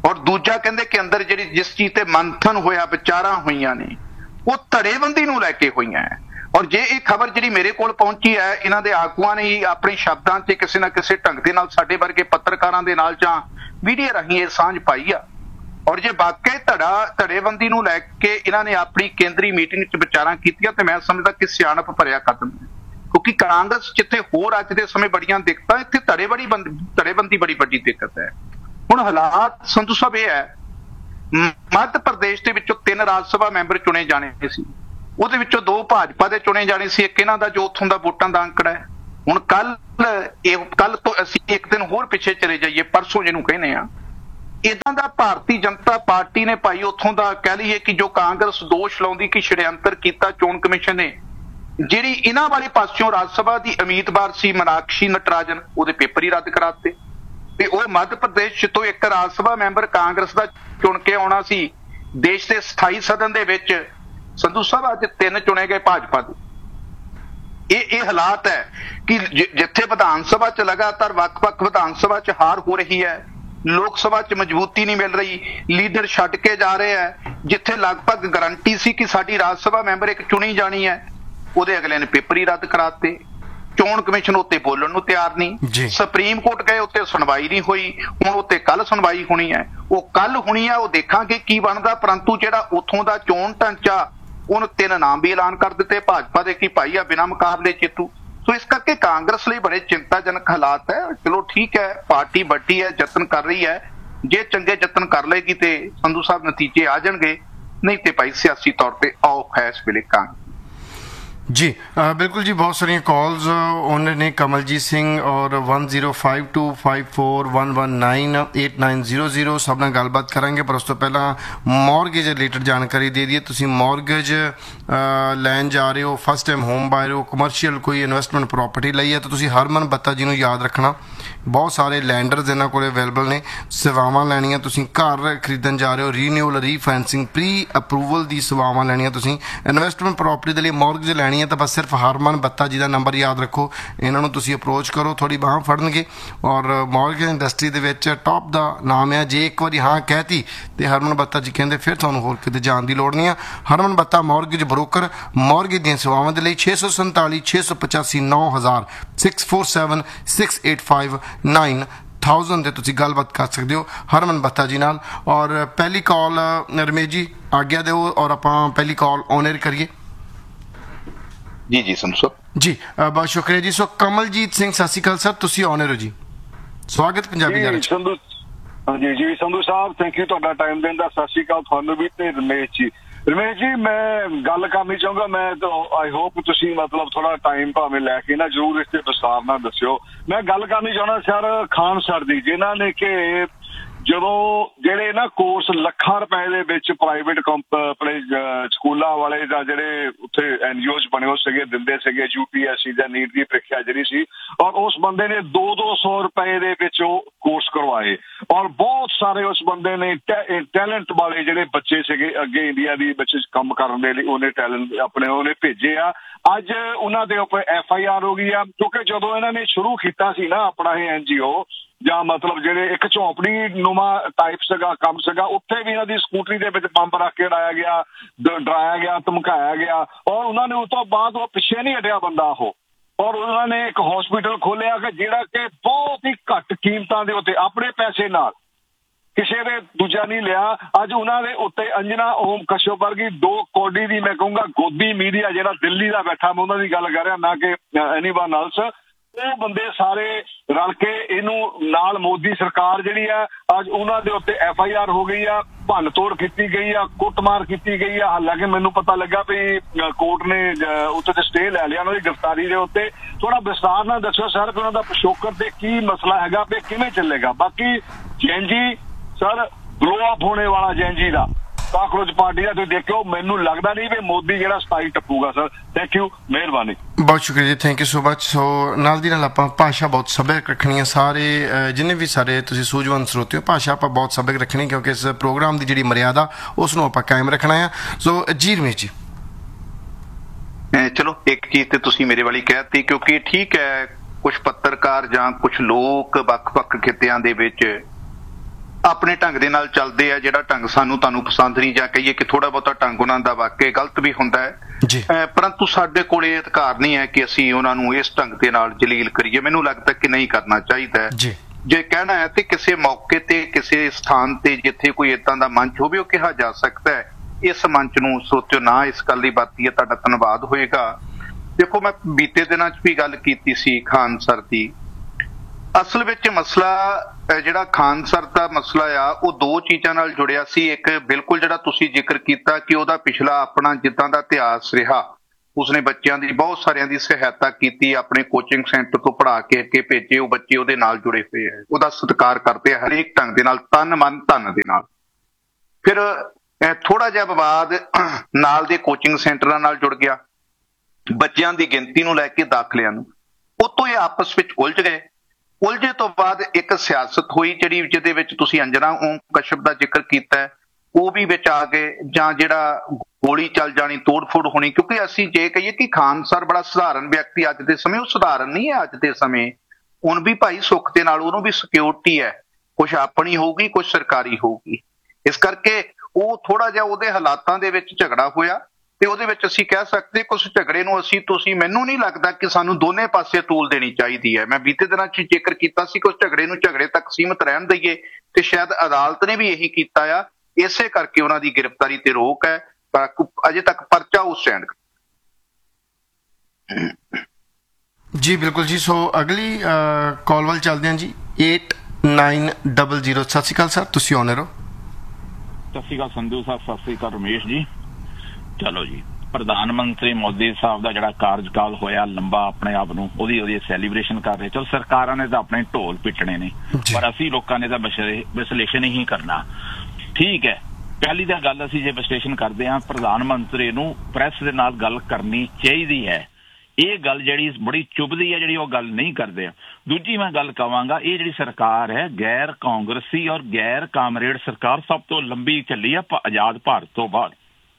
ਔਰ ਦੂਜਾ ਕਹਿੰਦੇ ਕਿ ਅੰਦਰ ਜਿਹੜੀ ਜਿਸ ਚੀਜ਼ ਤੇ ਮੰਥਨ ਹੋਇਆ, ਵਿਚਾਰਾਂ ਹੋਈਆਂ ਨੇ, ਉਹ ਧੜੇਬੰਦੀ ਨੂੰ ਲੈ ਕੇ ਹੋਈਆਂ ਹੈ। ਔਰ ਜੇ ਇਹ ਖਬਰ ਜਿਹੜੀ ਮੇਰੇ ਕੋਲ ਪਹੁੰਚੀ ਹੈ, ਇਹਨਾਂ ਦੇ ਆਗੂਆਂ ਨੇ ਹੀ ਆਪਣੇ ਸ਼ਬਦਾਂ 'ਚ ਕਿਸੇ ਨਾ ਕਿਸੇ ਢੰਗ ਦੇ ਨਾਲ ਸਾਡੇ ਵਰਗੇ ਪੱਤਰਕਾਰਾਂ ਦੇ ਨਾਲ ਜਾਂ ਮੀਡੀਆ ਰਾਹੀਂ ਇਹ ਸਾਂਝ ਪਾਈ ਆ। ਔਰ ਜੇ ਵਾਕਈ ਧੜਾ ਧੜੇਬੰਦੀ ਨੂੰ ਲੈ ਕੇ ਇਹਨਾਂ ਨੇ ਆਪਣੀ ਕੇਂਦਰੀ ਮੀਟਿੰਗ 'ਚ ਵਿਚਾਰਾਂ ਕੀਤੀਆਂ ਤੇ ਮੈਂ ਸਮਝਦਾ ਕਿ ਸਿਆਣਪ ਭਰਿਆ ਕਦਮ ਹੈ, ਕਿਉਂਕਿ ਕਾਂਗਰਸ ਜਿੱਥੇ ਹੋਰ ਅੱਜ ਦੇ ਸਮੇਂ ਬੜੀਆਂ ਦਿੱਕਤਾਂ, ਇੱਥੇ ਧੜੇ ਬੜੀ ਧੜੇਬੰਦੀ ਬੜੀ ਵੱਡੀ ਦਿੱਕਤ ਹੈ। ਹੁਣ ਹਾਲਾਤ ਸੰਧੂ ਸਾਹਿਬ ਇਹ ਹੈ, ਮੱਧ ਪ੍ਰਦੇਸ਼ ਦੇ ਵਿੱਚੋਂ ਤਿੰਨ ਰਾਜ ਸਭਾ ਮੈਂਬਰ ਚੁਣੇ ਜਾਣੇ ਸੀ, ਉਹਦੇ ਵਿੱਚੋਂ ਦੋ ਭਾਜਪਾ ਦੇ ਚੁਣੇ ਜਾਣੇ ਸੀ, ਇੱਕ ਇਹਨਾਂ ਦਾ ਜੋ ਉੱਥੋਂ ਦਾ ਵੋਟਾਂ ਦਾ ਅੰਕੜਾ ਹੈ। ਹੁਣ ਕੱਲ ਇਹ ਕੱਲ ਤੋਂ ਅਸੀਂ ਇੱਕ ਦਿਨ ਹੋਰ ਪਿੱਛੇ ਚਲੇ ਜਾਈਏ, ਪਰਸੋਂ ਜਿਹਨੂੰ ਕਹਿੰਦੇ ਆ, ਇਦਾਂ ਦਾ ਭਾਰਤੀ ਜਨਤਾ ਪਾਰਟੀ ਨੇ ਭਾਈ ਉੱਥੋਂ ਦਾ ਕਹਿ ਲਈਏ ਕਿ ਜੋ ਕਾਂਗਰਸ ਦੋਸ਼ ਲਾਉਂਦੀ ਕਿ ਛੜਯੰਤਰ ਕੀਤਾ ਚੋਣ ਕਮਿਸ਼ਨ ਨੇ, ਜਿਹੜੀ ਇਹਨਾਂ ਵਾਲੇ ਪਾਸਿਓਂ ਰਾਜ ਸਭਾ ਦੀ ਉਮੀਦਵਾਰ ਸੀ ਮਨਾਕਸ਼ੀ ਨਟਰਾਜਨ, ਉਹਦੇ ਪੇਪਰ ਹੀ ਰੱਦ ਕਰਾਤੇ ਤੇ ਉਹ ਮੱਧ ਪ੍ਰਦੇਸ਼ ਤੋਂ ਇੱਕ ਰਾਜ ਸਭਾ ਮੈਂਬਰ ਕਾਂਗਰਸ ਦਾ ਚੁਣ ਕੇ ਆਉਣਾ ਸੀ ਦੇਸ਼ ਦੇ ਸਥਾਈ ਸਦਨ ਦੇ ਵਿੱਚ। ਸੰਧੂ ਸਾਹਿਬ ਅੱਜ ਤਿੰਨ ਚੁਣੇ ਗਏ ਭਾਜਪਾ ਦੇ। ਇਹ ਇਹ ਹਾਲਾਤ ਹੈ ਕਿ ਜਿੱਥੇ ਵਿਧਾਨ ਸਭਾ 'ਚ ਲਗਾਤਾਰ ਵੱਖ-ਵੱਖ ਵਿਧਾਨ ਸਭਾ 'ਚ ਹਾਰ ਹੋ ਰਹੀ ਹੈ, ਲੋਕ ਸਭਾ 'ਚ ਮਜ਼ਬੂਤੀ ਨਹੀਂ ਮਿਲ ਰਹੀ, ਲੀਡਰ ਛੱਡ ਕੇ ਜਾ ਰਹੇ ਹੈ, ਜਿੱਥੇ ਲਗਭਗ ਗਰੰਟੀ ਸੀ ਕਿ ਸਾਡੀ ਰਾਜ ਸਭਾ ਮੈਂਬਰ ਇੱਕ ਚੁਣੀ ਜਾਣੀ ਹੈ, ਉਹਦੇ ਅਗਲੇ ਨੇ ਪੇਪਰ ਹੀ ਰੱਦ ਕਰਾਤੇ। ਚੋਣ ਕਮਿਸ਼ਨ ਉੱਤੇ ਬੋਲਣ ਨੂੰ ਤਿਆਰ ਨਹੀਂ, ਸੁਪਰੀਮ ਕੋਰਟ ਗਏ, ਉੱਤੇ ਸੁਣਵਾਈ ਨਹੀਂ ਹੋਈ। ਹੁਣ ਉੱਤੇ ਕੱਲ ਸੁਣਵਾਈ ਹੋਣੀ ਹੈ, ਉਹ ਕੱਲ ਹੋਣੀ ਹੈ, ਉਹ ਦੇਖਾਂਗੇ ਕੀ ਬਣਦਾ। ਪਰੰਤੂ ਜਿਹੜਾ ਉੱਥੋਂ ਦਾ ਚੋਣ ਢਾਂਚਾ, ਉਹਨੂੰ ਤਿੰਨ ਨਾਮ ਵੀ ਐਲਾਨ ਕਰ ਦਿੱਤੇ ਭਾਜਪਾ ਦੇ ਕਿ ਭਾਈ ਆ ਬਿਨਾਂ ਮੁਕਾਬਲੇ ਜੇਤੂ। ਸੋ ਇਸ ਕਰਕੇ ਕਾਂਗਰਸ ਲਈ ਬੜੇ ਚਿੰਤਾਜਨਕ ਹਾਲਾਤ ਹੈ। ਚਲੋ ਠੀਕ ਹੈ, ਪਾਰਟੀ ਵੱਡੀ ਹੈ, ਯਤਨ ਕਰ ਰਹੀ ਹੈ, ਜੇ ਚੰਗੇ ਯਤਨ ਕਰ ਲਏਗੀ ਤੇ ਸੰਧੂ ਸਾਹਿਬ ਨਤੀਜੇ ਆ ਜਾਣਗੇ, ਨਹੀਂ ਤੇ ਭਾਈ ਸਿਆਸੀ ਤੌਰ ਤੇ ਔਖ ਹੈ ਇਸ ਵੇਲੇ ਕਾਂਗਰਸ। जी बिल्कुल जी, बहुत सारी कॉल्स उन्होंने कमलजीत सिंह और one zero five to five four one one nine eight nine zero zero सब नाल गलबात करांगे, पर उस तो पहला मॉर्गेज रिलेटेड जानकारी दे दी। तुसी मॉर्गेज लैन जा रहे हो, फस्ट टाइम होम बायर हो, कमर्शियल कोई इन्वेस्टमेंट प्रॉपर्टी लई है, तो तुसी हरमन बत्ता जी नूं याद रखना। बहुत सारे लैंडर्स इन्हां कोल अवेलेबल ने, सेवावां लैणियां, तुसी घर खरीदण जा रहे हो, रीन्यूअल रीफाइनेंसिंग प्री अप्रूवल दी सेवावां लैणियां, तुसी इन्वेस्टमेंट प्रॉपर्टी दे लई मॉर्गेज लैणी है, तो बस सिर्फ हरमन बत्ता जी का नंबर याद रखो, इन्हों तुसी अप्रोच करो, थोड़ी बाह फड़नगे। और मॉर्गेज इंडस्ट्री दे विच टॉप का नाम है, जे एक बार हाँ कहती तो हरमन बत्ता जी कहते फिर तुहानूं होर किते जाण दी लोड़ नहीं है। हरमन बत्ता मॉर्गेज ब्रोकर, मॉर्गेज दी सेवावां दे लई छे सौ संताली छे सौ पचासी नौ हज़ार six four seven six eight five nine thousand ਦੇ ਤੁਸੀਂ ਗੱਲਬਾਤ ਕਰ ਸਕਦੇ ਹੋ ਹਰਮਨ ਬੱਤਾ ਜੀ ਨਾਲ। ਔਰ ਪਹਿਲੀ ਕਾਲ ਰਮੇਸ਼ ਜੀ ਆਗਿਆ ਦਿਓ ਔਰ ਆਪਾਂ ਪਹਿਲੀ ਕਾਲ ਔਨ 에ਅਰ ਕਰੀਏ। ਜੀ ਜੀ ਸੰਧੂ ਸਾਹਿਬ ਜੀ, ਬਹੁਤ ਸ਼ੁਕਰੀਆ ਜੀ। ਸੋ ਕਮਲਜੀਤ ਸਿੰਘ ਸਤਿ ਸ਼੍ਰੀ ਅਕਾਲ ਸਰ, ਤੁਸੀਂ ਔਨ 에ਅਰ ਹੋ ਜੀ, ਸਵਾਗਤ ਪੰਜਾਬੀ ਜਨ ਸੰਧੂ। ਹਾਂਜੀ ਜੀ ਸੰਧੂ ਸਾਹਿਬ, ਥੈਂਕ ਯੂ ਤੁਹਾਡਾ ਟਾਈਮ ਦੇਣ ਦਾ। ਸਤਿ ਸ਼੍ਰੀ ਅਕਾਲ ਤੁਹਾਨੂੰ ਵੀ ਤੇ ਰਮੇਸ਼ ਜੀ। ਰਮੇਸ਼ ਜੀ ਮੈਂ ਗੱਲ ਕਰਨੀ ਚਾਹੂੰਗਾ, ਮੈਂ ਆਈ ਹੋਪ ਤੁਸੀਂ ਮਤਲਬ ਥੋੜਾ ਟਾਈਮ ਭਾਵੇਂ ਲੈ ਕੇ ਨਾ ਜ਼ਰੂਰ ਇਸ ਤੇ ਵਿਸਥਾਰ ਨਾਲ ਦੱਸਿਓ। ਮੈਂ ਗੱਲ ਕਰਨੀ ਚਾਹੁੰਦਾ ਸਰ ਖਾਨ ਸਰ ਦੀ, ਜਿਨ੍ਹਾਂ ਨੇ ਕਿ ਜਦੋਂ ਜਿਹੜੇ ਨਾ ਕੋਰਸ ਲੱਖਾਂ ਰੁਪਏ ਦੇ ਵਿੱਚ ਪ੍ਰਾਈਵੇਟ ਆਪਣੇ ਸਕੂਲਾਂ ਵਾਲੇ ਜਾਂ ਜਿਹੜੇ ਉੱਥੇ ਐਨਜੀਓ ਬਣੇ ਹੋ ਸੀਗੇ ਦਿੰਦੇ ਸੀਗੇ, ਯੂਪੀਐਸਸੀ ਜਾਂ ਨੀਟ ਦੀ ਪ੍ਰੀਖਿਆ ਜਿਹੜੀ ਸੀ, ਔਰ ਉਸ ਬੰਦੇ ਨੇ ਦੋ ਦੋ ਸੌ ਰੁਪਏ ਦੇ ਵਿੱਚ ਉਹ ਕੋਰਸ ਕਰਵਾਏ, ਔਰ ਬਹੁਤ ਸਾਰੇ ਉਸ ਬੰਦੇ ਨੇ ਟੈਲੈਂਟ ਵਾਲੇ ਜਿਹੜੇ ਬੱਚੇ ਸੀਗੇ ਅੱਗੇ ਇੰਡੀਆ ਦੀ ਵਿੱਚ ਕੰਮ ਕਰਨ ਦੇ ਲਈ ਉਹਨੇ ਟੈਲੈਂਟ ਆਪਣੇ ਉਹਨੇ ਭੇਜੇ ਆ। ਅੱਜ ਉਹਨਾਂ ਦੇ ਉੱਪਰ ਐਫ ਆਈ ਆਰ ਹੋ ਗਈ ਆ, ਕਿਉਂਕਿ ਜਦੋਂ ਇਹਨਾਂ ਨੇ ਸ਼ੁਰੂ ਕੀਤਾ ਸੀ ਨਾ ਆਪਣਾ ਇਹ ਐਨਜੀਓ ਜਾਂ ਮਤਲਬ ਜਿਹੜੇ ਇੱਕ ਝੌਂਪੜੀ ਨੁਮਾ ਟਾਈਪ ਸੀਗਾ ਕੰਮ ਸੀਗਾ, ਉੱਥੇ ਵੀ ਇਹਨਾਂ ਦੀ ਸਕੂਟਰੀ ਦੇ ਵਿੱਚ ਬੰਬ ਰੱਖ ਕੇ ਉਡਾਇਆ ਗਿਆ, ਡਰਾਇਆ ਗਿਆ, ਧਮਕਾਇਆ ਗਿਆ, ਔਰ ਉਹਨਾਂ ਨੇ ਉਸ ਤੋਂ ਬਾਅਦ ਉਹ ਪਿੱਛੇ ਨਹੀਂ ਹਟਿਆ ਬੰਦਾ ਉਹ, ਔਰ ਉਹਨਾਂ ਨੇ ਇੱਕ ਹਸਪੀਟਲ ਖੋਲਿਆ ਕਿ ਜਿਹੜਾ ਕਿ ਬਹੁਤ ਹੀ ਘੱਟ ਕੀਮਤਾਂ ਦੇ ਉੱਤੇ ਆਪਣੇ ਪੈਸੇ ਨਾਲ ਕਿਸੇ ਦੇ ਦੂਜਾ ਨਹੀਂ ਲਿਆ। ਅੱਜ ਉਹਨਾਂ ਦੇ ਉੱਤੇ ਅੰਜਨਾ ਓਮ ਕਸ਼ਯਪ ਵਰਗੀ ਦੋ ਕੋਡੀ ਦੀ ਮੈਂ ਕਹੂੰਗਾ ਗੋਦੀ ਮੀਡੀਆ ਜਿਹੜਾ ਦਿੱਲੀ ਦਾ ਬੈਠਾ, ਮੈਂ ਉਹਨਾਂ ਦੀ ਗੱਲ ਕਰ ਰਿਹਾ ਨਾ ਕਿ ਐਨੀਵਨ ਐਲਸ, ਉਹ ਬੰਦੇ ਸਾਰੇ ਰਲ ਕੇ ਇਹਨੂੰ ਨਾਲ ਮੋਦੀ ਸਰਕਾਰ ਜਿਹੜੀ ਆ ਅੱਜ ਉਹਨਾਂ ਦੇ ਉੱਤੇ ਐਫ ਆਈ ਆਰ ਹੋ ਗਈ ਆ, ਭੰਨ ਤੋੜ ਕੀਤੀ ਗਈ ਆ, ਕੁੱਟਮਾਰ ਕੀਤੀ ਗਈ ਆ। ਹਾਲਾਂਕਿ ਮੈਨੂੰ ਪਤਾ ਲੱਗਾ ਵੀ ਕੋਰਟ ਨੇ ਉੱਤੇ ਤੇ ਸਟੇ ਲੈ ਲਿਆ ਉਹਨਾਂ ਦੀ ਗ੍ਰਿਫਤਾਰੀ ਦੇ ਉੱਤੇ। ਥੋੜਾ ਵਿਸਤਾਰ ਨਾਲ ਦੱਸੋ ਸਰ ਕਿ ਉਹਨਾਂ ਦਾ ਪਿਛੋਕੜ ਤੇ ਕੀ ਮਸਲਾ ਹੈਗਾ ਤੇ ਕਿਵੇਂ ਚੱਲੇਗਾ। ਬਾਕੀ ਜੈਨਜੀ ਸਰ ਬਲੋ ਅਪ ਹੋਣੇ ਵਾਲਾ ਜੈਨਜੀ ਦਾ ਕਾਕਰੋਚ ਪਾਰਟੀ ਦਾ ਤੁਸੀਂ ਦੇਖਿਓ, ਮੈਨੂੰ ਲੱਗਦਾ ਨਹੀਂ ਵੀ ਮੋਦੀ ਜਿਹੜਾ ਸਤਾਈ ਟੱਪੂਗਾ ਸਰ। ਥੈਂਕ ਯੂ, ਮਿਹਰਬਾਨੀ, ਬਹੁਤ ਸ਼ੁਕਰੀਆ ਜੀ, ਥੈਂਕ ਯੂ ਸੋ ਮਚ। ਸੋ ਨਾਲ ਦੀ ਨਾਲ ਆਪਾਂ ਭਾਸ਼ਾ ਬਹੁਤ ਸੱਭਿਅਕ ਰੱਖਣੀ ਹੈ, ਸਾਰੇ ਜਿੰਨੇ ਵੀ ਸਾਰੇ ਤੁਸੀਂ ਸੂਝਵਾਨ ਸਰੋਤੇ ਹੋ, ਭਾਸ਼ਾ ਆਪਾਂ ਬਹੁਤ ਸੱਭਿਅਕ ਰੱਖਣੀ ਕਿਉਂਕਿ ਇਸ ਪ੍ਰੋਗਰਾਮ ਦੀ ਜਿਹੜੀ ਮਰਿਆਦਾ ਉਸ ਨੂੰ ਆਪਾਂ ਕਾਇਮ ਰੱਖਣਾ ਆ। ਸੋ ਜੀ ਰਮੇਸ਼ ਜੀ, ਚਲੋ ਇੱਕ ਚੀਜ਼ ਤੇ ਤੁਸੀਂ ਮੇਰੇ ਵਾਲੀ ਕਹਿਤੀ, ਕਿਉਂਕਿ ਠੀਕ ਹੈ ਕੁਝ ਪੱਤਰਕਾਰ ਜਾਂ ਕੁਝ ਲੋਕ ਵੱਖ-ਵੱਖ ਖਿੱਤਿਆਂ ਦੇ ਵਿੱਚ ਆਪਣੇ ਢੰਗ ਦੇ ਨਾਲ ਚੱਲਦੇ ਆ, ਜਿਹੜਾ ਢੰਗ ਸਾਨੂੰ ਤੁਹਾਨੂੰ ਪਸੰਦ ਨਹੀਂ, ਜਾਂ ਕਹੀਏ ਕਿ ਥੋੜਾ ਬਹੁਤਾ ਢੰਗ ਉਹਨਾਂ ਦਾ ਵਾਕਈ ਗਲਤ ਵੀ ਹੁੰਦਾ ਹੈ, ਜੀ ਅਹ ਪਰੰਤੂ ਸਾਡੇ ਕੋਲ ਇਹ ਅਧਿਕਾਰ ਨਹੀਂ ਹੈ ਕਿ ਅਸੀਂ ਉਹਨਾਂ ਨੂੰ ਇਸ ਢੰਗ ਦੇ ਨਾਲ ਜਲੀਲ ਕਰੀਏ। ਮੈਨੂੰ ਲੱਗਦਾ ਕਿ ਨਹੀਂ ਕਰਨਾ ਚਾਹੀਦਾ ਹੈ। ਜੀ ਜੇ ਕਹਿਣਾ ਹੈ ਤੇ ਕਿਸੇ ਮੌਕੇ ਤੇ ਕਿਸੇ ਸਥਾਨ ਤੇ ਜਿੱਥੇ ਕੋਈ ਏਦਾਂ ਦਾ ਮੰਚ ਹੋਵੇ ਉਹ ਕਿਹਾ ਜਾ ਸਕਦਾ ਹੈ। ਇਸ ਮੰਚ ਨੂੰ ਸੋਚੋ ਨਾ ਇਸ ਗੱਲ ਦੀ ਵਰਤੀ ਹੈ। ਤੁਹਾਡਾ ਧੰਨਵਾਦ ਹੋਏਗਾ। ਦੇਖੋ, ਮੈਂ ਬੀਤੇ ਦਿਨਾਂ 'ਚ ਵੀ ਗੱਲ ਕੀਤੀ ਸੀ ਖਾਨ ਸਰ ਦੀ। ਅਸਲ ਵਿੱਚ ਮਸਲਾ ਅਹ ਜਿਹੜਾ ਖਾਨ ਸਰ ਦਾ ਮਸਲਾ ਆ ਉਹ ਦੋ ਚੀਜ਼ਾਂ ਨਾਲ ਜੁੜਿਆ ਸੀ। ਇੱਕ ਬਿਲਕੁਲ ਜਿਹੜਾ ਤੁਸੀਂ ਜ਼ਿਕਰ ਕੀਤਾ ਕਿ ਉਹਦਾ ਪਿਛਲਾ ਆਪਣਾ ਜਿੱਦਾਂ ਦਾ ਇਤਿਹਾਸ ਰਿਹਾ, ਉਸਨੇ ਬੱਚਿਆਂ ਦੀ ਬਹੁਤ ਸਾਰਿਆਂ ਦੀ ਸਹਾਇਤਾ ਕੀਤੀ, ਆਪਣੇ ਕੋਚਿੰਗ ਸੈਂਟਰ ਤੋਂ ਪੜ੍ਹਾ ਕੇ ਅੱਗੇ ਭੇਜੇ, ਉਹ ਬੱਚੇ ਉਹਦੇ ਨਾਲ ਜੁੜੇ ਹੋਏ ਹੈ, ਉਹਦਾ ਸਤਿਕਾਰ ਕਰਦੇ ਆ ਹਰੇਕ ਢੰਗ ਦੇ ਨਾਲ, ਤਨ ਮਨ ਧਨ ਦੇ ਨਾਲ। ਫਿਰ ਥੋੜਾ ਜਿਹਾ ਵਿਵਾਦ ਨਾਲ ਦੇ ਕੋਚਿੰਗ ਸੈਂਟਰਾਂ ਨਾਲ ਜੁੜ ਗਿਆ, ਬੱਚਿਆਂ ਦੀ ਗਿਣਤੀ ਨੂੰ ਲੈ ਕੇ, ਦਾਖਲਿਆਂ ਨੂੰ। ਉਤੋਂ ਇਹ ਆਪਸ ਵਿੱਚ ਉਲਝ ਗਏ। ਉਲਝੇ ਤੋਂ ਬਾਅਦ ਇੱਕ ਸਿਆਸਤ ਹੋਈ ਜਿਹੜੀ ਜਿਹਦੇ ਵਿੱਚ ਤੁਸੀਂ ਅੰਜਨਾ ਓਮ ਕਸ਼ਪ ਦਾ ਜ਼ਿਕਰ ਕੀਤਾ ਹੈ, ਉਹ ਵੀ ਵਿੱਚ ਆ ਗਏ, ਜਾਂ ਜਿਹੜਾ ਗੋਲੀ ਚੱਲ ਜਾਣੀ, ਤੋੜ ਫੋੜ ਹੋਣੀ। ਕਿਉਂਕਿ ਅਸੀਂ ਜੇ ਕਹੀਏ ਕਿ ਖਾਨ ਸਰ ਬੜਾ ਸਧਾਰਨ ਵਿਅਕਤੀ ਅੱਜ ਦੇ ਸਮੇਂ, ਉਹ ਸਧਾਰਨ ਨਹੀਂ ਹੈ ਅੱਜ ਦੇ ਸਮੇਂ। ਹੁਣ ਵੀ ਭਾਈ ਸੁੱਖ ਦੇ ਨਾਲ ਉਹਨੂੰ ਵੀ ਸਿਕਿਉਰਿਟੀ ਹੈ, ਕੁਛ ਆਪਣੀ ਹੋਊਗੀ, ਕੁਛ ਸਰਕਾਰੀ ਹੋਊਗੀ। ਇਸ ਕਰਕੇ ਉਹ ਥੋੜਾ ਜਿਹਾ ਉਹਦੇ ਹਾਲਾਤਾਂ ਦੇ ਵਿੱਚ ਝਗੜਾ ਹੋਇਆ, ਤੇ ਉਹਦੇ ਵਿੱਚ ਅਸੀਂ ਕਹਿ ਸਕਦੇ ਕੁਝ ਝਗੜੇ ਨੂੰ ਅਸੀਂ ਤੁਸੀਂ ਮੈਨੂੰ ਨਹੀਂ ਲੱਗਦਾ ਕਿ ਸਾਨੂੰ ਦੋਨੇ ਪਾਸੇ ਤੂਲ ਦੇਣੀ ਚਾਹੀਦੀ ਹੈ। ਮੈਂ ਬੀਤੇ ਦਿਨਾਂ 'ਚ ਜ਼ਿਕਰ ਕੀਤਾ ਸੀ ਕਿ ਉਸ ਝਗੜੇ ਨੂੰ ਝਗੜੇ ਤੱਕ ਸੀਮਿਤ ਰਹਿਣ ਦਈਏ, ਤੇ ਸ਼ਾਇਦ ਅਦਾਲਤ ਨੇ ਵੀ ਇਹੀ ਕੀਤਾ ਆ। ਇਸੇ ਕਰਕੇ ਉਹਨਾਂ ਦੀ ਗ੍ਰਿਫਤਾਰੀ ਤੇ ਰੋਕ ਹੈ, ਪਰ ਅਜੇ ਤੱਕ ਪਰਚਾ ਉਹ ਸਟੈਂਡ। ਜੀ ਬਿਲਕੁਲ ਜੀ। ਸੋ ਅਗਲੀ ਕਾਲ ਵੱਲ ਚੱਲਦੇ ਹਾਂ ਜੀ। Eight nine double zero. ਸਤਿ ਸ਼੍ਰੀ ਅਕਾਲ ਸਰ, ਤੁਸੀਂ ਆਨਰ ਹੋ। ਸਤਿ ਸ਼੍ਰੀ ਅਕਾਲ ਸੰਧੂ ਸਾਹਿਬ, ਸਤਿ ਸ਼੍ਰੀ ਅਕਾਲ ਰਮੇਸ਼ ਜੀ। ਚਲੋ ਜੀ, ਪ੍ਰਧਾਨ ਮੰਤਰੀ ਮੋਦੀ ਸਾਹਿਬ ਦਾ ਜਿਹੜਾ ਕਾਰਜਕਾਲ ਹੋਇਆ ਲੰਬਾ, ਆਪਣੇ ਆਪ ਨੂੰ ਉਹਦੀ ਉਹਦੀ ਸੈਲੀਬ੍ਰੇਸ਼ਨ ਕਰ ਰਹੇ। ਚਲੋ ਸਰਕਾਰਾਂ ਨੇ ਤਾਂ ਆਪਣੇ ਢੋਲ ਪਿੱਟਣੇ ਨੇ, ਪਰ ਅਸੀਂ ਲੋਕਾਂ ਨੇ ਤਾਂ ਵਿਸ਼ਲੇਸ਼ਣ ਹੀ ਕਰਨਾ। ਠੀਕ ਹੈ, ਪਹਿਲੀ ਤਾਂ ਗੱਲ ਅਸੀਂ ਜੇ ਵਿਸ਼ਲੇਸ਼ਣ ਕਰਦੇ ਹਾਂ, ਪ੍ਰਧਾਨ ਮੰਤਰੀ ਨੂੰ ਪ੍ਰੈਸ ਦੇ ਨਾਲ ਗੱਲ ਕਰਨੀ ਚਾਹੀਦੀ ਹੈ। ਇਹ ਗੱਲ ਜਿਹੜੀ ਬੜੀ ਚੁਭਦੀ ਹੈ, ਜਿਹੜੀ ਉਹ ਗੱਲ ਨਹੀਂ ਕਰਦੇ। ਦੂਜੀ ਮੈਂ ਗੱਲ ਕਹਾਂਗਾ, ਇਹ ਜਿਹੜੀ ਸਰਕਾਰ ਹੈ ਗੈਰ ਕਾਂਗਰਸੀ ਔਰ ਗੈਰ ਕਾਮਰੇਡ ਸਰਕਾਰ ਸਭ ਤੋਂ ਲੰਬੀ ਚੱਲੀ ਆ ਆਜ਼ਾਦ ਭਾਰਤ ਤੋਂ ਬਾਅਦ।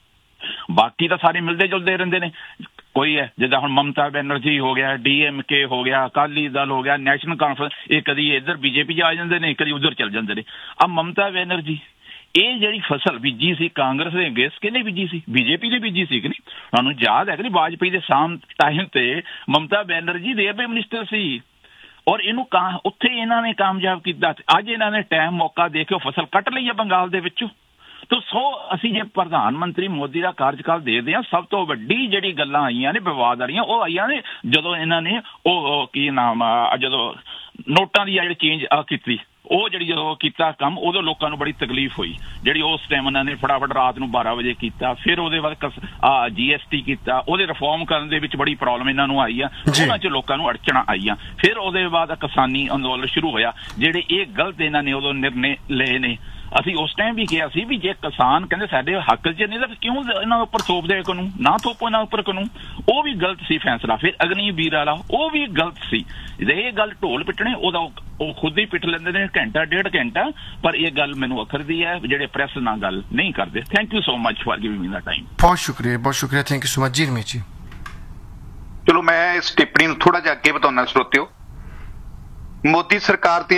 ਬਾਕੀ ਤਾਂ ਸਾਰੇ ਮਿਲਦੇ ਜੁਲਦੇ ਰਹਿੰਦੇ ਨੇ। ਕੋਈ ਹੈ ਜਿੱਦਾਂ ਹੁਣ ਮਮਤਾ ਬੈਨਰਜੀ ਹੋ ਗਿਆ, ਡੀ ਐਮ ਕੇ ਹੋ ਗਿਆ, ਅਕਾਲੀ ਦਲ ਹੋ ਗਿਆ, ਨੈਸ਼ਨਲ ਕਾਨਫਰੰਸ, ਇਹ ਕਦੀ ਇੱਧਰ ਬੀਜੇਪੀ 'ਚ ਆ ਜਾਂਦੇ ਨੇ, ਕਦੀ ਉੱਧਰ ਚੱਲ ਜਾਂਦੇ ਨੇ। ਆ ਮਮਤਾ ਬੈਨਰਜੀ ਇਹ ਜਿਹੜੀ ਫਸਲ ਬੀਜੀ ਸੀ ਕਾਂਗਰਸ ਦੇ ਅਗੇਂਸਟ, ਕਿਹਨੇ ਬੀਜੀ ਸੀ? ਬੀਜੇਪੀ ਨੇ ਬੀਜੀ ਸੀ ਕਿ ਨਹੀਂ? ਤੁਹਾਨੂੰ ਯਾਦ ਹੈ ਕਿ ਨਹੀਂ, ਵਾਜਪਾਈ ਦੇ ਸ਼ਾਮ ਟਾਈਮ ਤੇ ਮਮਤਾ ਬੈਨਰਜੀ ਰੇਲਵੇ ਮਿਨਿਸਟਰ ਸੀ, ਔਰ ਇਹਨੂੰ ਕਾਂ ਉੱਥੇ ਇਹਨਾਂ ਨੇ ਕਾਮਯਾਬ ਕੀਤਾ। ਅੱਜ ਇਹਨਾਂ ਨੇ ਟਾਈਮ ਮੌਕਾ ਦੇ ਕੇ ਉਹ ਫਸਲ ਕੱਟ ਲਈ ਹੈ ਬੰਗਾਲ ਦੇ ਵਿੱਚੋਂ। ਤੋ ਸੋ ਅਸੀਂ ਜੇ ਪ੍ਰਧਾਨ ਮੰਤਰੀ ਮੋਦੀ ਦਾ ਕਾਰਜਕਾਲ ਦੇਖਦੇ ਹਾਂ, ਸਭ ਤੋਂ ਵੱਡੀ ਜਿਹੜੀ ਗੱਲਾਂ ਆਈਆਂ ਨੇ ਵਿਵਾਦ ਵਾਲੀਆਂ, ਉਹ ਆਈਆਂ ਨੇ ਜਦੋਂ ਇਹਨਾਂ ਨੇ ਉਹ ਕੀ ਨਾਮ ਆ, ਜਦੋਂ ਨੋਟਾਂ ਦੀ ਆ ਜਿਹੜੀ ਚੇਂਜ ਆ ਕੀਤੀ, ਉਹ ਜਿਹੜੀ ਜਦੋਂ ਕੀਤਾ ਕੰਮ, ਉਦੋਂ ਲੋਕਾਂ ਨੂੰ ਬੜੀ ਤਕਲੀਫ ਹੋਈ। ਜਿਹੜੀ ਉਸ ਟਾਈਮ ਉਹਨਾਂ ਨੇ ਫਟਾਫਟ ਰਾਤ ਨੂੰ ਬਾਰਾਂ ਵਜੇ ਕੀਤਾ। ਫਿਰ ਉਹਦੇ ਬਾਅਦ ਜੀ ਐਸ ਟੀ ਕੀਤਾ, ਉਹਦੇ ਰਿਫਾਰਮ ਕਰਨ ਦੇ ਵਿੱਚ ਬੜੀ ਪ੍ਰੋਬਲਮ ਇਹਨਾਂ ਨੂੰ ਆਈ ਆ, ਉਹਨਾਂ 'ਚ ਲੋਕਾਂ ਨੂੰ ਅੜਚਣਾ ਆਈਆਂ। ਫਿਰ ਉਹਦੇ ਬਾਅਦ ਕਿਸਾਨੀ ਅੰਦੋਲਨ ਸ਼ੁਰੂ ਹੋਇਆ। ਜਿਹੜੇ ਇਹ ਗਲਤ ਇਹਨਾਂ ਨੇ ਉਦੋਂ ਨਿਰਣੇ ਲਏ ਨੇ, ਅਸੀਂ ਉਸ ਟਾਈਮ ਵੀ ਕਿਹਾ ਸੀ ਵੀ ਜੇ ਕਿਸਾਨ ਕਹਿੰਦੇ ਸਾਡੇ ਹੱਕ 'ਚ ਨਹੀਂ ਤਾਂ ਕਿਉਂ ਇਹਨਾਂ ਉੱਪਰ ਥੋਪਦੇ ਕਾਨੂੰਨ, ਨਾ ਥੋਪੋ ਇਹਨਾਂ ਉੱਪਰ ਕਾਨੂੰਨ। ਉਹ ਵੀ ਗਲਤ ਸੀ ਫੈਸਲਾ। ਫਿਰ ਅਗਨੀਵੀਰ ਵਾਲਾ ਉਹ ਵੀ ਗਲਤ ਸੀ। ਇਹ ਗੱਲ ਢੋਲ ਪਿੱਟਣੇ, ਉਹਦਾ ਉਹ ਖੁਦ ਹੀ ਪਿੱਟ ਲੈਂਦੇ ਨੇ ਘੰਟਾ ਡੇਢ ਘੰਟਾ। ਪਰ ਇਹ ਗੱਲ ਮੈਨੂੰ ਅਖਰਦੀ ਹੈ ਜਿਹੜੇ ਪ੍ਰੈਸ ਨਾਲ ਗੱਲ ਨਹੀਂ ਕਰਦੇ। Thank you so much for giving me the time. ਬਹੁਤ ਸ਼ੁਕਰੀਆ, ਬਹੁਤ ਸ਼ੁਕਰੀਆ। ਥੈਂਕ ਯੂ ਸੋ ਮਚ ਜੀ ਰਮੇਸ਼ ਜੀ। ਚਲੋ ਮੈਂ ਇਸ ਟਿੱਪਣੀ ਨੂੰ ਥੋੜਾ ਜਿਹਾ ਅੱਗੇ ਵਧਾਉਣਾ ਸਰੋਤਿਓ। ਮੋਦੀ ਸਰਕਾਰ ਤੇ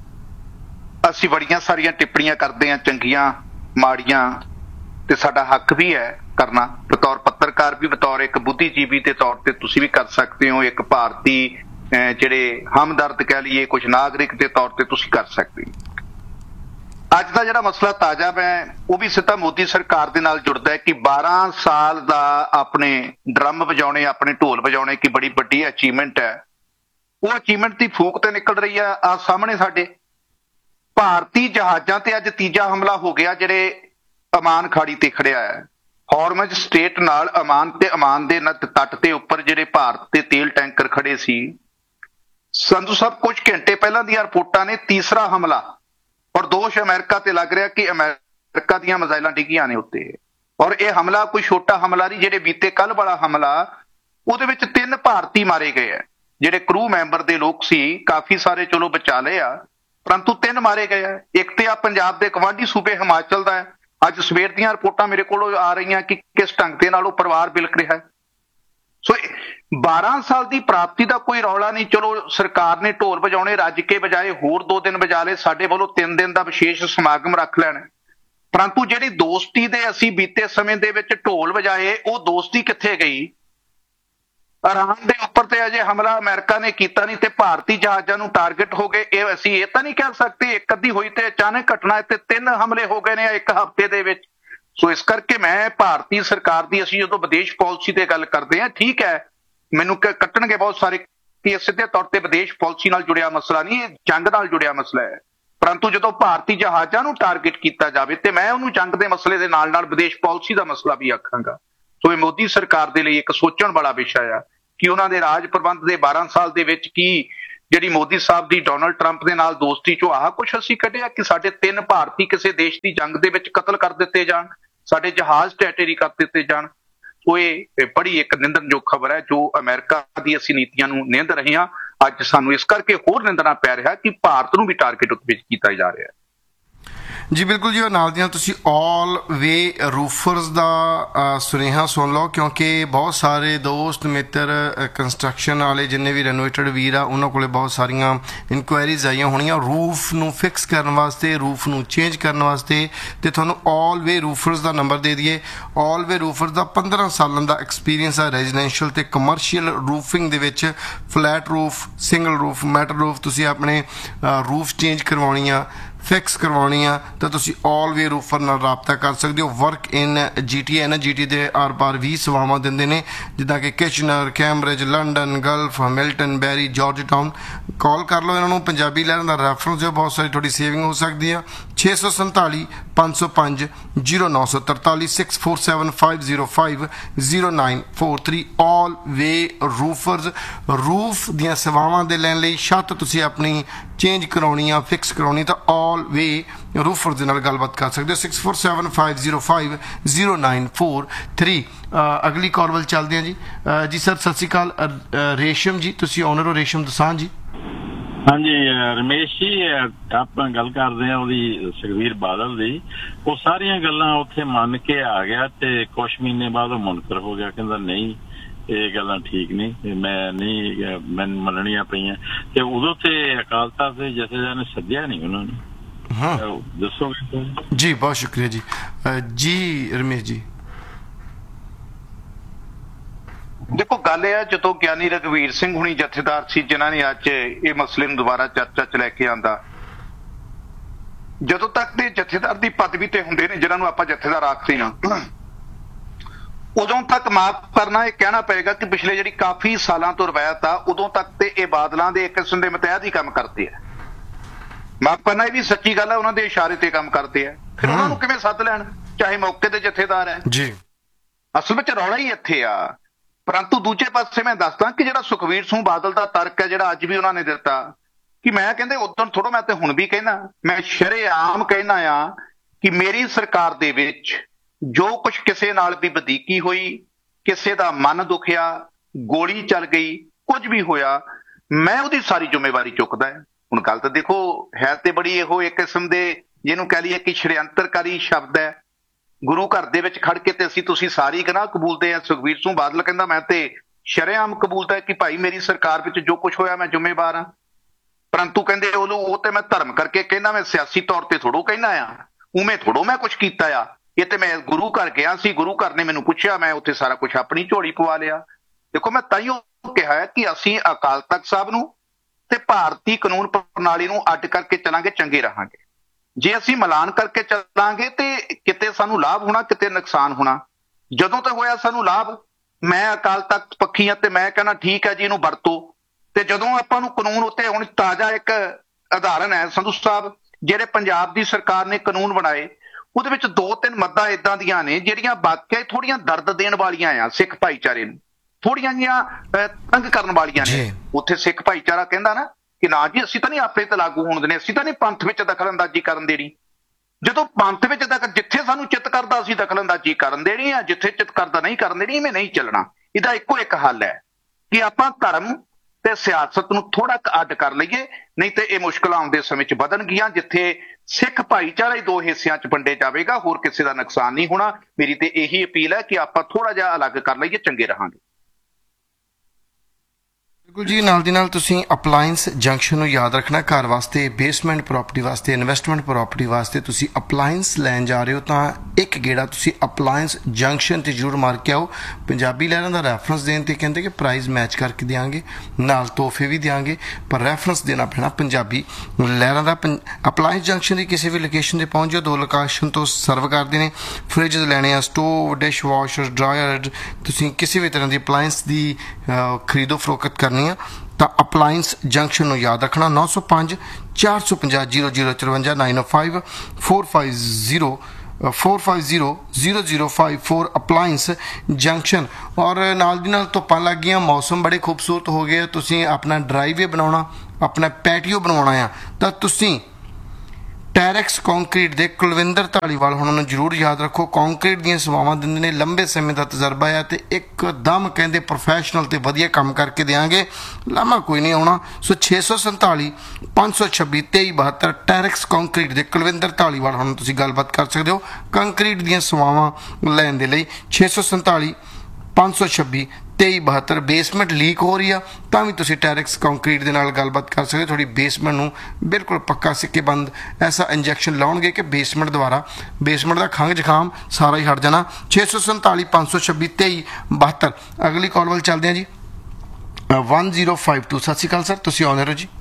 ਅਸੀਂ ਬੜੀਆਂ ਸਾਰੀਆਂ ਟਿੱਪਣੀਆਂ ਕਰਦੇ ਹਾਂ, ਚੰਗੀਆਂ ਮਾੜੀਆਂ, ਤੇ ਸਾਡਾ ਹੱਕ ਵੀ ਹੈ ਕਰਨਾ। ਬਤੌਰ ਪੱਤਰਕਾਰ ਵੀ, ਬਤੌਰ ਇੱਕ ਬੁੱਧੀਜੀਵੀ ਦੇ ਤੌਰ ਤੇ ਤੁਸੀਂ ਵੀ ਕਰ ਸਕਦੇ ਹੋ। ਇੱਕ ਭਾਰਤੀ ਜਿਹੜੇ ਹਮਦਰਦ ਕਹਿ ਲਈਏ, ਕੁਝ ਨਾਗਰਿਕ ਦੇ ਤੌਰ ਤੇ ਤੁਸੀਂ ਕਰ ਸਕਦੇ ਹੋ। ਅੱਜ ਦਾ ਜਿਹੜਾ ਮਸਲਾ ਤਾਜ਼ਾ ਮੈਂ ਉਹ ਵੀ ਸਿੱਧਾ ਮੋਦੀ ਸਰਕਾਰ ਦੇ ਨਾਲ ਜੁੜਦਾ ਹੈ ਕਿ ਬਾਰਾਂ ਸਾਲ ਦਾ ਆਪਣੇ ਡਰਮ ਵਜਾਉਣੇ, ਆਪਣੇ ਢੋਲ ਵਜਾਉਣੇ ਕੀ ਬੜੀ ਵੱਡੀ ਅਚੀਵਮੈਂਟ ਹੈ। ਉਹ ਅਚੀਵਮੈਂਟ ਦੀ ਫੂਕ ਤੇ ਨਿਕਲ ਰਹੀ ਆ। ਆ ਸਾਹਮਣੇ ਸਾਡੇ ਭਾਰਤੀ ਜਹਾਜ਼ਾਂ ਤੇ ਅੱਜ ਤੀਜਾ ਹਮਲਾ ਹੋ ਗਿਆ, ਜਿਹੜੇ ਅਮਾਨ ਖਾੜੀ ਤੇ ਖੜਿਆ ਹੈ। ਹੌਰਮਜ਼ ਸਟੇਟ ਨਾਲ ਅਮਾਨ ਤੇ ਅਮਾਨ ਦੇ ਤੱਟ ਦੇ ਉੱਪਰ ਜਿਹੜੇ ਭਾਰਤ ਦੇ ਤੇਲ ਟੈਂਕਰ ਖੜੇ ਸੀ। ਸੰਧੂ ਸਾਹਿਬ, ਕੁਝ ਘੰਟੇ ਪਹਿਲਾਂ ਦੀਆਂ ਰਿਪੋਰਟਾਂ ਨੇ ਤੀਸਰਾ ਹਮਲਾ, ਔਰ ਦੋਸ਼ ਅਮਰੀਕਾ ਤੇ ਲੱਗ ਰਿਹਾ ਕਿ ਅਮਰੀਕਾ ਦੀਆਂ ਮਿਜ਼ਾਈਲਾਂ ਡਿੱਗੀਆਂ ਨੇ ਉੱਤੇ। ਔਰ ਇਹ ਹਮਲਾ ਕੋਈ ਛੋਟਾ ਹਮਲਾ ਨਹੀਂ। ਜਿਹੜੇ ਬੀਤੇ ਕੱਲ ਵਾਲਾ ਹਮਲਾ, ਉਹਦੇ ਵਿੱਚ ਤਿੰਨ ਭਾਰਤੀ ਮਾਰੇ ਗਏ ਆ, ਜਿਹੜੇ ਕਰੂ ਮੈਂਬਰ ਦੇ ਲੋਕ ਸੀ। ਕਾਫੀ ਸਾਰੇ ਚਲੋ ਬਚਾ ਲਏ ਆ, ਪਰੰਤੂ ਤਿੰਨ ਮਾਰੇ ਗਏ ਆ। ਇੱਕ ਤੇ ਆ ਪੰਜਾਬ ਦੇ ਗਵਾਂਢੀ ਸੂਬੇ ਹਿਮਾਚਲ ਦਾ ਹੈ। ਅੱਜ ਸਵੇਰ ਦੀਆਂ ਰਿਪੋਰਟਾਂ ਮੇਰੇ ਕੋਲ ਆ ਰਹੀਆਂ ਕਿ ਕਿਸ ਢੰਗ ਦੇ ਨਾਲ ਉਹ ਪਰਿਵਾਰ ਬਿਲਕ ਰਿਹਾ ਹੈ। ਸੋ ਬਾਰਾਂ ਸਾਲ ਦੀ ਪ੍ਰਾਪਤੀ ਦਾ ਕੋਈ ਰੌਲਾ ਨਹੀਂ। ਚਲੋ ਸਰਕਾਰ ਨੇ ਢੋਲ ਵਜਾਉਣੇ ਰੱਜ ਕੇ ਬਜਾਏ ਹੋਰ ਦੋ ਦਿਨ ਵਜਾ ਲਏ, ਸਾਡੇ ਵੱਲੋਂ ਤਿੰਨ ਦਿਨ ਦਾ ਵਿਸ਼ੇਸ਼ ਸਮਾਗਮ ਰੱਖ ਲੈਣ, ਪਰੰਤੂ ਜਿਹੜੀ ਦੋਸਤੀ ਦੇ ਅਸੀਂ ਬੀਤੇ ਸਮੇਂ ਦੇ ਵਿੱਚ ਢੋਲ ਵਜਾਏ, ਉਹ ਦੋਸਤੀ ਕਿੱਥੇ ਗਈ? ਇਰਾਨ ਦੇ ਉੱਪਰ ਤੇ ਅਜੇ ਹਮਲਾ ਅਮਰੀਕਾ ਨੇ ਕੀਤਾ ਨਹੀਂ ਤੇ ਭਾਰਤੀ ਜਹਾਜ਼ਾਂ ਨੂੰ ਟਾਰਗੇਟ ਹੋ ਗਏ। ਇਹ ਅਸੀਂ ਇਹ ਤਾਂ ਨਹੀਂ ਕਹਿ ਸਕਦੇ ਇੱਕ ਅੱਧੀ ਹੋਈ ਤੇ ਅਚਾਨਕ ਘਟਨਾ, ਇੱਥੇ ਤਿੰਨ ਹਮਲੇ ਹੋ ਗਏ ਨੇ ਇੱਕ ਹਫ਼ਤੇ ਦੇ ਵਿੱਚ। ਸੋ ਇਸ ਕਰਕੇ ਮੈਂ ਭਾਰਤੀ ਸਰਕਾਰ ਦੀ, ਅਸੀਂ ਜਦੋਂ ਵਿਦੇਸ਼ ਪਾਲਿਸੀ ਤੇ ਗੱਲ ਕਰਦੇ ਹਾਂ, ਠੀਕ ਹੈ ਮੈਨੂੰ ਕ- ਕੱਟਣਗੇ ਬਹੁਤ ਸਾਰੇ ਕਿ ਇਹ ਸਿੱਧੇ ਤੌਰ ਤੇ ਵਿਦੇਸ਼ ਪਾਲਿਸੀ ਨਾਲ ਜੁੜਿਆ ਮਸਲਾ ਨਹੀਂ, ਇਹ ਜੰਗ ਨਾਲ ਜੁੜਿਆ ਮਸਲਾ ਹੈ। ਪਰੰਤੂ ਜਦੋਂ ਭਾਰਤੀ ਜਹਾਜ਼ਾਂ ਨੂੰ ਟਾਰਗੇਟ ਕੀਤਾ ਜਾਵੇ ਤੇ ਮੈਂ ਉਹਨੂੰ ਜੰਗ ਦੇ ਮਸਲੇ ਦੇ ਨਾਲ ਨਾਲ ਵਿਦੇਸ਼ ਪਾਲਿਸੀ ਦਾ ਮਸਲਾ ਵੀ ਆਖਾਂਗਾ। ਸੋ ਇਹ ਮੋਦੀ ਸਰਕਾਰ ਦੇ ਲਈ ਇੱਕ ਸੋਚਣ ਵਾਲਾ ਵਿਸ਼ਾ ਆ ਕਿ ਉਹਨਾਂ ਦੇ ਰਾਜ ਪ੍ਰਬੰਧ ਦੇ ਬਾਰਾਂ ਸਾਲ ਦੇ ਵਿੱਚ ਕੀ ਜਿਹੜੀ ਮੋਦੀ ਸਾਹਿਬ ਦੀ ਡੋਨਲਡ ਟਰੰਪ ਦੇ ਨਾਲ ਦੋਸਤੀ ਚੋਂ ਆਹ ਕੁਛ ਅਸੀਂ ਕੱਢਿਆ ਕਿ ਸਾਡੇ ਤਿੰਨ ਭਾਰਤੀ ਕਿਸੇ ਦੇਸ਼ ਦੀ ਜੰਗ ਦੇ ਵਿੱਚ ਕਤਲ ਕਰ ਦਿੱਤੇ ਜਾਣ, ਸਾਡੇ ਜਹਾਜ਼ ਟੈਟੇਰੀ ਕਰ ਦਿੱਤੇ ਜਾਣ। ਸੋ ਇਹ ਬੜੀ ਇੱਕ ਨਿੰਦਣਯੋਗ ਖਬਰ ਹੈ ਜੋ ਅਮਰੀਕਾ ਦੀ ਅਸੀਂ ਨੀਤੀਆਂ ਨੂੰ ਨਿੰਦ ਰਹੇ ਹਾਂ। ਅੱਜ ਸਾਨੂੰ ਇਸ ਕਰਕੇ ਹੋਰ ਨਿੰਦਣਾ ਪੈ ਰਿਹਾ ਕਿ ਭਾਰਤ ਨੂੰ ਵੀ ਟਾਰਗੇਟ ਉੱਤੇ ਵਿੱਚ ਕੀਤਾ ਜਾ ਰਿਹਾ ਹੈ। ਜੀ ਬਿਲਕੁਲ ਜੀ, ਉਹ ਨਾਲ ਦੀਆਂ ਤੁਸੀਂ ਆਲ ਵੇ ਰੂਫਰਸ ਦਾ ਅ, ਸੁਨੇਹਾ ਸੁਣ ਲਓ, ਕਿਉਂਕਿ ਬਹੁਤ ਸਾਰੇ ਦੋਸਤ ਮਿੱਤਰ ਕੰਸਟਰਕਸ਼ਨ ਵਾਲੇ ਜਿੰਨੇ ਵੀ ਰੈਨੋਵੇਟਡ ਵੀਰ ਆ ਉਹਨਾਂ ਕੋਲੇ ਬਹੁਤ ਸਾਰੀਆਂ ਇਨਕੁਆਇਰੀਜ਼ ਆਈਆਂ ਹੋਣੀਆਂ ਰੂਫ ਨੂੰ ਫਿਕਸ ਕਰਨ ਵਾਸਤੇ, ਰੂਫ ਨੂੰ ਚੇਂਜ ਕਰਨ ਵਾਸਤੇ। ਤੇ ਤੁਹਾਨੂੰ ਆਲ ਵੇ ਰੂਫਰਸ ਦਾ ਨੰਬਰ ਦੇ ਦਈਏ। ਆਲ ਵੇ ਰੂਫਰਸ ਦਾ ਪੰਦਰਾਂ ਸਾਲਾਂ ਦਾ ਐਕਸਪੀਰੀਅੰਸ ਆ ਰੈਜ਼ੀਡੈਂਸ਼ੀਅਲ ਤੇ ਕਮਰਸ਼ੀਅਲ ਰੂਫਿੰਗ ਦੇ ਵਿੱਚ। Flat roof, single roof, metal roof, ਤੁਸੀਂ ਆਪਣੇ ਰੂਫ ਚੇਂਜ ਕਰਵਾਉਣੀ ਆ, ਫਿਕਸ ਕਰਵਾਉਣੀ ਆ ਤਾਂ ਤੁਸੀਂ ਆਲ ਵੇ ਰੂਫਰ ਨਾਲ ਰਾਬਤਾ ਕਰ ਸਕਦੇ ਹੋ। ਵਰਕ ਇਨ ਜੀ ਟੀ ਹੈ ਨਾ, ਜੀ ਟੀ ਦੇ ਆਰ ਪਾਰ ਵੀਹ ਸੇਵਾਵਾਂ ਦਿੰਦੇ ਨੇ ਜਿੱਦਾਂ ਕਿ Kitchener, Cambridge, London, Gulf, Milton, ਬੈਰੀ, ਜਾਰਜ ਟਾਊਨ। ਕਾਲ ਕਰ ਲਓ ਇਹਨਾਂ ਨੂੰ, ਪੰਜਾਬੀ ਲਹਿਰਾਂ ਦਾ ਰੈਫਰੈਂਸ ਦਿਓ, ਬਹੁਤ ਸਾਰੀ ਤੁਹਾਡੀ ਸੇਵਿੰਗ ਹੋ ਸਕਦੀ ਆ। ਛੇ ਸੌ ਸੰਤਾਲੀ ਪੰਜ ਸੌ ਪੰਜ ਜ਼ੀਰੋ ਨੌ ਸੌ ਤਰਤਾਲੀ six four seven five zero five zero nine four three ਆਲ ਵੇ ਰੂਫਰਸ। ਰੂਫ ਦੀਆਂ ਸੇਵਾਵਾਂ ਦੇ ਲੈਣ ਲਈ, ਛੱਤ ਤੁਸੀਂ ਆਪਣੀ ਚੇਂਜ ਕਰਾਉਣੀ ਆ, ਫਿਕਸ ਕਰਾਉਣੀ, ਤਾਂ ਆਲ ਵੇ ਰੂਫਰ ਦੇ ਨਾਲ ਗੱਲਬਾਤ ਕਰ ਸਕਦੇ ਹੋ। Six four seven five zero five zero nine four three. ਅਗਲੀ ਕਾਲ ਵੱਲ ਚੱਲਦੇ ਹਾਂ ਜੀ। ਅ, ਜੀ ਸਰ ਸਤਿ ਸ਼੍ਰੀ ਅਕਾਲ। ਅ, ਰੇਸ਼ਮ ਜੀ, ਤੁਸੀਂ ਓਨਰ ਹੋ ਰੇਸ਼ਮ ਦਸਾਂਝ ਜੀ? ਹਾਂਜੀ ਰਮੇਸ਼ ਜੀ, ਆਪਾਂ ਗੱਲ ਕਰਦੇ ਆ ਉਹਦੀ ਸੁਖਬੀਰ ਬਾਦਲ ਦੀ। ਉਹ ਸਾਰੀਆਂ ਗੱਲਾਂ ਉੱਥੇ ਮੰਨ ਕੇ ਆ ਗਿਆ ਤੇ ਕੁਛ ਮਹੀਨੇ ਬਾਅਦ ਉਹ ਮੁਨਕਰ ਹੋ ਗਿਆ, ਕਹਿੰਦਾ ਨਹੀਂ ਇਹ ਗੱਲਾਂ ਠੀਕ ਨਹੀਂ, ਮੈਂ ਨਹੀਂ ਮੈਨੂੰ ਮੰਨਣੀਆਂ ਪਈਆਂ। ਤੇ ਉਦੋਂ ਤੇ ਅਕਾਲ ਤਖ਼ਤ ਦੇ ਜਥੇਦਾਰ ਨੇ ਸੱਦਿਆ ਨਹੀਂ ਉਹਨਾਂ ਨੂੰ। ਹਾਂ ਦੱਸੋਗੇ ਜੀ? ਬਹੁਤ ਸ਼ੁਕਰੀਆ ਜੀ। ਅ, ਜੀ ਰਮੇਸ਼ ਜੀ। ਦੇਖੋ ਗੱਲ ਇਹ ਆ, ਜਦੋਂ ਗਿਆਨੀ ਰਘਵੀਰ ਸਿੰਘ ਹੁਣੀ ਜਥੇਦਾਰ ਸੀ ਜਿਨ੍ਹਾਂ ਨੇ ਅੱਜ ਇਹ ਮਸਲੇ ਨੂੰ ਦੁਬਾਰਾ ਚਰਚਾ ਚ ਲੈ ਕੇ ਆਂਦਾ, ਜਦੋਂ ਤੱਕ ਦੇ ਜਥੇਦਾਰ ਦੀ ਪਦਵੀ ਤੇ ਹੁੰਦੇ ਨੇ ਜਿਨ੍ਹਾਂ ਨੂੰ ਆਪਾਂ ਜਥੇਦਾਰ ਆਖਦੇ ਹਾਂ, ਉਦੋਂ ਤੱਕ ਮਾਫ ਕਰਨਾ ਇਹ ਕਹਿਣਾ ਪਏਗਾ ਕਿ ਪਿਛਲੇ ਜਿਹੜੀ ਕਾਫੀ ਸਾਲਾਂ ਤੋਂ ਰਵਾਇਤ ਆ, ਉਦੋਂ ਤੱਕ ਤੇ ਇਹ ਬਾਦਲਾਂ ਦੇ ਇੱਕ ਕਿਸਮ ਦੇ ਮੁਤਹਿਦ ਹੀ ਕੰਮ ਕਰਦੇ ਆ। ਮਾਫ ਕਰਨਾ ਇਹ ਵੀ ਸੱਚੀ ਗੱਲ ਹੈ, ਉਹਨਾਂ ਦੇ ਇਸ਼ਾਰੇ ਤੇ ਕੰਮ ਕਰਦੇ ਆ। ਫਿਰ ਉਹਨਾਂ ਨੂੰ ਕਿਵੇਂ ਸੱਦ ਲੈਣ, ਚਾਹੇ ਮੌਕੇ ਤੇ ਜਥੇਦਾਰ ਹੈ ਜੀ। ਅਸਲ ਵਿੱਚ ਰੌਲਾ ਹੀ ਇੱਥੇ ਆ। ਪਰੰਤੂ ਦੂਜੇ ਪਾਸੇ ਮੈਂ ਦੱਸਦਾ ਕਿ ਜਿਹੜਾ ਸੁਖਬੀਰ ਸਿੰਘ ਬਾਦਲ ਦਾ ਤਰਕ ਹੈ ਜਿਹੜਾ ਅੱਜ ਵੀ ਉਹਨਾਂ ਨੇ ਦਿੱਤਾ ਕਿ ਮੈਂ ਕਹਿੰਦੇ ਉਦੋਂ ਥੋੜ੍ਹਾ, ਮੈਂ ਤੇ ਹੁਣ ਵੀ ਕਹਿਣਾ, ਮੈਂ ਸ਼ਰੇਆਮ ਕਹਿਣਾ ਆ ਕਿ ਮੇਰੀ ਸਰਕਾਰ ਦੇ ਵਿੱਚ ਜੋ ਕੁਛ ਕਿਸੇ ਨਾਲ ਵੀ ਵਧੀਕੀ ਹੋਈ, ਕਿਸੇ ਦਾ ਮਨ ਦੁਖਿਆ, ਗੋਲੀ ਚੱਲ ਗਈ, ਕੁਝ ਵੀ ਹੋਇਆ, ਮੈਂ ਉਹਦੀ ਸਾਰੀ ਜ਼ਿੰਮੇਵਾਰੀ ਚੁੱਕਦਾ ਹੈ। ਹੁਣ ਗੱਲ ਤਾਂ ਦੇਖੋ ਹੈ ਤੇ ਬੜੀ ਇਹੋ ਇੱਕ ਕਿਸਮ ਦੇ ਜਿਹਨੂੰ ਕਹਿ ਲਈਏ ਕਿ ਸ਼ੜਯੰਤਰਕਾਰੀ ਸ਼ਬਦ ਹੈ। ਗੁਰੂ ਘਰ ਦੇ ਵਿੱਚ ਖੜ ਕੇ ਤੇ ਅਸੀਂ ਤੁਸੀਂ ਸਾਰੀ ਗਨਾਹ ਕਬੂਲਦੇ ਆ। ਸੁਖਬੀਰ ਸਿੰਘ ਬਾਦਲ ਕਹਿੰਦਾ ਮੈਂ ਤੇ ਸ਼ਰੇਆਮ ਕਬੂਲਦਾ ਕਿ ਭਾਈ ਮੇਰੀ ਸਰਕਾਰ ਵਿੱਚ ਜੋ ਕੁਛ ਹੋਇਆ ਮੈਂ ਜ਼ਿੰਮੇਵਾਰ ਹਾਂ। ਪਰੰਤੂ ਕਹਿੰਦੇ ਉਹਨੂੰ ਉਹ ਤੇ ਮੈਂ ਧਰਮ ਕਰਕੇ ਕਹਿੰਦਾ, ਮੈਂ ਸਿਆਸੀ ਤੌਰ ਤੇ ਥੋੜੋ ਕਹਿੰਦਾ ਆ, ਉਵੇਂ ਥੋੜੋ ਮੈਂ ਕੁਛ ਕੀਤਾ ਆ। ਇਹ ਤੇ ਮੈਂ ਗੁਰੂ ਘਰ ਗਿਆ ਸੀ, ਗੁਰੂ ਘਰ ਨੇ ਮੈਨੂੰ ਪੁੱਛਿਆ, ਮੈਂ ਉੱਥੇ ਸਾਰਾ ਕੁਛ ਆਪਣੀ ਝੋਲੀ ਪਵਾ ਲਿਆ। ਦੇਖੋ ਮੈਂ ਤਾਈਓ ਕਿਹਾ ਹੈ ਕਿ ਅਸੀਂ ਅਕਾਲ ਤਖ਼ਤ ਸਾਹਿਬ ਨੂੰ ਤੇ ਭਾਰਤੀ ਕਾਨੂੰਨ ਪ੍ਰਣਾਲੀ ਨੂੰ ਅੱਡ ਕਰਕੇ ਚੱਲਾਂਗੇ ਚੰਗੇ ਰਹਾਂਗੇ। ਜੇ ਅਸੀਂ ਮਿਲਾਨ ਕਰਕੇ ਚੱਲਾਂਗੇ ਤੇ ਕਿਤੇ ਸਾਨੂੰ ਲਾਭ ਹੋਣਾ, ਕਿਤੇ ਨੁਕਸਾਨ ਹੋਣਾ। ਜਦੋਂ ਤੇ ਹੋਇਆ ਸਾਨੂੰ ਲਾਭ, ਮੈਂ ਅਕਾਲ ਤਖ਼ਤ ਪੱਖੀ ਆ ਤੇ ਮੈਂ ਕਹਿੰਦਾ ਠੀਕ ਹੈ ਜੀ ਇਹਨੂੰ ਵਰਤੋ। ਤੇ ਜਦੋਂ ਆਪਾਂ ਨੂੰ ਕਾਨੂੰਨ ਉੱਤੇ, ਹੁਣ ਤਾਜ਼ਾ ਇੱਕ ਉਦਾਹਰਨ ਹੈ ਸੰਧੂ ਸਾਹਿਬ, ਜਿਹੜੇ ਪੰਜਾਬ ਦੀ ਸਰਕਾਰ ਨੇ ਕਾਨੂੰਨ ਬਣਾਏ ਉਹਦੇ ਵਿੱਚ ਦੋ ਤਿੰਨ ਮੱਦਾਂ ਇਦਾਂ ਦੀਆਂ ਨੇ ਜਿਹੜੀਆਂ ਵਾਕਿਆ ਥੋੜੀਆਂ ਦਰਦ ਦੇਣ ਵਾਲੀਆਂ ਆ ਸਿੱਖ ਭਾਈਚਾਰੇ ਨੂੰ, ਥੋੜੀਆਂ ਜਿਹੀਆਂ ਤੰਗ ਕਰਨ ਵਾਲੀਆਂ ਨੇ। ਉੱਥੇ ਸਿੱਖ ਭਾਈਚਾਰਾ ਕਹਿੰਦਾ ਨਾ ਕਿ ਨਾ ਜੀ ਅਸੀਂ ਤਾਂ ਨਹੀਂ ਆਪਣੇ ਤੇ ਲਾਗੂ ਹੋਣ ਦੇਣੇ, ਅਸੀਂ ਤਾਂ ਨਹੀਂ ਪੰਥ ਵਿੱਚ ਦਖਲ ਅੰਦਾਜ਼ੀ ਕਰਨ ਦੇਣੀ। ਜਦੋਂ ਪੰਥ ਵਿੱਚ ਦਖਲ, ਜਿੱਥੇ ਸਾਨੂੰ ਚਿੱਤ ਕਰਦਾ ਅਸੀਂ ਦਖਲ ਅੰਦਾਜ਼ੀ ਕਰਨ ਦੇਣੀ ਆ, ਜਿੱਥੇ ਚਿੱਤ ਕਰਦਾ ਨਹੀਂ ਕਰਨ ਦੇਣੀ। ਇਵੇਂ ਨਹੀਂ ਚੱਲਣਾ। ਇਹਦਾ ਇੱਕੋ ਇੱਕ ਹੱਲ ਹੈ ਕਿ ਆਪਾਂ ਧਰਮ ਤੇ ਸਿਆਸਤ ਨੂੰ ਥੋੜਾ ਕੁ ਅੱਡ ਕਰ ਲਈਏ, ਨਹੀਂ ਤੇ ਇਹ ਮੁਸ਼ਕਲਾਂ ਆਉਂਦੇ ਸਮੇਂ 'ਚ ਵਧਣਗੀਆਂ ਜਿੱਥੇ ਸਿੱਖ ਭਾਈਚਾਰਾ ਹੀ ਦੋ ਹਿੱਸਿਆਂ 'ਚ ਵੰਡੇ ਜਾਵੇਗਾ, ਹੋਰ ਕਿਸੇ ਦਾ ਨੁਕਸਾਨ ਨਹੀਂ ਹੋਣਾ। ਮੇਰੀ ਤੇ ਇਹੀ ਅਪੀਲ ਹੈ ਕਿ ਆਪਾਂ ਥੋੜਾ ਜਿਹਾ ਅਲੱਗ ਕਰ ਲਈਏ, ਚੰਗੇ ਰਹਾਂਗੇ। ਜੀ। ਜੀ ਬਿਲਕੁਲ ਜੀ, ਉਹ ਨਾਲ ਦੀਆਂ ਤੁਸੀਂ ਆਲ ਵੇ ਰੂਫਰਸ ਦਾ ਨੰਬਰ ਦੇ ਦਈਏ। ਆਲ ਵੇ ਰੂਫਰਸ ਦਾ ਪੰਦਰਾਂ ਸਾਲਾਂ ਦਾ ਐਕਸਪੀਰੀਅੰਸ ਆ ਰੈਜ਼ੀਡੈਂਸ਼ੀਅਲ ਤੇ ਕਮਰਸ਼ੀਅਲ ਰੂਫਿੰਗ ਦੇ ਵਿੱਚ। Flat roof, single roof, metal roof, ਤੁਸੀਂ ਆਪਣੇ ਰੂਫ ਦੀ ਸੇਵਾਵਾਂ ਦੇ ਲੈਣ ਲਈ ਛੱਤ ਤੁਸੀਂ ਆਪਣੀ ਚੇਂਜ ਕਰਾਉਣੀ ਆ, ਫਿਕਸ ਕਰਾਉਣੀ, ਤਾਂ ਆਲ ਵੇ ਰੂਫਰ ਦੇ ਨਾਲ ਗੱਲ ਬਾਤ ਕਰ ਸਕਦੇ ਹੋ। Six four seven five zero five zero nine four three. ਅਗਲੀ ਕਾਲ ਵੱਲ ਚੱਲਦੇ ਹਾਂ ਜੀ। ਅ, ਜੀ ਸਰ ਸਤਿ ਸ਼੍ਰੀ ਅਕਾਲ। ਅ, ਰੇਸ਼ਮ ਜੀ, ਤੁਸੀਂ ਓਨਰ ਹੋ ਰੇਸ਼ਮ ਦਸਾਂਝ ਜੀ? ਬਿਲਕੁਲ ਜੀ, ਨਾਲ ਦੀ ਨਾਲ ਤੁਸੀਂ ਅਪਲਾਈਐਂਸ ਜੰਕਸ਼ਨ ਨੂੰ ਯਾਦ ਰੱਖਣਾ। ਘਰ ਵਾਸਤੇ, ਬੇਸਮੈਂਟ ਪ੍ਰਾਪਰਟੀ ਵਾਸਤੇ, ਇਨਵੈਸਟਮੈਂਟ ਪ੍ਰਾਪਰਟੀ ਵਾਸਤੇ ਤੁਸੀਂ ਅਪਲਾਈਐਂਸ ਲੈਣ ਜਾ ਰਹੇ ਹੋ ਤਾਂ ਇੱਕ ਗੇੜਾ ਤੁਸੀਂ ਅਪਲਾਈਐਂਸ ਜੰਕਸ਼ਨ ਤੇ ਜ਼ਰੂਰ ਮਾਰ ਕੇ ਆਓ। ਪੰਜਾਬੀ ਲਹਿਰਾਂ ਦਾ ਰੈਫਰੈਂਸ ਦੇਣ ਤੇ ਕਹਿੰਦੇ ਕਿ ਪ੍ਰਾਈਜ਼ ਮੈਚ ਕਰਕੇ ਦਿਆਂਗੇ, ਨਾਲ ਤੋਹਫੇ ਵੀ ਦਿਆਂਗੇ, ਪਰ ਰੈਫਰੈਂਸ ਦੇਣਾ ਪੈਣਾ ਪੰਜਾਬੀ ਲਹਿਰਾਂ ਦਾ। ਅਪਲਾਈਐਂਸ ਜੰਕਸ਼ਨ ਦੀ ਕਿਸੇ ਵੀ ਲੋਕੇਸ਼ਨ ਤੇ ਪਹੁੰਚ ਜਾਓ, ਦੋ ਲੋਕੇਸ਼ਨ ਤੋਂ ਸਰਵ ਕਰਦੇ ਨੇ। ਫ੍ਰਿਜ ਲੈਣੇ ਆ, ਸਟੋਵ, ਡਿਸ਼ ਵਾਸ਼ਰ, ਡਰਾਇਰ, ਤੁਸੀਂ ਕਿਸੇ ਵੀ ਤਰ੍ਹਾਂ ਦੀ ਅਪਲਾਈਐਂਸ ਦੀ ਖਰੀਦੋ ਫਰੋਖਤ ਕਰਨੀ ਆ ਤਾਂ ਅਪਲਾਈਐਂਸ ਜੰਕਸ਼ਨ ਨੂੰ ਯਾਦ ਰੱਖਣਾ। ਨੌ ਸੌ ਪੰਜ ਚਾਰ ਸੌ ਪੰਜਾਹ ਜ਼ੀਰੋ ਜ਼ੀਰੋ ਚੁਰੰਜਾ ਨਾਈਨ ਓ five four five zero four five zero zero zero five four ਅਪਲਾਈਐਂਸ junction. ਔਰ ਨਾਲ ਦੀ ਨਾਲ ਧੁੱਪਾਂ ਲੱਗ ਗਈਆਂ, ਮੌਸਮ ਬੜੇ ਖੂਬਸੂਰਤ ਹੋ ਗਏ, ਤੁਸੀਂ ਆਪਣਾ ਡਰਾਈਵੇ ਬਣਾਉਣਾ, ਆਪਣਾ ਪੈਟੀਓ ਬਣਵਾਉਣਾ ਆ ਤਾਂ ਤੁਸੀਂ ਟੈਰੈਕਸ ਕੰਕਰੀਟ ਦੇ ਕੁਲਵਿੰਦਰ ਧਾਲੀਵਾਲ ਉਹਨਾਂ ਨੂੰ ਜ਼ਰੂਰ ਯਾਦ ਰੱਖੋ। ਕੰਕਰੀਟ ਦੀਆਂ ਸੇਵਾਵਾਂ ਦਿੰਦੇ ਨੇ, ਲੰਬੇ ਸਮੇਂ ਦਾ ਤਜਰਬਾ ਆ ਤੇ ਇੱਕਦਮ ਕਹਿੰਦੇ ਪ੍ਰੋਫੈਸ਼ਨਲ ਤੇ ਵਧੀਆ ਕੰਮ ਕਰਕੇ ਦੇਵਾਂਗੇ, ਲਾਮਾ ਕੋਈ ਨਹੀਂ ਆਉਣਾ। ਸੋ ਛੇ ਸੌ ਸੰਤਾਲੀ ਪੰਜ ਸੌ ਛੱਬੀ ਤੇਈ ਬਹੱਤਰ ਟੈਰੈਕਸ ਕੰਕਰੀਟ ਦੇ ਕੁਲਵਿੰਦਰ ਧਾਲੀਵਾਲ ਉਹਨਾਂ ਨੂੰ ਤੁਸੀਂ ਗੱਲਬਾਤ ਕਰ ਸਕਦੇ ਹੋ ਕੰਕਰੀਟ ਦੀਆਂ ਸੇਵਾਵਾਂ ਲੈਣ ਦੇ ਲਈ। ਛੇ ਸੌ ਸੰਤਾਲੀ ਪੰਜ ਸੌ ਛੱਬੀ ਤੇਈ ਬਹੱਤਰ। ਬੇਸਮੈਂਟ ਲੀਕ ਹੋ ਰਹੀ ਆ ਤਾਂ ਵੀ ਤੁਸੀਂ ਟੈਰੈਕਸ ਕੰਕਰੀਟ ਦੇ ਨਾਲ ਗੱਲਬਾਤ ਕਰ ਸਕਦੇ ਹੋ। ਤੁਹਾਡੀ ਬੇਸਮੈਂਟ ਨੂੰ ਬਿਲਕੁਲ ਪੱਕਾ ਸਿੱਕੇ ਬੰਦ ਐਸਾ ਇੰਜੈਕਸ਼ਨ ਲਾਉਣਗੇ ਕਿ ਬੇਸਮੈਂਟ ਦੁਆਰਾ ਬੇਸਮੈਂਟ ਦਾ ਖੰਘ ਜ਼ੁਕਾਮ ਸਾਰਾ ਹੀ ਹਟ ਜਾਣਾ। ਛੇ ਸੌ ਸੰਤਾਲੀ ਪੰਜ ਸੌ ਛੱਬੀ ਤੇਈ ਬਹੱਤਰ। ਅਗਲੀ ਕਾਲ ਵੱਲ ਚੱਲਦੇ ਹਾਂ ਜੀ। One zero five to. ਸਤਿ ਸ਼੍ਰੀ ਅਕਾਲ ਸਰ, ਤੁਸੀਂ ਆਨਰ ਹੋ ਜੀ।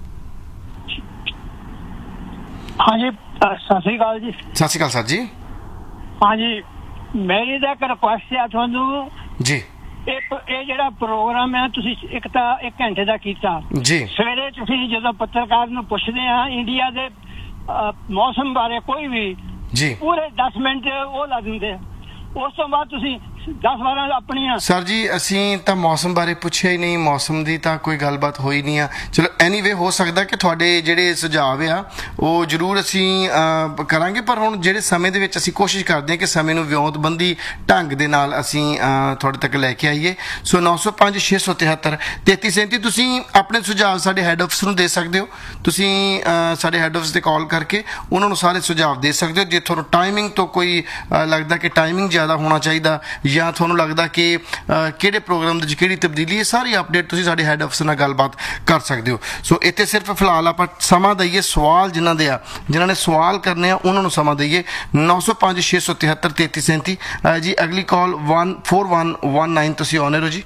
ਹਾਂਜੀ ਸਤਿ ਸ਼੍ਰੀ ਅਕਾਲ ਜੀ। ਸਤਿ ਸ਼੍ਰੀ ਅਕਾਲ ਸਰ ਜੀ। ਹਾਂਜੀ, ਮੇਰੀ ਤਾਂ ਇੱਕ ਰਿਕੁਐਸਟ ਆ ਤੁਹਾਨੂੰ ਜੀ। ਇੱਕ ਇਹ ਜਿਹੜਾ ਪ੍ਰੋਗਰਾਮ ਹੈ ਤੁਸੀਂ ਇੱਕ ਤਾਂ ਇੱਕ ਘੰਟੇ ਦਾ ਕੀਤਾ ਜੀ, ਸਵੇਰੇ ਤੁਸੀਂ ਜਦੋਂ ਪੱਤਰਕਾਰ ਨੂੰ ਪੁੱਛਦੇ ਆ ਇੰਡੀਆ ਦੇ ਮੌਸਮ ਬਾਰੇ ਕੋਈ ਵੀ ਜੀ, ਪੂਰੇ ਦਸ ਮਿੰਟ ਉਹ ਲਾ ਦਿੰਦੇ ਆ, ਉਸ ਤੋਂ ਬਾਅਦ ਤੁਸੀਂ ਦਸ ਬਾਰਾਂ ਆਪਣੀਆਂ। ਸਰ ਜੀ ਅਸੀਂ ਤਾਂ ਮੌਸਮ ਬਾਰੇ ਪੁੱਛਿਆ ਹੀ ਨਹੀਂ, ਮੌਸਮ ਦੀ ਤਾਂ ਕੋਈ ਗੱਲਬਾਤ ਹੋਈ ਨਹੀਂ ਆ। ਚਲੋ ਐਨੀਵੇ ਹੋ ਸਕਦਾ ਕਿ ਤੁਹਾਡੇ ਜਿਹੜੇ ਸੁਝਾਅ ਆ ਉਹ ਜ਼ਰੂਰ ਅਸੀਂ ਕਰਾਂਗੇ, ਪਰ ਹੁਣ ਜਿਹੜੇ ਸਮੇਂ ਦੇ ਵਿੱਚ ਅਸੀਂ ਕੋਸ਼ਿਸ਼ ਕਰਦੇ ਹਾਂ ਕਿ ਸਮੇਂ ਨੂੰ ਵਿਉਂਤਬੰਦੀ ਢੰਗ ਦੇ ਨਾਲ ਅਸੀਂ ਤੁਹਾਡੇ ਤੱਕ ਲੈ ਕੇ ਆਈਏ। ਸੋ ਨੌ ਸੌ ਪੰਜ ਛੇ ਸੌ ਤਿਹੱਤਰ ਤੇਤੀ ਸੈਂਤੀ ਤੁਸੀਂ ਆਪਣੇ ਸੁਝਾਅ ਸਾਡੇ ਹੈੱਡ ਆਫਿਸ ਨੂੰ ਦੇ ਸਕਦੇ ਹੋ। ਤੁਸੀਂ ਸਾਡੇ ਹੈੱਡ ਆਫਿਸ 'ਤੇ ਕਾਲ ਕਰਕੇ ਉਹਨਾਂ ਨੂੰ ਸਾਰੇ ਸੁਝਾਅ ਦੇ ਸਕਦੇ ਹੋ। ਜੇ ਤੁਹਾਨੂੰ ਟਾਈਮਿੰਗ ਤੋਂ ਕੋਈ ਲੱਗਦਾ ਕਿ ਟਾਈਮਿੰਗ ਜ਼ਿਆਦਾ ਹੋਣਾ ਚਾਹੀਦਾ ਜਾਂ ਤੁਹਾਨੂੰ ਲੱਗਦਾ ਕਿ ਕਿਹੜੇ ਪ੍ਰੋਗਰਾਮ ਦੇ ਵਿੱਚ ਕਿਹੜੀ ਤਬਦੀਲੀ ਹੈ, ਸਾਰੀ ਅਪਡੇਟ ਤੁਸੀਂ ਸਾਡੇ ਹੈੱਡ ਆਫਿਸ ਨਾਲ ਗੱਲਬਾਤ ਕਰ ਸਕਦੇ ਹੋ। ਸੋ ਇੱਥੇ ਸਿਰਫ ਫਿਲਹਾਲ ਆਪਾਂ ਸਮਾਂ ਦਈਏ ਸਵਾਲ ਜਿਨ੍ਹਾਂ ਦੇ ਆ ਜਿਨ੍ਹਾਂ ਨੇ ਸਵਾਲ ਕਰਨੇ ਆ ਉਹਨਾਂ ਨੂੰ ਸਮਾਂ ਦਈਏ। ਨੌ ਸੌ ਪੰਜ ਛੇ ਸੌ ਤਿਹੱਤਰ ਤੇਤੀ ਸੈਂਤੀ ਜੀ। ਅਗਲੀ ਕਾਲ one four one one nine. ਤੁਸੀਂ ਆਨਰ ਹੋ ਜੀ।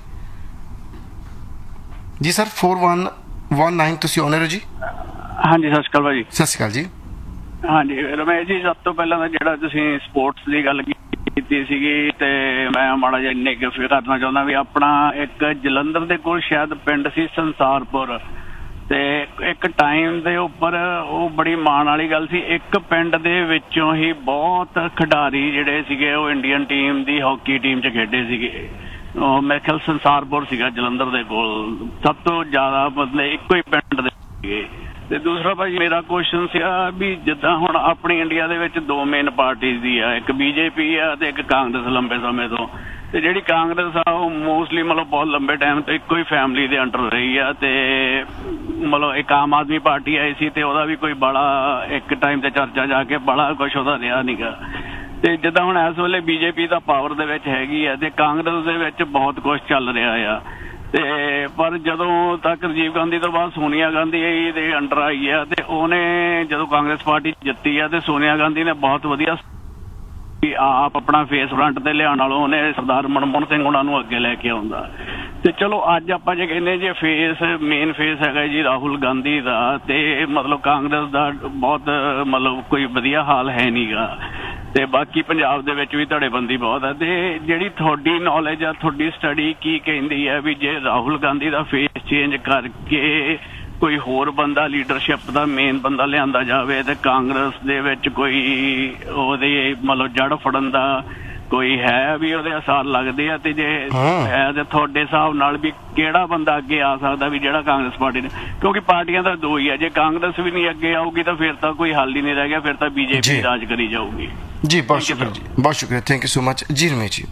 ਜੀ sir four one one nine ਤੁਸੀਂ ਆਨਰ ਹੋ ਜੀ। ਹਾਂਜੀ ਸਤਿ ਸ਼੍ਰੀ ਅਕਾਲ ਭਾਜੀ। ਸਤਿ ਸ਼੍ਰੀ ਅਕਾਲ ਜੀ। ਹਾਂਜੀ ਰਮੇਸ਼ ਜੀ, ਸਭ ਤੋਂ ਪਹਿਲਾਂ ਤਾਂ ਜਿਹੜਾ ਤੁਸੀਂ ਸਪੋਰਟਸ ਦੀ ਗੱਲ ਕੀਤੀ ਸੀਗੀ ਤੇ ਮੈਂ ਮਾੜਾ ਜਿਹਾ ਇੰਨੇ ਗਿਫਟ ਕਰਨਾ ਚਾਹੁੰਦਾ ਵੀ ਆਪਣਾ ਇੱਕ ਜਲੰਧਰ ਦੇ ਕੋਲ ਸ਼ਾਇਦ ਪਿੰਡ ਸੀ ਸੰਸਾਰਪੁਰ, ਤੇ ਇੱਕ ਟਾਈਮ ਦੇ ਉੱਪਰ ਉਹ ਬੜੀ ਮਾਣ ਵਾਲੀ ਗੱਲ ਸੀ, ਇੱਕ ਪਿੰਡ ਦੇ ਵਿੱਚੋਂ ਹੀ ਬਹੁਤ ਖਿਡਾਰੀ ਜਿਹੜੇ ਸੀਗੇ ਉਹ ਇੰਡੀਅਨ ਟੀਮ ਦੀ ਹਾਕੀ ਟੀਮ 'ਚ ਖੇਡੇ ਸੀਗੇ। ਉਹ ਮੇਰੇ ਖਿਆਲ ਸੰਸਾਰਪੁਰ ਸੀਗਾ ਜਲੰਧਰ ਦੇ ਕੋਲ, ਸਭ ਤੋਂ ਜ਼ਿਆਦਾ ਮਤਲਬ ਇੱਕੋ ਹੀ ਪਿੰਡ ਦੇ ਸੀਗੇ। ਤੇ ਦੂਸਰਾ ਭਾਜੀ ਮੇਰਾ ਕੁਐਸਚਨ ਸੀਗਾ ਵੀ ਜਿੱਦਾਂ ਹੁਣ ਆਪਣੀ ਇੰਡੀਆ ਦੇ ਵਿੱਚ ਦੋ ਮੇਨ ਪਾਰਟੀਜ਼ ਦੀ ਆ, ਇੱਕ ਬੀਜੇਪੀ ਆ ਤੇ ਇੱਕ ਕਾਂਗਰਸ ਲੰਬੇ ਸਮੇਂ ਤੋਂ। ਤੇ ਜਿਹੜੀ ਕਾਂਗਰਸ ਆ ਉਹ ਮੋਸਟਲੀ ਮਤਲਬ ਬਹੁਤ ਲੰਬੇ ਟਾਈਮ ਤੋਂ ਇੱਕੋ ਹੀ ਫੈਮਿਲੀ ਦੇ ਅੰਡਰ ਰਹੀ ਆ, ਤੇ ਮਤਲਬ ਇੱਕ ਆਮ ਆਦਮੀ ਪਾਰਟੀ ਆਈ ਸੀ ਤੇ ਉਹਦਾ ਵੀ ਕੋਈ ਬੜਾ ਇੱਕ ਟਾਈਮ ਤੇ ਚਰਚਾ ਜਾ ਕੇ ਬੜਾ ਕੁਛ ਉਹਦਾ ਰਿਹਾ ਨੀਗਾ। ਤੇ ਜਿੱਦਾਂ ਹੁਣ ਇਸ ਵੇਲੇ ਬੀਜੇਪੀ ਦਾ ਪਾਵਰ ਦੇ ਵਿੱਚ ਹੈਗੀ ਆ ਤੇ ਕਾਂਗਰਸ ਦੇ ਵਿੱਚ ਬਹੁਤ ਕੁਛ ਚੱਲ ਰਿਹਾ ਆ। ਤੇ ਪਰ ਜਦੋਂ ਤੱਕ ਰਾਜੀਵ ਗਾਂਧੀ ਤੋਂ ਬਾਅਦ ਸੋਨੀਆ ਗਾਂਧੀ ਦੇ ਅੰਡਰ ਆਈ ਆ ਤੇ ਉਹਨੇ ਜਦੋਂ ਕਾਂਗਰਸ ਪਾਰਟੀ ਜਿੱਤੀ ਆ ਤੇ ਸੋਨੀਆ ਗਾਂਧੀ ਨੇ ਬਹੁਤ ਵਧੀਆ ਆਪ ਆਪਣਾ ਫੇਸ ਫਰੰਟ ਤੇ ਲਿਆਉਣ ਨਾਲੋਂ ਉਹਨੇ ਸਰਦਾਰ ਮਨਮੋਹਨ ਸਿੰਘ ਉਹਨਾਂ ਨੂੰ ਅੱਗੇ ਲੈ ਕੇ ਆਉਂਦਾ। ਤੇ ਚਲੋ ਅੱਜ ਆਪਾਂ ਜੇ ਕਹਿੰਦੇ ਜੇ ਫੇਸ ਮੇਨ ਫੇਸ ਹੈਗਾ ਜੀ ਰਾਹੁਲ ਗਾਂਧੀ ਦਾ, ਤੇ ਮਤਲਬ ਕਾਂਗਰਸ ਦਾ ਬਹੁਤ ਮਤਲਬ ਕੋਈ ਵਧੀਆ ਹਾਲ ਹੈ ਨੀਗਾ। ਤੇ ਬਾਕੀ ਪੰਜਾਬ ਦੇ ਵਿੱਚ ਵੀ ਧੜੇਬੰਦੀ ਬਹੁਤ ਹੈ। ਤੇ ਜਿਹੜੀ ਤੁਹਾਡੀ ਨੌਲੇਜ ਆ, ਤੁਹਾਡੀ ਸਟੱਡੀ ਕੀ ਕਹਿੰਦੀ ਹੈ ਵੀ ਜੇ ਰਾਹੁਲ ਗਾਂਧੀ ਦਾ ਫੇਸ ਚੇਂਜ ਕਰਕੇ ਕੋਈ ਹੋਰ ਬੰਦਾ ਲੀਡਰਸ਼ਿਪ ਦਾ ਮੇਨ ਬੰਦਾ ਲਿਆਂਦਾ ਜਾਵੇ ਤੇ ਕਾਂਗਰਸ ਦੇ ਵਿੱਚ ਕੋਈ ਉਹਦੇ ਮਤਲਬ ਜੜ ਫੜਨ ਦਾ ਕੋਈ ਹੈ ਵੀ ਉਹਦੇ ਅਸਾਰ ਲੱਗਦੇ ਆ? ਤੇ ਜੇ ਹੈ ਤੇ ਤੁਹਾਡੇ ਹਿਸਾਬ ਨਾਲ ਵੀ ਕਿਹੜਾ ਬੰਦਾ ਅੱਗੇ ਆ ਸਕਦਾ ਵੀ ਜਿਹੜਾ ਕਾਂਗਰਸ ਪਾਰਟੀ ਨੇ, ਕਿਉਂਕਿ ਪਾਰਟੀਆਂ ਤਾਂ ਦੋ ਹੀ ਆ, ਜੇ ਕਾਂਗਰਸ ਵੀ ਨਹੀਂ ਅੱਗੇ ਆਊਗੀ ਤਾਂ ਫਿਰ ਤਾਂ ਕੋਈ ਹੱਲ ਹੀ ਨਹੀਂ ਰਹਿ ਗਿਆ, ਫਿਰ ਤਾਂ ਬੀਜੇਪੀ ਰਾਜ ਕਰੀ ਜਾਊਗੀ। ਜੀ ਬਹੁਤ ਸ਼ੁਕਰੀਆ ਜੀ, ਬਹੁਤ ਸ਼ੁਕਰੀਆ, ਥੈਂਕ ਯੂ ਸੋ ਮਚ ਜੀ ਰਮੇਸ਼ ਜੀ।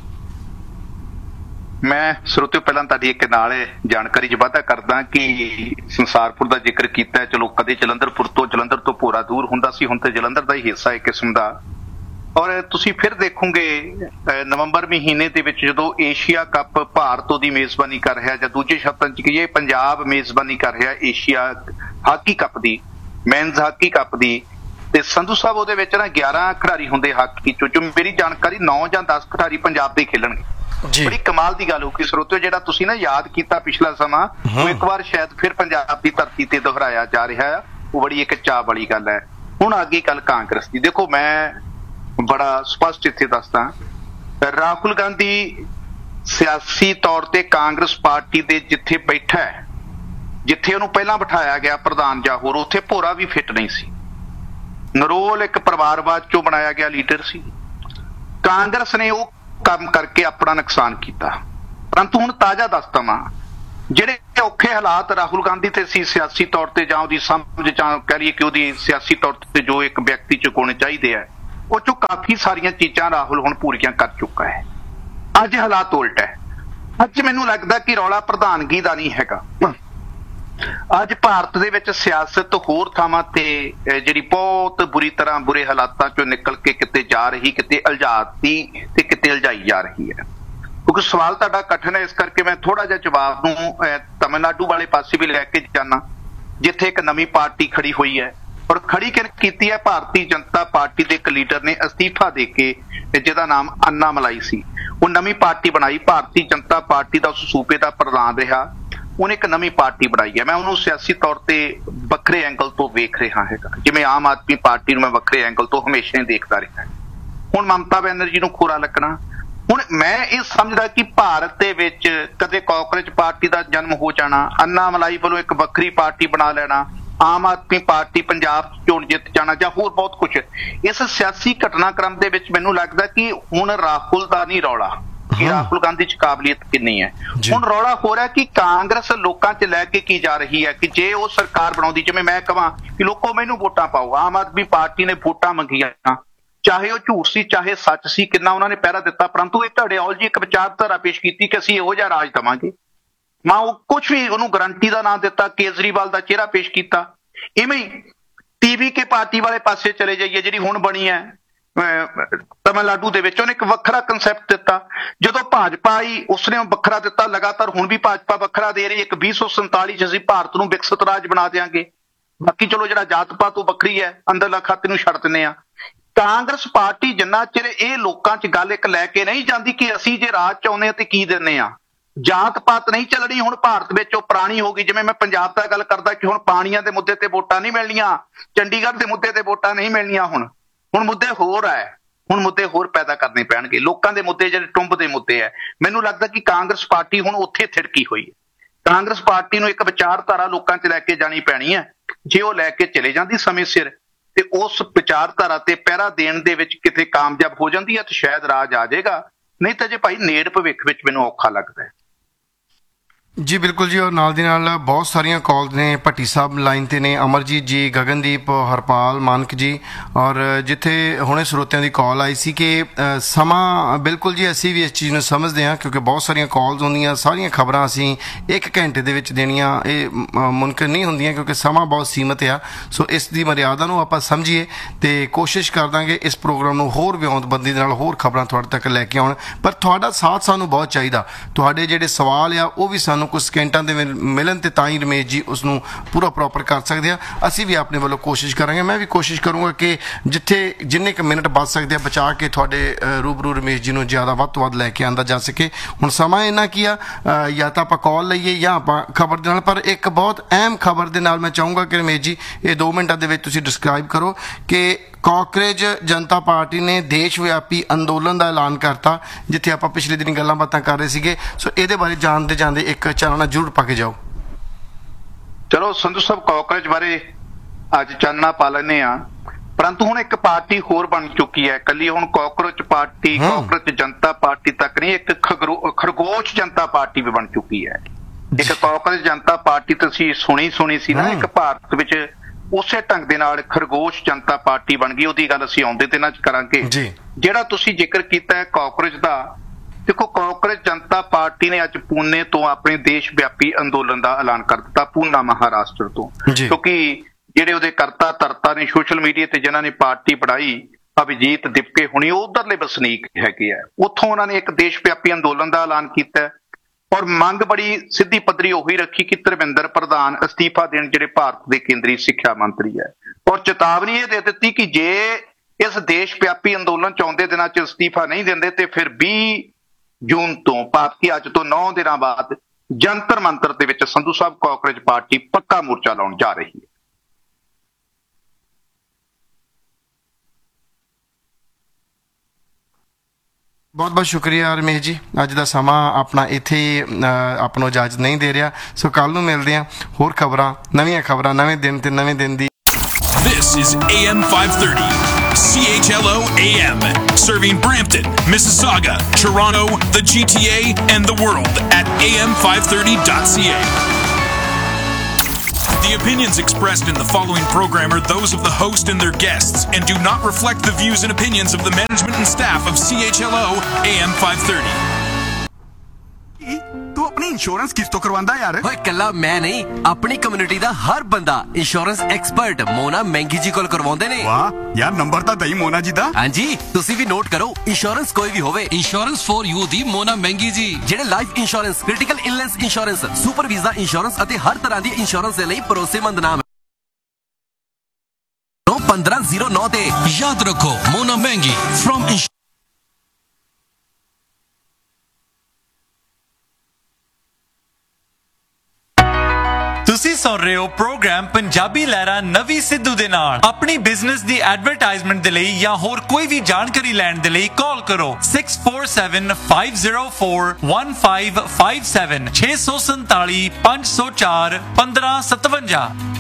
ਮੈਂ ਸਰੋਤਿਓ ਪਹਿਲਾਂ ਤੁਹਾਡੀ ਇੱਕ ਨਾਲ ਜਾਣਕਾਰੀ 'ਚ ਵਾਧਾ ਕਰਦਾ ਕਿ ਸੰਸਾਰਪੁਰ ਦਾ ਜ਼ਿਕਰ ਕੀਤਾ। ਚਲੋ ਕਦੇ ਜਲੰਧਰਪੁਰ ਤੋਂ ਜਲੰਧਰ ਤੋਂ ਭੋਰਾ ਦੂਰ ਹੁੰਦਾ ਸੀ, ਹੁਣ ਤਾਂ ਜਲੰਧਰ ਦਾ ਹੀ ਹਿੱਸਾ ਇੱਕ ਕਿਸਮ ਦਾ ਔਰ ਤੁਸੀਂ ਫਿਰ ਦੇਖੋਗੇ ਅਹ ਨਵੰਬਰ ਮਹੀਨੇ ਦੇ ਵਿੱਚ ਜਦੋਂ ਏਸ਼ੀਆ ਕੱਪ ਭਾਰਤ ਉਹਦੀ ਮੇਜ਼ਬਾਨੀ ਕਰ ਰਿਹਾ, ਜਾਂ ਦੂਜੇ ਸ਼ਬਦਾਂ 'ਚ ਕਹੀਏ ਪੰਜਾਬ ਮੇਜ਼ਬਾਨੀ ਕਰ ਰਿਹਾ ਏਸ਼ੀਆ ਹਾਕੀ ਕੱਪ ਦੀ, ਮੈਨਜ਼ ਹਾਕੀ ਕੱਪ ਦੀ, ਤੇ ਸੰਧੂ ਸਾਹਿਬ ਉਹਦੇ ਵਿੱਚ ਨਾ ਗਿਆਰਾਂ ਖਿਡਾਰੀ ਹੁੰਦੇ ਹਾਕੀ ਚੋਂ, ਜੋ ਮੇਰੀ ਜਾਣਕਾਰੀ ਨੌ ਜਾਂ ਦਸ ਖਿਡਾਰੀ ਪੰਜਾਬ ਦੇ ਖੇਲਣਗੇ। ਬੜੀ ਕਮਾਲ ਦੀ ਗੱਲ ਹੋਊਗੀ ਸਰੋਤਿਓ, ਜਿਹੜਾ ਤੁਸੀਂ ਨਾ ਯਾਦ ਕੀਤਾ ਪਿਛਲਾ ਸਮਾਂ, ਉਹ ਇੱਕ ਵਾਰ ਸ਼ਾਇਦ ਫਿਰ ਪੰਜਾਬ ਦੀ ਧਰਤੀ ਤੇ ਦੁਹਰਾਇਆ ਜਾ ਰਿਹਾ ਆ। ਉਹ ਬੜੀ ਇੱਕ ਚਾਅ ਵਾਲੀ ਗੱਲ ਹੈ। ਹੁਣ ਅੱਗੇ ਗੱਲ ਕਾਂਗਰਸ ਦੀ। ਦੇਖੋ, ਮੈਂ ਬੜਾ ਸਪਸ਼ਟ ਇੱਥੇ ਦੱਸਦਾ, ਰਾਹੁਲ ਗਾਂਧੀ ਸਿਆਸੀ ਤੌਰ ਤੇ ਕਾਂਗਰਸ ਪਾਰਟੀ ਦੇ ਜਿੱਥੇ ਬੈਠਾ ਹੈ, ਜਿੱਥੇ ਉਹਨੂੰ ਪਹਿਲਾਂ ਬਿਠਾਇਆ ਗਿਆ ਪ੍ਰਧਾਨ ਜਾਂ ਹੋਰ, ਉੱਥੇ ਭੋਰਾ ਵੀ ਫਿੱਟ ਨਹੀਂ ਸੀ। ਨਰੋਲ ਇੱਕ ਪਰਿਵਾਰਵਾਦ ਚੋਂ ਬਣਾਇਆ ਗਿਆ ਲੀਡਰ ਸੀ। ਕਾਂਗਰਸ ਨੇ ਉਹ ਕੰਮ ਕਰਕੇ ਆਪਣਾ ਨੁਕਸਾਨ ਕੀਤਾ। ਪਰੰਤੂ ਹੁਣ ਤਾਜ਼ਾ ਦੱਸਦਾ ਵਾਂ, ਜਿਹੜੇ ਔਖੇ ਹਾਲਾਤ ਰਾਹੁਲ ਗਾਂਧੀ ਤੇ ਸੀ ਸਿਆਸੀ ਤੌਰ ਤੇ, ਜਾਂ ਉਹਦੀ ਸਮਝ ਜਾਂ ਕਹਿ ਲਈਏ ਕਿ ਉਹਦੀ ਸਿਆਸੀ ਤੌਰ ਤੇ ਜੋ ਇੱਕ ਵਿਅਕਤੀ ਚ ਹੋਣੇ ਚਾਹੀਦੇ ਆ, ਉਹ ਚੋਂ ਕਾਫੀ ਸਾਰੀਆਂ ਚੀਜ਼ਾਂ ਰਾਹੁਲ ਹੁਣ ਪੂਰੀਆਂ ਕਰ ਚੁੱਕਾ ਹੈ। ਅੱਜ ਹਾਲਾਤ ਉਲਟ ਹੈ। ਅੱਜ ਮੈਨੂੰ ਲੱਗਦਾ ਕਿ ਰੌਲਾ ਪ੍ਰਧਾਨਗੀ ਦਾ ਨਹੀਂ ਹੈਗਾ। ਅੱਜ ਭਾਰਤ ਦੇ ਵਿੱਚ ਸਿਆਸਤ ਹੋਰ ਥਾਵਾਂ ਤੇ ਜਿਹੜੀ ਬਹੁਤ ਬੁਰੀ ਤਰ੍ਹਾਂ ਬੁਰੇ ਹਾਲਾਤਾਂ ਚੋਂ ਨਿਕਲ ਕੇ ਕਿਤੇ ਜਾ ਰਹੀ, ਕਿਤੇ ਉਲਝਾਤੀ ਤੇ ਕਿਤੇ ਉਲਝਾਈ ਜਾ ਰਹੀ ਹੈ। ਕਿਉਂਕਿ ਸਵਾਲ ਤੁਹਾਡਾ ਕਠਿਨ ਹੈ, ਇਸ ਕਰਕੇ ਮੈਂ ਥੋੜਾ ਜਿਹਾ ਜਵਾਬ ਨੂੰ ਤਮਿਲਨਾਡੂ ਵਾਲੇ ਪਾਸੇ ਵੀ ਲੈ ਕੇ ਜਾਣਾ, ਜਿੱਥੇ ਇੱਕ ਨਵੀਂ ਪਾਰਟੀ ਖੜੀ ਹੋਈ ਹੈ। ਔਰ ਖੜੀ ਕਿਨ ਕੀਤੀ ਹੈ? ਭਾਰਤੀ ਜਨਤਾ ਪਾਰਟੀ ਦੇ ਇੱਕ ਲੀਡਰ ਨੇ ਅਸਤੀਫਾ ਦੇ ਕੇ, ਜਿਹਦਾ ਨਾਮ ਅੰਨਾ ਮਲਾਈ ਸੀ, ਉਹ ਨਵੀਂ ਪਾਰਟੀ ਬਣਾਈ। ਭਾਰਤੀ ਜਨਤਾ ਪਾਰਟੀ ਦਾ ਉਸ ਸੂਬੇ ਦਾ ਪ੍ਰਧਾਨ ਰਿਹਾ, ਉਹਨੇ ਇੱਕ ਨਵੀਂ ਪਾਰਟੀ ਬਣਾਈ ਹੈ। ਮੈਂ ਉਹਨੂੰ ਸਿਆਸੀ ਤੌਰ ਤੇ ਵੱਖਰੇ ਐਂਗਲ ਤੋਂ ਵੇਖ ਰਿਹਾ ਹੈਗਾ, ਜਿਵੇਂ ਆਮ ਆਦਮੀ ਪਾਰਟੀ ਨੂੰ ਮੈਂ ਵੱਖਰੇ ਐਂਗਲ ਤੋਂ ਹਮੇਸ਼ਾ ਹੀ ਦੇਖਦਾ ਰਿਹਾ। ਹੁਣ ਮਮਤਾ ਬੈਨਰਜੀ ਨੂੰ ਖੋਰਾ ਲੱਗਣਾ। ਹੁਣ ਮੈਂ ਇਹ ਸਮਝਦਾ ਕਿ ਭਾਰਤ ਦੇ ਵਿੱਚ ਕਦੇ ਕਾਂਗਰਸ ਪਾਰਟੀ ਦਾ ਜਨਮ ਹੋ ਜਾਣਾ, ਅੰਨਾ ਮਲਾਈ ਵੱਲੋਂ ਇੱਕ ਵੱਖਰੀ ਪਾਰਟੀ ਬਣਾ ਲੈਣਾ, ਆਮ ਆਦਮੀ ਪਾਰਟੀ ਪੰਜਾਬ ਚੋਣ ਜਿੱਤ ਜਾਣਾ, ਜਾਂ ਹੋਰ ਬਹੁਤ ਕੁਝ, ਇਸ ਸਿਆਸੀ ਘਟਨਾਕ੍ਰਮ ਦੇ ਵਿੱਚ ਮੈਨੂੰ ਲੱਗਦਾ ਕਿ ਹੁਣ ਰਾਹੁਲ ਦਾ ਨਹੀਂ ਰੌਲਾ ਕਿ ਰਾਹੁਲ ਗਾਂਧੀ ਚ ਕਾਬਲੀਅਤ ਕਿੰਨੀ ਹੈ। ਹੁਣ ਰੌਲਾ ਹੋ ਰਿਹਾ ਕਿ ਕਾਂਗਰਸ ਲੋਕਾਂ ਚ ਲੈ ਕੇ ਕੀ ਜਾ ਰਹੀ ਹੈ, ਕਿ ਜੇ ਉਹ ਸਰਕਾਰ ਬਣਾਉਂਦੀ, ਜਿਵੇਂ ਮੈਂ ਕਹਾਂ ਕਿ ਲੋਕੋ ਮੈਨੂੰ ਵੋਟਾਂ ਪਾਓ, ਆਮ ਆਦਮੀ ਪਾਰਟੀ ਨੇ ਵੋਟਾਂ ਮੰਗੀਆਂ, ਚਾਹੇ ਉਹ ਝੂਠ ਸੀ ਚਾਹੇ ਸੱਚ ਸੀ, ਕਿੰਨਾ ਉਹਨਾਂ ਨੇ ਪਹਿਰਾ ਦਿੱਤਾ, ਪਰੰਤੂ ਇਹ ਢੜਿਆਲ ਜੀ ਇੱਕ ਵਿਚਾਰਧਾਰਾ ਪੇਸ਼ ਕੀਤੀ ਕਿ ਅਸੀਂ ਇਹੋ ਜਿਹਾ ਰਾਜ ਦੇਵਾਂਗੇ। ਮੈਂ ਉਹ ਕੁਛ ਵੀ ਉਹਨੂੰ ਗਰੰਟੀ ਦਾ ਨਾਂ ਦਿੱਤਾ, ਕੇਜਰੀਵਾਲ ਦਾ ਚਿਹਰਾ ਪੇਸ਼ ਕੀਤਾ। ਇਵੇਂ ਹੀ ਟੀਵੀ ਕੇ ਪਾਰਟੀ ਵਾਲੇ ਪਾਸੇ ਚਲੇ ਜਾਈਏ, ਜਿਹੜੀ ਹੁਣ ਬਣੀ ਹੈ ਤਮਿਲਨਾਡੂ ਦੇ ਵਿੱਚ, ਉਹਨੇ ਇੱਕ ਵੱਖਰਾ ਕੰਸੈਪਟ ਦਿੱਤਾ। ਜਦੋਂ ਭਾਜਪਾ ਆਈ ਉਸਨੇ ਵੱਖਰਾ ਦਿੱਤਾ, ਲਗਾਤਾਰ ਹੁਣ ਵੀ ਭਾਜਪਾ ਵੱਖਰਾ ਦੇ ਰਹੀ। ਇੱਕ ਵੀਹ ਸੌ ਸੰਤਾਲੀ ਚ ਅਸੀਂ ਭਾਰਤ ਨੂੰ ਵਿਕਸਿਤ ਰਾਜ ਬਣਾ ਦਿਆਂਗੇ। ਬਾਕੀ ਚਲੋ ਜਿਹੜਾ ਜਾਤ ਪਾਤ ਉਹ ਵੱਖਰੀ ਹੈ, ਅੰਦਰਲਾ ਖਾਤੇ ਨੂੰ ਛੱਡ ਦਿੰਦੇ ਆ। ਕਾਂਗਰਸ ਪਾਰਟੀ ਜਿੰਨਾ ਚਿਰ ਇਹ ਲੋਕਾਂ ਚ ਗੱਲ ਇੱਕ ਲੈ ਕੇ ਨਹੀਂ ਜਾਂਦੀ ਕਿ ਅਸੀਂ ਜੇ ਰਾਜ ਚਾਹੁੰਦੇ ਆ ਤੇ ਕੀ ਦਿੰਦੇ ਆ, ਜਾਤ ਪਾਤ ਨਹੀਂ ਚੱਲਣੀ। ਹੁਣ ਭਾਰਤ ਵਿੱਚ ਉਹ ਪੁਰਾਣੀ ਹੋ ਗਈ, ਜਿਵੇਂ ਮੈਂ ਪੰਜਾਬ ਦਾ ਗੱਲ ਕਰਦਾ ਕਿ ਹੁਣ ਪਾਣੀਆਂ ਦੇ ਮੁੱਦੇ ਤੇ ਵੋਟਾਂ ਨਹੀਂ ਮਿਲਣੀਆਂ, ਚੰਡੀਗੜ੍ਹ ਦੇ ਮੁੱਦੇ ਤੇ ਵੋਟਾਂ ਨਹੀਂ ਮਿਲਣੀਆਂ। ਹੁਣ ਹੁਣ ਮੁੱਦੇ ਹੋਰ ਹੈ, ਹੁਣ ਮੁੱਦੇ ਹੋਰ ਪੈਦਾ ਕਰਨੇ ਪੈਣਗੇ। ਲੋਕਾਂ ਦੇ ਮੁੱਦੇ ਜਿਹੜੇ ਟੁੰਬ ਦੇ ਮੁੱਦੇ ਹੈ, ਮੈਨੂੰ ਲੱਗਦਾ ਕਿ ਕਾਂਗਰਸ ਪਾਰਟੀ ਹੁਣ ਉੱਥੇ ਥਿੜਕੀ ਹੋਈ ਹੈ। ਕਾਂਗਰਸ ਪਾਰਟੀ ਨੂੰ ਇੱਕ ਵਿਚਾਰਧਾਰਾ ਲੋਕਾਂ 'ਚ ਲੈ ਕੇ ਜਾਣੀ ਪੈਣੀ ਹੈ। ਜੇ ਉਹ ਲੈ ਕੇ ਚਲੇ ਜਾਂਦੀ ਸਮੇਂ ਸਿਰ ਤੇ ਉਸ ਵਿਚਾਰਧਾਰਾ ਤੇ ਪਹਿਰਾ ਦੇਣ ਦੇ ਵਿੱਚ ਕਿਤੇ ਕਾਮਯਾਬ ਹੋ ਜਾਂਦੀ ਹੈ ਤਾਂ ਸ਼ਾਇਦ ਰਾਜ ਆ ਜਾਏਗਾ, ਨਹੀਂ ਤਾਂ ਜੇ ਭਾਈ ਨੇੜ ਭਵਿੱਖ ਵਿੱਚ ਮੈਨੂੰ ਔਖਾ ਲੱਗਦਾ ਹੈ। ਜੀ ਬਿਲਕੁਲ ਜੀ। ਔਰ ਨਾਲ ਦੀ ਨਾਲ ਬਹੁਤ ਸਾਰੀਆਂ ਕਾਲਸ ਨੇ, ਭੱਟੀ ਸਾਹਿਬ ਲਾਈਨ ਤੇ ਨੇ, ਅਮਰਜੀਤ ਜੀ, ਗਗਨਦੀਪ, ਹਰਪਾਲ ਮਾਨਕ ਜੀ, ਔਰ ਜਿੱਥੇ ਹੁਣੇ ਸਰੋਤਿਆਂ ਦੀ ਕਾਲ ਆਈ ਸੀ ਕਿ ਸਮਾਂ ਬਿਲਕੁਲ ਜੀ ਅਸੀਂ ਵੀ ਇਸ ਚੀਜ਼ ਨੂੰ ਸਮਝਦੇ ਹਾਂ, ਕਿਉਂਕਿ ਬਹੁਤ ਸਾਰੀਆਂ ਕਾਲਸ ਹੁੰਦੀਆਂ, ਸਾਰੀਆਂ ਖਬਰਾਂ ਅਸੀਂ ਇੱਕ ਘੰਟੇ ਦੇ ਵਿੱਚ ਦੇਣੀਆਂ ਇਹ ਮੁਮਕਿਨ ਨਹੀਂ ਹੁੰਦੀਆਂ, ਕਿਉਂਕਿ ਸਮਾਂ ਬਹੁਤ ਸੀਮਤ ਆ। ਸੋ ਇਸ ਦੀ ਮਰਿਆਦਾ ਨੂੰ ਆਪਾਂ ਸਮਝੀਏ ਤੇ ਕੋਸ਼ਿਸ਼ ਕਰ ਦਾਂਗੇ ਇਸ ਪ੍ਰੋਗਰਾਮ ਨੂੰ ਹੋਰ ਵਿਉਂਤਬੰਦੀ ਦੇ ਨਾਲ ਹੋਰ ਖਬਰਾਂ ਤੁਹਾਡੇ ਤੱਕ ਲੈ ਕੇ ਆਉਣ। ਪਰ ਤੁਹਾਡਾ ਸਾਥ ਸਾਨੂੰ ਬਹੁਤ ਚਾਹੀਦਾ। ਤੁਹਾਡੇ ਜਿਹੜੇ ਸਵਾਲ ਆ ਉਹ ਵੀ ਸਾਨੂੰ ਕੁਝ ਸਕਿੰਟਾਂ ਦੇ ਮਿਲਣ ਤੇ ਤਾਂ ਹੀ ਰਮੇਸ਼ ਜੀ ਉਸ ਨੂੰ ਪੂਰਾ ਪ੍ਰੋਪਰ ਕਰ ਸਕਦੇ ਆ। ਅਸੀਂ ਵੀ ਆਪਣੇ ਵੱਲੋਂ ਕੋਸ਼ਿਸ਼ ਕਰਾਂਗੇ, ਮੈਂ ਵੀ ਕੋਸ਼ਿਸ਼ ਕਰੂੰਗਾ ਕਿ ਜਿੱਥੇ ਜਿੰਨੇ ਕੁ ਮਿੰਟ ਬਚ ਸਕਦੇ ਆ ਬਚਾ ਕੇ ਤੁਹਾਡੇ ਰੂਬਰੂ ਰਮੇਸ਼ ਜੀ ਨੂੰ ਜ਼ਿਆਦਾ ਵੱਧ ਤੋਂ ਵੱਧ ਲੈ ਕੇ ਆਂਦਾ ਜਾ ਸਕੇ। ਹੁਣ ਸਮਾਂ ਇੰਨਾ ਕੀ ਆ, ਜਾਂ ਤਾਂ ਆਪਾਂ ਕਾਲ ਲਈਏ ਜਾਂ ਆਪਾਂ ਖਬਰ ਦੇ ਨਾਲ। ਪਰ ਇੱਕ ਬਹੁਤ ਅਹਿਮ ਖਬਰ ਦੇ ਨਾਲ ਮੈਂ ਚਾਹੂੰਗਾ ਕਿ ਰਮੇਸ਼ ਜੀ ਇਹ ਦੋ ਮਿੰਟਾਂ ਦੇ ਵਿੱਚ ਤੁਸੀਂ ਡਿਸਕ੍ਰਾਈਬ ਕਰੋ ਕਿ ਕਾਂਗਰਸ ਜਨਤਾ ਪਾਰਟੀ ਨੇ ਦੇਸ਼ ਵਿਆਪੀ ਅੰਦੋਲਨ ਦਾ ਐਲਾਨ ਕਰਤਾ, ਜਿੱਥੇ ਆਪਾਂ ਪਿਛਲੇ ਦਿਨ ਗੱਲਾਂ ਬਾਤਾਂ ਕਰ ਰਹੇ ਸੀਗੇ। ਸੋ ਇਹਦੇ ਬਾਰੇ ਜਾਣਦੇ ਜਾਂਦੇ ਇੱਕ ਚਾਨਣਾ ਜ਼ਰੂਰ ਪਾ ਕੇ ਜਾਓ। ਚਲੋ ਸੰਧੂ ਸਾਹਿਬ, ਕਾਂਗਰਸ ਬਾਰੇ ਅੱਜ ਚਾਨਣਾ ਪਾ ਲੈਂਦੇ ਆ, ਪਰੰਤੂ ਹੁਣ ਇੱਕ ਪਾਰਟੀ ਹੋਰ ਬਣ ਚੁੱਕੀ ਹੈ। ਕੱਲੀ ਹੁਣ ਕਾਂਗਰਸ ਪਾਰਟੀ, ਕਾਂਗਰਸ ਜਨਤਾ ਪਾਰਟੀ ਤੱਕ ਨਹੀਂ, ਇੱਕ ਖਰਗੋਸ਼ ਜਨਤਾ ਪਾਰਟੀ ਵੀ ਬਣ ਚੁੱਕੀ ਹੈ। ਇੱਕ ਕਾਂਗਰਸ ਜਨਤਾ ਪਾਰਟੀ ਤੁਸੀਂ ਸੁਣੀ ਸੁਣੀ ਸੀ ਨਾ, ਇੱਕ ਭਾਰਤ ਵਿੱਚ ਉਸੇ ਢੰਗ ਦੇ ਨਾਲ ਖਰਗੋਸ਼ ਜਨਤਾ ਪਾਰਟੀ ਬਣ ਗਈ। ਉਹਦੀ ਗੱਲ ਅਸੀਂ ਆਉਂਦੇ ਤੇ ਨਾ ਕਰਾਂਗੇ। ਜਿਹੜਾ ਤੁਸੀਂ ਜ਼ਿਕਰ ਕੀਤਾ ਹੈ ਕਾਂਗਰਸ ਦਾ, ਦੇਖੋ ਕਾਂਗਰਸ ਜਨਤਾ ਪਾਰਟੀ ਨੇ ਅੱਜ ਪੂਨੇ ਤੋਂ ਆਪਣੇ ਦੇਸ਼ ਵਿਆਪੀ ਅੰਦੋਲਨ ਦਾ ਐਲਾਨ ਕਰ ਦਿੱਤਾ, ਪੂਨਾ ਮਹਾਰਾਸ਼ਟਰ ਤੋਂ, ਕਿਉਂਕਿ ਜਿਹੜੇ ਉਹਦੇ ਕਰਤਾ ਧਰਤਾ ਨੇ ਸੋਸ਼ਲ ਮੀਡੀਆ ਤੇ ਜਿਨ੍ਹਾਂ ਨੇ ਪਾਰਟੀ ਬਣਾਈ ਅਭਿਜੀਤ ਦਿਪਕੇ ਹੁਣੀ ਉਧਰਲੇ ਵਸਨੀਕ ਹੈਗੇ ਆ। ਉੱਥੋਂ ਉਹਨਾਂ ਨੇ ਇੱਕ ਦੇਸ਼ ਵਿਆਪੀ ਅੰਦੋਲਨ ਦਾ ਐਲਾਨ ਕੀਤਾ ਹੈ ਔਰ ਮੰਗ ਬੜੀ ਸਿੱਧੀ ਪੱਧਰੀ ਉਹੀ ਰੱਖੀ ਕਿ ਧਰਮਿੰਦਰ ਪ੍ਰਧਾਨ ਅਸਤੀਫਾ ਦੇਣ, ਜਿਹੜੇ ਭਾਰਤ ਦੇ ਕੇਂਦਰੀ ਸਿੱਖਿਆ ਮੰਤਰੀ ਹੈ, ਔਰ ਚੇਤਾਵਨੀ ਇਹ ਦੇ ਦਿੱਤੀ ਕਿ ਜੇ ਇਸ ਦੇਸ਼ ਵਿਆਪੀ ਅੰਦੋਲਨ ਚ ਆਉਂਦੇ ਦਿਨਾਂ ਚ ਅਸਤੀਫਾ ਨਹੀਂ ਦਿੰਦੇ ਤੇ ਫਿਰ ਵੀਹ ਜੂਨ ਤੋਂ ਭਾਵ ਕਿ ਅੱਜ ਤੋਂ ਨੌ ਦਿਨਾਂ ਬਾਅਦ ਜੰਤਰ ਮੰਤਰ ਦੇ ਵਿੱਚ ਸੰਧੂ ਸਾਹਿਬ ਕਾਂਗਰਸ ਪਾਰਟੀ ਪੱਕਾ ਮੋਰਚਾ ਲਾਉਣ ਜਾ ਰਹੀ ਹੈ। ਬਹੁਤ ਬਹੁਤ ਸ਼ੁਕਰੀਆ ਰਮੇਸ਼ ਜੀ। ਅੱਜ ਦਾ ਸਮਾਂ ਆਪਣਾ ਇੱਥੇ ਆਪਾਂ ਨੂੰ ਇਜਾਜ਼ਤ ਨਹੀਂ ਦੇ ਰਿਹਾ, ਸੋ ਕੱਲ ਨੂੰ ਮਿਲਦੇ ਹਾਂ ਹੋਰ ਖਬਰਾਂ, ਨਵੀਆਂ ਖਬਰਾਂ, ਨਵੇਂ ਦਿਨ ਤੇ ਨਵੇਂ ਦਿਨ ਦੀ। This is A M five thirty, C H L O A M, serving Brampton, Mississauga, Toronto, the G T A, and the world at A M five thirty dot C A. The opinions expressed in the following program are those of the host and their guests and do not reflect the views and opinions of the management and staff of C H L O A M five thirty. ਤੂੰ ਆਪਣੀ insurance ਕਿਸ ਤੋਂ ਕਰਵਾਉਂਦਾ ਯਾਰ? ਓਏ ਕੱਲਾ ਮੈਂ ਨਹੀਂ, ਆਪਣੀ ਕਮਿਊਨਿਟੀ ਦਾ ਹਰ ਬੰਦਾ ਇੰਸ਼ੋਰੈਂਸ ਐਕਸਪਰਟ ਮੋਨਾ ਮਹਿੰਗੀ ਜੀ ਕੋਲ ਕਰਵਾਉਂਦੇ ਨੇ। ਵਾਹ ਯਾਰ, ਨੰਬਰ ਤਾਂ ਦਈ ਮੋਨਾ ਜੀ ਦਾ। ਹਾਂਜੀ, ਤੁਸੀਂ ਵੀ ਨੋਟ ਕਰੋ, ਇੰਸ਼ੋਰੈਂਸ ਕੋਈ ਵੀ ਹੋਵੇ, ਇੰਸ਼ੋਰੈਂਸ ਫॉर ਯੂ ਦੀ ਮੋਨਾ ਮਹਿੰਗੀ ਜੀ, ਜਿਹੜੇ life insurance, critical illness insurance, super visa insurance ਅਤੇ ਹਰ ਤਰ੍ਹਾਂ ਦੀ ਇੰਸ਼ੋਰੈਂਸ ਦੇ ਲਈ ਭਰੋਸੇਮੰਦ ਨਾਮ ਹੈ। ਪੰਦਰਾਂ ਜ਼ੀਰੋ ਨੌ ਤੇ ਯਾਦ ਰੱਖੋ, ਮੋਨਾ ਮਹਿੰਗੀ ਫਰੋਮ ਤੁਸੀਂ ਸੁਣ ਰਹੇ ਹੋ ਪ੍ਰੋਗਰਾਮ ਪੰਜਾਬੀ ਲਹਿਰਾਂ ਨਵੀਂ ਸਿੱਧੂ ਦੇ ਨਾਲ। ਆਪਣੀ ਬਿਜ਼ਨਸ ਦੀ ਐਡਵਰਟਾਈਜ਼ਮੈਂਟ ਦੇ ਲਈ ਜਾਂ ਹੋਰ ਕੋਈ ਵੀ ਜਾਣਕਾਰੀ ਲੈਣ ਦੇ ਲਈ ਕਾਲ ਕਰੋ six four seven five zero four one five five seven ਛੇ ਸੌ ਸੰਤਾਲੀ ਪੰਜ ਸੌ ਚਾਰ ਪੰਦਰਾਂ ਸਤਵੰਜਾ।